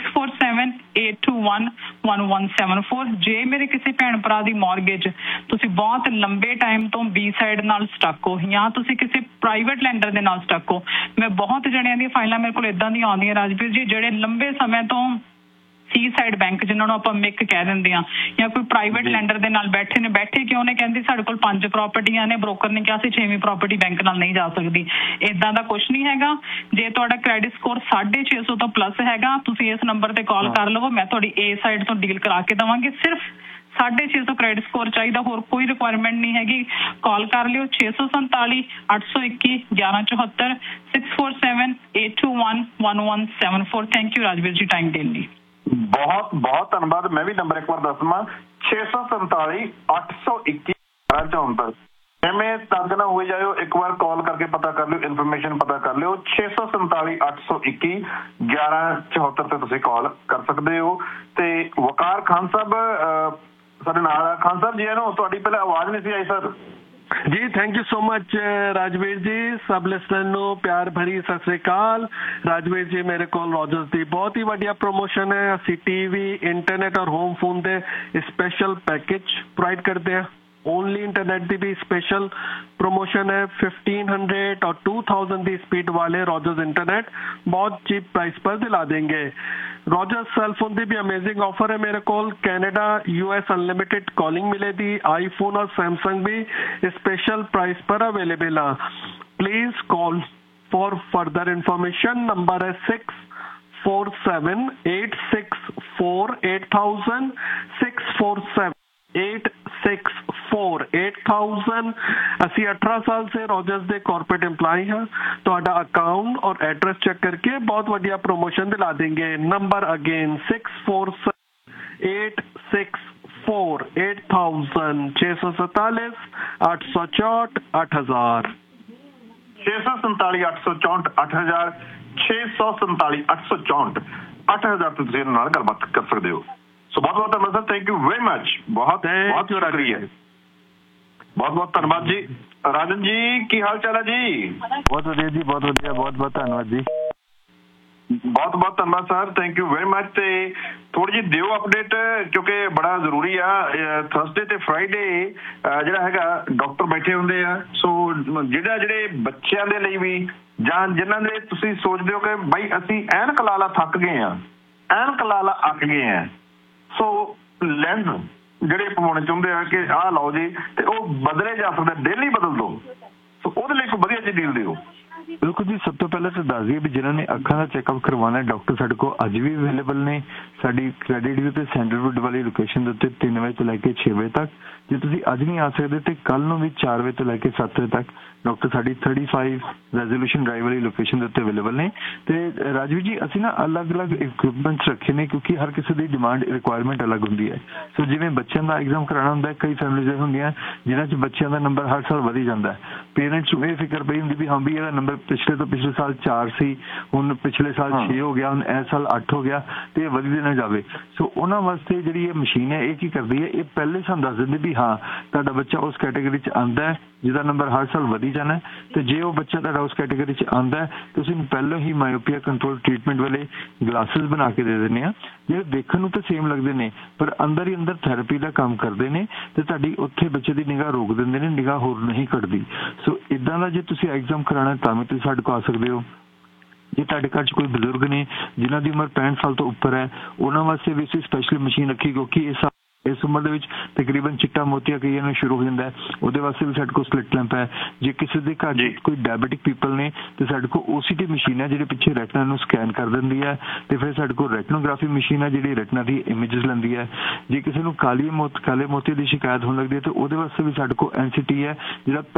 O: 6478211174। ਜੇ ਮੇਰੇ ਕਿਸੇ ਭੈਣ ਭਰਾ ਦੀ ਮੌਰਗੇਜ ਤੁਸੀਂ ਬਹੁਤ ਲੰਬੇ ਟਾਈਮ ਤੋਂ ਬੀ ਸਾਈਡ ਨਾਲ ਸਟਕ ਹੋ ਜਾਂ ਤੁਸੀਂ ਕਿਸੇ ਪ੍ਰਾਈਵੇਟ ਲੈਂਡਰ ਦੇ ਨਾਲ ਸਟਕ ਹੋ, ਮੈਂ ਬਹੁਤ ਜਣਿਆਂ ਦੀਆਂ ਫਾਈਲਾਂ ਮੇਰੇ ਕੋਲ ਇਦਾਂ ਦੀਆਂ ਆਉਂਦੀਆਂ ਰਾਜਵੀਰ ਜੀ ਜਿਹੜੇ ਲੰਬੇ ਸਮੇਂ ਤੋਂ ਸੀ ਸਾਈਡ ਬੈਂਕ ਜਿਨ੍ਹਾਂ ਨੂੰ ਆਪਾਂ ਮਿਕ ਕਹਿ ਦਿੰਦੇ ਆ ਜਾਂ ਕੋਈ ਪ੍ਰਾਈਵੇਟ ਲੈਂਡਰ ਦੇ ਨਾਲ ਬੈਠੇ ਨੇ। ਬੈਠੇ ਕਿਉਂ ਨੇ? ਕਹਿੰਦੇ ਸਾਡੇ ਕੋਲ 5 ਪ੍ਰਾਪਰਟੀਆਂ ਨੇ, ਬ੍ਰੋਕਰ ਨੇ ਕਿਹਾ ਸੀ 6ਵੀਂ ਪ੍ਰਾਪਰਟੀ ਬੈਂਕ ਨਾਲ ਨਹੀਂ ਜਾ ਸਕਦੀ। ਇਦਾਂ ਦਾ ਕੁਝ ਨਹੀਂ ਹੈਗਾ। ਜੇ ਤੁਹਾਡਾ ਕ੍ਰੈਡਿਟ ਸਕੋਰ 650 ਤੋਂ ਪਲੱਸ ਹੈਗਾ, ਤੁਸੀਂ ਇਸ ਨੰਬਰ ਤੇ ਕਾਲ ਕਰ ਲਵੋ, ਮੈਂ ਤੁਹਾਡੀ ਏ ਸਾਈਡ ਤੋਂ ਡੀਲ ਕਰਾ ਕੇ ਦੇਵਾਂਗੇ। ਸਿਰਫ 650 ਕ੍ਰੈਡਿਟ ਸਕੋਰ ਚਾਹੀਦਾ, ਹੋਰ ਕੋਈ ਰਿਕੁਆਇਰਮੈਂਟ ਨਹੀਂ ਹੈਗੀ। ਕਾਲ ਕਰ ਲਿਓ 647 821 1174 6478211174। ਥੈਂਕ ਯੂ ਰਾਜਵੀਰ ਜੀ ਟਾਈਮ ਦੇਣ ਲਈ।
J: ਬਹੁਤ ਬਹੁਤ ਧੰਨਵਾਦ। ਮੈਂ ਵੀ ਨੰਬਰ ਇੱਕ ਵਾਰ ਦੱਸ ਦਵਾਂ 647 821 1174। ਐਵੇਂ ਤੰਗ ਨਾ ਹੋਈ ਜਾਇਓ, ਇੱਕ ਵਾਰ ਕਾਲ ਕਰਕੇ ਪਤਾ ਕਰ ਲਿਓ, ਇਨਫੋਰਮੇਸ਼ਨ ਪਤਾ ਕਰ ਲਿਓ। 647 821 1174 ਤੇ ਤੁਸੀਂ ਕਾਲ ਕਰ ਸਕਦੇ ਹੋ। ਤੇ ਵਕਾਰ ਖਾਨ ਸਾਹਿਬ ਸਾਡੇ ਨਾਲ ਆ। ਖਾਨ ਸਾਹਿਬ ਜੀ ਨੂੰ ਤੁਹਾਡੀ ਪਹਿਲਾਂ ਆਵਾਜ਼ ਨਹੀਂ ਸੀ ਆਈ ਸਰ
P: ਜੀ। Thank you so much Rajveer ਜੀ। ਸਭ ਲਿਸਨਰ ਨੂੰ ਪਿਆਰ ਭਰੀ ਸਤਿ ਸ੍ਰੀ ਅਕਾਲ। ਰਾਜਵੀਰ ਜੀ ਮੇਰੇ ਕੋਲ ਰੋਜਰਸ ਦੀ ਬਹੁਤ ਹੀ ਵਧੀਆ ਪ੍ਰੋਮੋਸ਼ਨ ਹੈ। ਅਸੀਂ ਟੀਵੀ, ਇੰਟਰਨੈਟ ਔਰ ਹੋਮ ਫੋਨ ਦੇ ਸਪੈਸ਼ਲ ਪੈਕੇਜ ਪ੍ਰੋਵਾਈਡ ਕਰਦੇ हैं। ओनली इंटरनेट की भी स्पेशल प्रमोशन है। 1500 और 2000 की स्पीड वाले रॉजर्स इंटरनेट बहुत चीप प्राइस पर दिला देंगे। रॉजर्स सेलफोन की भी अमेजिंग ऑफर है मेरे को। कैनेडा US अनलिमिटेड कॉलिंग मिलेगी। आईफोन और सैमसंग भी स्पेशल प्राइस पर अवेलेबल है। Please call for further information. Number है 647 864 8000 647 864 8000। ਅਸੀਂ 18 ਸਾਲ से रॉजर्स ਦੇ कॉर्पोरेट एम्प्लॉय हैं। ਤੁਹਾਡਾ ਅਕਾਊਂਟ और एड्रेस चेक करके बहुत बढ़िया प्रमोशन दिला देंगे। नंबर अगेन 647 864 8000 647 864 8000
J: 647 864 8000 647 864 8000 ਤੇ ਤੁਸੀਂ ਨਾਲ ਗੱਲਬਾਤ ਕਰ ਸਕਦੇ ਹੋ। ਸੋ ਬਹੁਤ ਬਹੁਤ ਧੰਨਵਾਦ sir. Thank you very much. ਬਹੁਤ ਬਹੁਤ ਸ਼ੁਕਰੀਆ। ਬਹੁਤ ਬਹੁਤ ਧੰਨਵਾਦ ਜੀ। ਰਾਜਨ ਜੀ ਕੀ ਹਾਲ ਚਾਲ ਹੈ ਜੀ?
Q: ਬਹੁਤ ਵਧੀਆ ਜੀ, ਬਹੁਤ ਵਧੀਆ। ਬਹੁਤ ਬਹੁਤ ਧੰਨਵਾਦ ਜੀ।
J: ਬਹੁਤ ਬਹੁਤ ਧੰਨਵਾਦ sir. Thank you very much. ਤੇ ਥੋੜੀ ਜਿਹੀ ਦਿਓ ਅਪਡੇਟ ਕਿਉਂਕਿ ਬੜਾ ਜ਼ਰੂਰੀ ਆ। ਥਰਸਡੇ ਤੇ ਫਰਾਈਡੇ ਜਿਹੜਾ ਹੈਗਾ ਡਾਕਟਰ ਬੈਠੇ ਹੁੰਦੇ ਆ। ਸੋ ਜਿਹੜੇ ਬੱਚਿਆਂ ਦੇ ਲਈ ਵੀ ਜਾਂ ਜਿਨ੍ਹਾਂ ਦੇ ਤੁਸੀਂ ਸੋਚਦੇ ਹੋ ਕਿ ਬਾਈ ਅਸੀਂ ਐਨਕ ਲਾ ਲਾ ਥੱਕ ਗਏ ਆ, ਐਨਕ ਲਾ ਲਾ ਅੱਕ ਗਏ ਆ, ਸੋ ਲੈਂਸ ਜਿਹੜੇ ਪਵਾਉਣੇ ਚਾਹੁੰਦੇ ਆ ਕਿ ਆਹ ਲਓ ਜੀ, ਤੇ ਉਹ ਬਦਲੇ ਜਾ ਸਕਦੇ, ਡੇਲੀ ਬਦਲ ਦੋ। ਸੋ ਉਹਦੇ ਲਈ ਕੋਈ ਵਧੀਆ ਜਿਹੀ ਡੀਲ ਦਿਓ।
Q: ਬਿਲਕੁਲ ਜੀ। ਸਭ ਤੋਂ ਪਹਿਲਾਂ ਤਾਂ ਦੱਸ ਦਈਏ ਵੀ ਜਿਨ੍ਹਾਂ ਨੇ ਅੱਖਾਂ ਦਾ ਚੈੱਕਅਪ ਕਰਵਾਉਣਾ, ਡਾਕਟਰ ਸਾਡੇ ਕੋਲ ਅੱਜ ਵੀ ਅਵੇਲੇਬਲ ਨੇ। ਸਾਡੀ ਕ੍ਰੈਡਿਟ ਵਿਊ ਤੇ ਸੈਂਡਲਵੁੱਡ ਵਾਲੀ ਲੋਕੇਸ਼ਨ ਦੇ ਉੱਤੇ 3 ਵਜੇ ਤੋਂ ਲੈ ਕੇ 6 ਵਜੇ ਤੱਕ। ਜੇ ਤੁਸੀਂ ਅੱਜ ਨਹੀਂ ਆ ਸਕਦੇ ਤੇ ਕੱਲ ਨੂੰ ਵੀ 4 ਵਜੇ ਤੋਂ ਲੈ ਕੇ 7 ਵਜੇ ਤੱਕ ਡਾਕਟਰ ਸਾਡੀ 35 ਰੈਜ਼ੋਲੂਸ਼ਨ ਡਰਾਈਵ ਵਾਲੀ ਲੋਕੇਸ਼ਨ ਦੇ ਉੱਤੇ ਅਵੇਲੇਬਲ ਨੇ। ਤੇ ਰਾਜਵੀਰ ਜੀ ਅਸੀਂ ਨਾ ਅਲੱਗ-ਅਲੱਗ ਇਕਵਿਪਮੈਂਟਸ ਰੱਖੇ ਨੇ ਕਿਉਂਕਿ ਹਰ ਕਿਸੇ ਦੀ ਡਿਮਾਂਡ ਰਿਕੁਆਇਰਮੈਂਟ ਅਲੱਗ ਹੁੰਦੀ ਹੈ। ਸੋ ਜਿਵੇਂ ਬੱਚਿਆਂ ਦਾ ਐਗਜ਼ਾਮ ਕਰਾਉਣਾ ਹੁੰਦਾ, ਕਈ ਫੈਮਿਲੀਜ਼ ਹੁੰਦੀਆਂ ਜਿਨ੍ਹਾਂ 'ਚ ਬੱਚਿਆਂ ਦਾ ਨੰਬਰ ਹਰ ਸਾਲ ਵਧੀ ਜਾਂਦਾ। ਪੇਰੈਂਟਸ ਨੂੰ ਇਹ ਫਿਕਰ ਪਈ ਹੁੰਦੀ ਵੀ ਹਾਂ ਵੀ ਇਹਦਾ ਨੰਬਰ ਪਿਛਲੇ ਤੋਂ ਪਿਛਲੇ ਸਾਲ 4 ਸੀ, ਹੁਣ ਪਿਛਲੇ ਸਾਲ 6 ਹੋ ਗਿਆ, ਹੁਣ ਇਸ ਸਾਲ 8 ਹੋ ਗਿਆ ਤੇ ਇਹ ਵਧਦੀ ਨਾ ਜਾਵੇ। ਸੋ ਉਹਨਾਂ ਵਾਸਤੇ ਜਿਹੜੀ ਇਹ ਮਸ਼ੀਨ ਹੈ ਇਹ ਕੀ ਕਰਦੀ ਹੈ, ਇਹ ਪਹਿਲੇ ਸਾਨੂੰ ਦੱਸ ਦਿੰਦੀ ਵੀ ਹਾਂ ਤੁਹਾਡਾ ਬੱਚਾ ਉਸ ਕੈਟੇਗਰੀ 'ਚ ਆਉਂਦਾ ਹੈ ਜਿਹਦਾ ਨੰਬਰ ਹਰ ਸਾਲ ਵਧੀ ਜਾਣਾ। ਤੇ ਜੇ ਉਹ ਬੱਚਾ ਤੁਹਾਡਾ ਉਸ ਕੈਟੇਗਰੀ 'ਚ ਆਉਂਦਾ ਤੁਸੀਂ ਪਹਿਲਾਂ ਹੀ ਮਾਇਓਪੀਆ ਕੰਟਰੋਲ ਟ੍ਰੀਟਮੈਂਟ ਵਾਲੇ ਗਲਾਸਿਸ ਬਣਾ ਕੇ ਦੇ ਦਿੰਦੇ ਆ, ਜਿਹੜੇ ਦੇਖਣ ਨੂੰ ਤਾਂ ਸੇਮ ਲੱਗਦੇ ਨੇ ਪਰ ਅੰਦਰ ਹੀ ਅੰਦਰ ਥੈਰੇਪੀ ਦਾ ਕੰਮ ਕਰਦੇ ਨੇ ਤੇ ਤੁਹਾਡੀ ਉੱਥੇ ਬੱਚੇ ਦੀ ਨਿਗਾਹ ਰੋਕ ਦਿੰਦੇ ਨੇ, ਨਿਗਾਹ ਹੋਰ ਨਹੀਂ ਘਟਦੀ। ਸੋ ਇਦਾਂ ਦਾ ਜੇ ਤੁਸੀਂ ਐਗਜ਼ਾਮ ਕਰਾਉਣਾ ਤਾਂ ਵੀ ਤੁਸੀਂ ਸਾਡੇ ਕੋਲ ਆ ਸਕਦੇ ਹੋ। ਜੇ ਤੁਹਾਡੇ ਘਰ 'ਚ ਕੋਈ ਬਜ਼ੁਰਗ ਨੇ ਜਿਨ੍ਹਾਂ ਦੀ ਉਮਰ 65 ਸਾਲ ਤੋਂ ਉੱਪਰ ਹੈ, ਉਹਨਾਂ ਵਾਸਤੇ ਵੀ ਅਸੀਂ ਸਪੈਸ਼ਲ ਮਸ਼ੀਨ ਰੱਖੀ ਕਿਉਂਕਿ ਇਸ ਉਮਰ ਦੇ ਵਿੱਚ ਤਕਰੀਬਨ ਚਿੱਟਾ ਮੋਤੀਆ ਕਈਆਂ ਨੂੰ ਸ਼ੁਰੂ ਹੋ ਜਾਂਦਾ ਹੈ। ਉਹਦੇ ਵਾਸਤੇ ਵੀ ਸਾਡੇ ਕੋਲ ਸਲਿਟ ਲੈਂਪ ਹੈ। ਜੇ ਕਿਸੇ ਦੇ ਘਰ 'ਚ ਕੋਈ ਡਾਇਬਟਿਕ ਪੀਪਲ ਨੇ ਤੇ ਸਾਡੇ ਕੋਲ OCT ਮਸ਼ੀਨ ਹੈ ਜਿਹੜੀ ਪਿੱਛੇ ਰੈਟਨਾ ਨੂੰ ਸਕੈਨ ਕਰ ਦਿੰਦੀ ਹੈ ਤੇ ਫਿਰ ਸਾਡੇ ਕੋਲ ਰੈਟਨੋਗ੍ਰਾਫੀ ਮਸ਼ੀਨ ਹੈ ਜਿਹੜੀ ਰੈਟਨਾ ਦੀ ਇਮੇਜਸ ਲੈਂਦੀ ਹੈ। ਜੇ ਕਿਸੇ ਨੂੰ ਕਾਲੇ ਮੋਤੀ ਦੀ ਸ਼ਿਕਾਇਤ ਹੋਣ ਲੱਗਦੀ ਹੈ ਤਾਂ ਉਹਦੇ ਵਾਸਤੇ ਵੀ ਸਾਡੇ ਕੋਲ NCT ਹੈ ਜਿਹੜਾ ਪਹਿਲਾਂ ਹੀ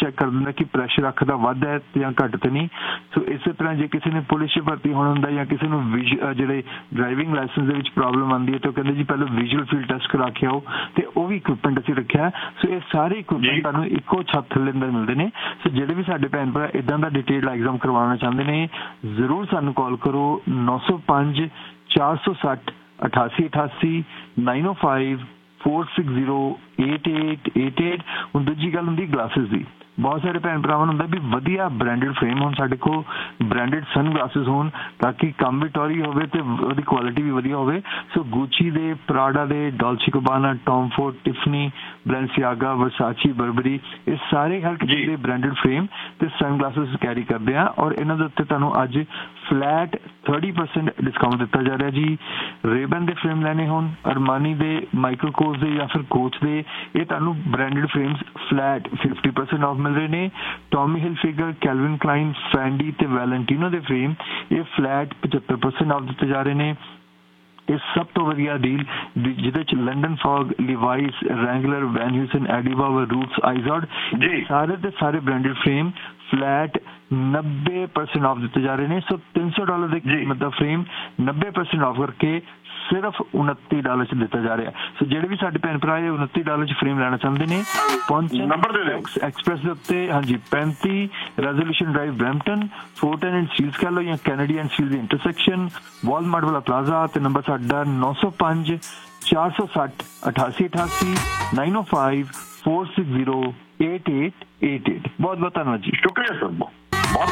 Q: ਚੈੱਕ ਕਰ ਦਿੰਦਾ ਕਿ ਪ੍ਰੈਸ਼ਰ ਅੱਖ ਦਾ ਵੱਧ ਹੈ ਜਾਂ ਘੱਟ ਤੇ ਨਹੀਂ। ਸੋ ਇਸੇ ਤਰ੍ਹਾਂ ਜੇ ਕਿਸੇ ਨੇ ਪੁਲਿਸ 'ਚ ਭਰਤੀ ਹੋਣਾ ਹੁੰਦਾ ਜਾਂ ਕਿਸੇ ਨੂੰ ਜਿਹੜੇ ਡਰਾਈਵਿੰਗ ਲਾਇਸੈਂਸ ਦੇ ਵਿੱਚ ਪ੍ਰੋਬਲਮ ਆਉਂਦੀ ਹੈ ਤਾਂ ਉਹ ਕਹਿੰਦੇ ਜੀ ਪਹਿਲਾਂ ਵਿਜ਼ੂਅਲ ਫੀਲਡ ਟੈਸਟ ਕਰਾ ਕੇ ਆਓ, ਤੇ ਉਹ ਵੀ ਇਕਵਿਪਮੈਂਟ ਅਸੀਂ ਰੱਖਿਆ। ਸੋ ਇਹ ਸਾਰੇ ਇਕਵਿਪਮੈਂਟ ਤੁਹਾਨੂੰ ਇੱਕੋ ਛੱਤ ਥੱਲੇ ਅੰਦਰ ਮਿਲਦੇ ਨੇ। ਸੋ ਜਿਹੜੇ ਵੀ ਸਾਡੇ ਭੈਣ ਭਰਾ ਇੱਦਾਂ ਦਾ ਡਿਟੇਲ ਐਗਜ਼ਾਮ ਕਰਵਾਉਣਾ ਚਾਹੁੰਦੇ ਨੇ ਜ਼ਰੂਰ ਸਾਨੂੰ ਕਾਲ ਕਰੋ 905 460 8888 905 460 8888। ਹੁਣ ਦੂਜੀ ਗੱਲ ਹੁੰਦੀ ਗਲਾਸਿਸ ਦੀ। ਬਹੁਤ ਸਾਰੇ ਭੈਣ ਭਰਾਵਾਂ ਨੂੰ ਹੁੰਦਾ ਵੀ ਵਧੀਆ ਬ੍ਰਾਂਡਡ ਫਰੇਮ ਹੋਣ ਸਾਡੇ ਕੋਲ, ਬ੍ਰਾਂਡਡ ਸਨ ਗਲਾਸਿਸ ਹੋਣ ਤਾਂ ਕਿ ਕੰਮ ਵੀ ਟੌਰੀ ਹੋਵੇ ਤੇ ਉਹਦੀ ਕੁਆਲਿਟੀ ਵੀ ਵਧੀਆ ਹੋਵੇ। ਸੋ ਗੁੱਚੀ ਦੇ, ਪ੍ਰਾਡਾ ਦੇ, ਡੋਲਚੇ ਗਬਾਨਾ, ਟੌਮ ਫੋਰਡ, ਟਿਫਨੀ, ਬੈਲੈਂਸੀਆਗਾ, ਵਰਸਾਚੀ, ਬਰਬਰੀ, ਇਹ ਸਾਰੇ ਹਰ ਕਿਸੇ ਦੇ ਬ੍ਰਾਂਡਡ ਫਰੇਮ ਤੇ ਸਨ ਗਲਾਸਿਸ ਕੈਰੀ ਕਰਦੇ ਆ ਔਰ ਇਹਨਾਂ ਦੇ ਉੱਤੇ ਤੁਹਾਨੂੰ ਅੱਜ ਫਲੈਟ 30% ਡਿਸਕਾਊਂਟ ਦਿੱਤਾ ਜਾ ਰਿਹਾ ਜੀ। ਰੇਬਨ ਦੇ ਫਰੇਮ ਲੈਣੇ ਹੋਣ, ਅਰਮਾਨੀ ਦੇ, ਮਾਈਕਲ ਕੋਰਸ ਦੇ ਜਾਂ ਫਿਰ ਕੋਚ ਦੇ, ਇਹ ਤੁਹਾਨੂੰ ਬ੍ਰਾਂਡਡ ਫਰੇਮਸ ਫਲੈਟ 50% ਆਫ ਮਿਲ ਰਹੇ ਨੇ। ਟੌਮੀ ਹਿਲਫਿਗਰ, ਕੈਲਵਿਨ ਕਲਾਈਨ, ਫੈਂਡੀ ਤੇ ਵੈਲੈਂਟੀਨੋ ਦੇ ਫਰੇਮ ਇਹ ਫਲੈਟ 75% ਆਫ ਦਿੱਤੇ ਜਾ ਰਹੇ ਨੇ। ਇਹ ਸਭ ਤੋਂ ਵਧੀਆ ਡੀਲ ਜਿਹਦੇ ਚ London fog, ਲਿਵਾਈਸ, Wrangler, van ਹਿਊਸਨ, ਐਡੀਵਾਵਰ, roots, ਆਈਜ਼ੌਡ ਸਾਰੇ ਦੇ ਸਾਰੇ ਬ੍ਰਾਂਡਡ ਫਰੇਮ ਫਲੈਟ 90% ਆਫ ਦਿੱਤੇ ਜਾ ਰਹੇ ਨੇ। ਸੋ $300 ਦੇ ਕੀਮਤ ਦਾ ਫਰੇਮ 90% ਆਫ ਕਰਕੇ ਸਿਰਫ $29 ਚ ਦਿੱਤਾ ਜਾ ਰਿਹਾ। ਸੋ ਜਿਹੜੇ ਵੀ ਸਾਡੇ ਭੈਣ ਭਰਾ ਇਹ $29 ਚ ਫਰੇਮ ਲੈਣਾ ਚਾਹੁੰਦੇ ਨੇ ਪਹੁੰਚਣ ਐਕਸਪ੍ਰੈਸ ਦੇ ਉੱਤੇ, ਹਾਂਜੀ 35 resolution drive Brampton, 410 and Steeles ਕਹਿ ਲਓ ਜਾਂ Kennedy and steel the intersection, Walmart ਵਾਲਾ ਪਲਾਜ਼ਾ, ਤੇ ਨੰਬਰ ਸਾਡਾ 905 460 8888 905 460 8888। ਬਹੁਤ ਬਹੁਤ ਧੰਨਵਾਦ ਜੀ,
J: ਸ਼ੁਕਰੀਆ ਸਰ।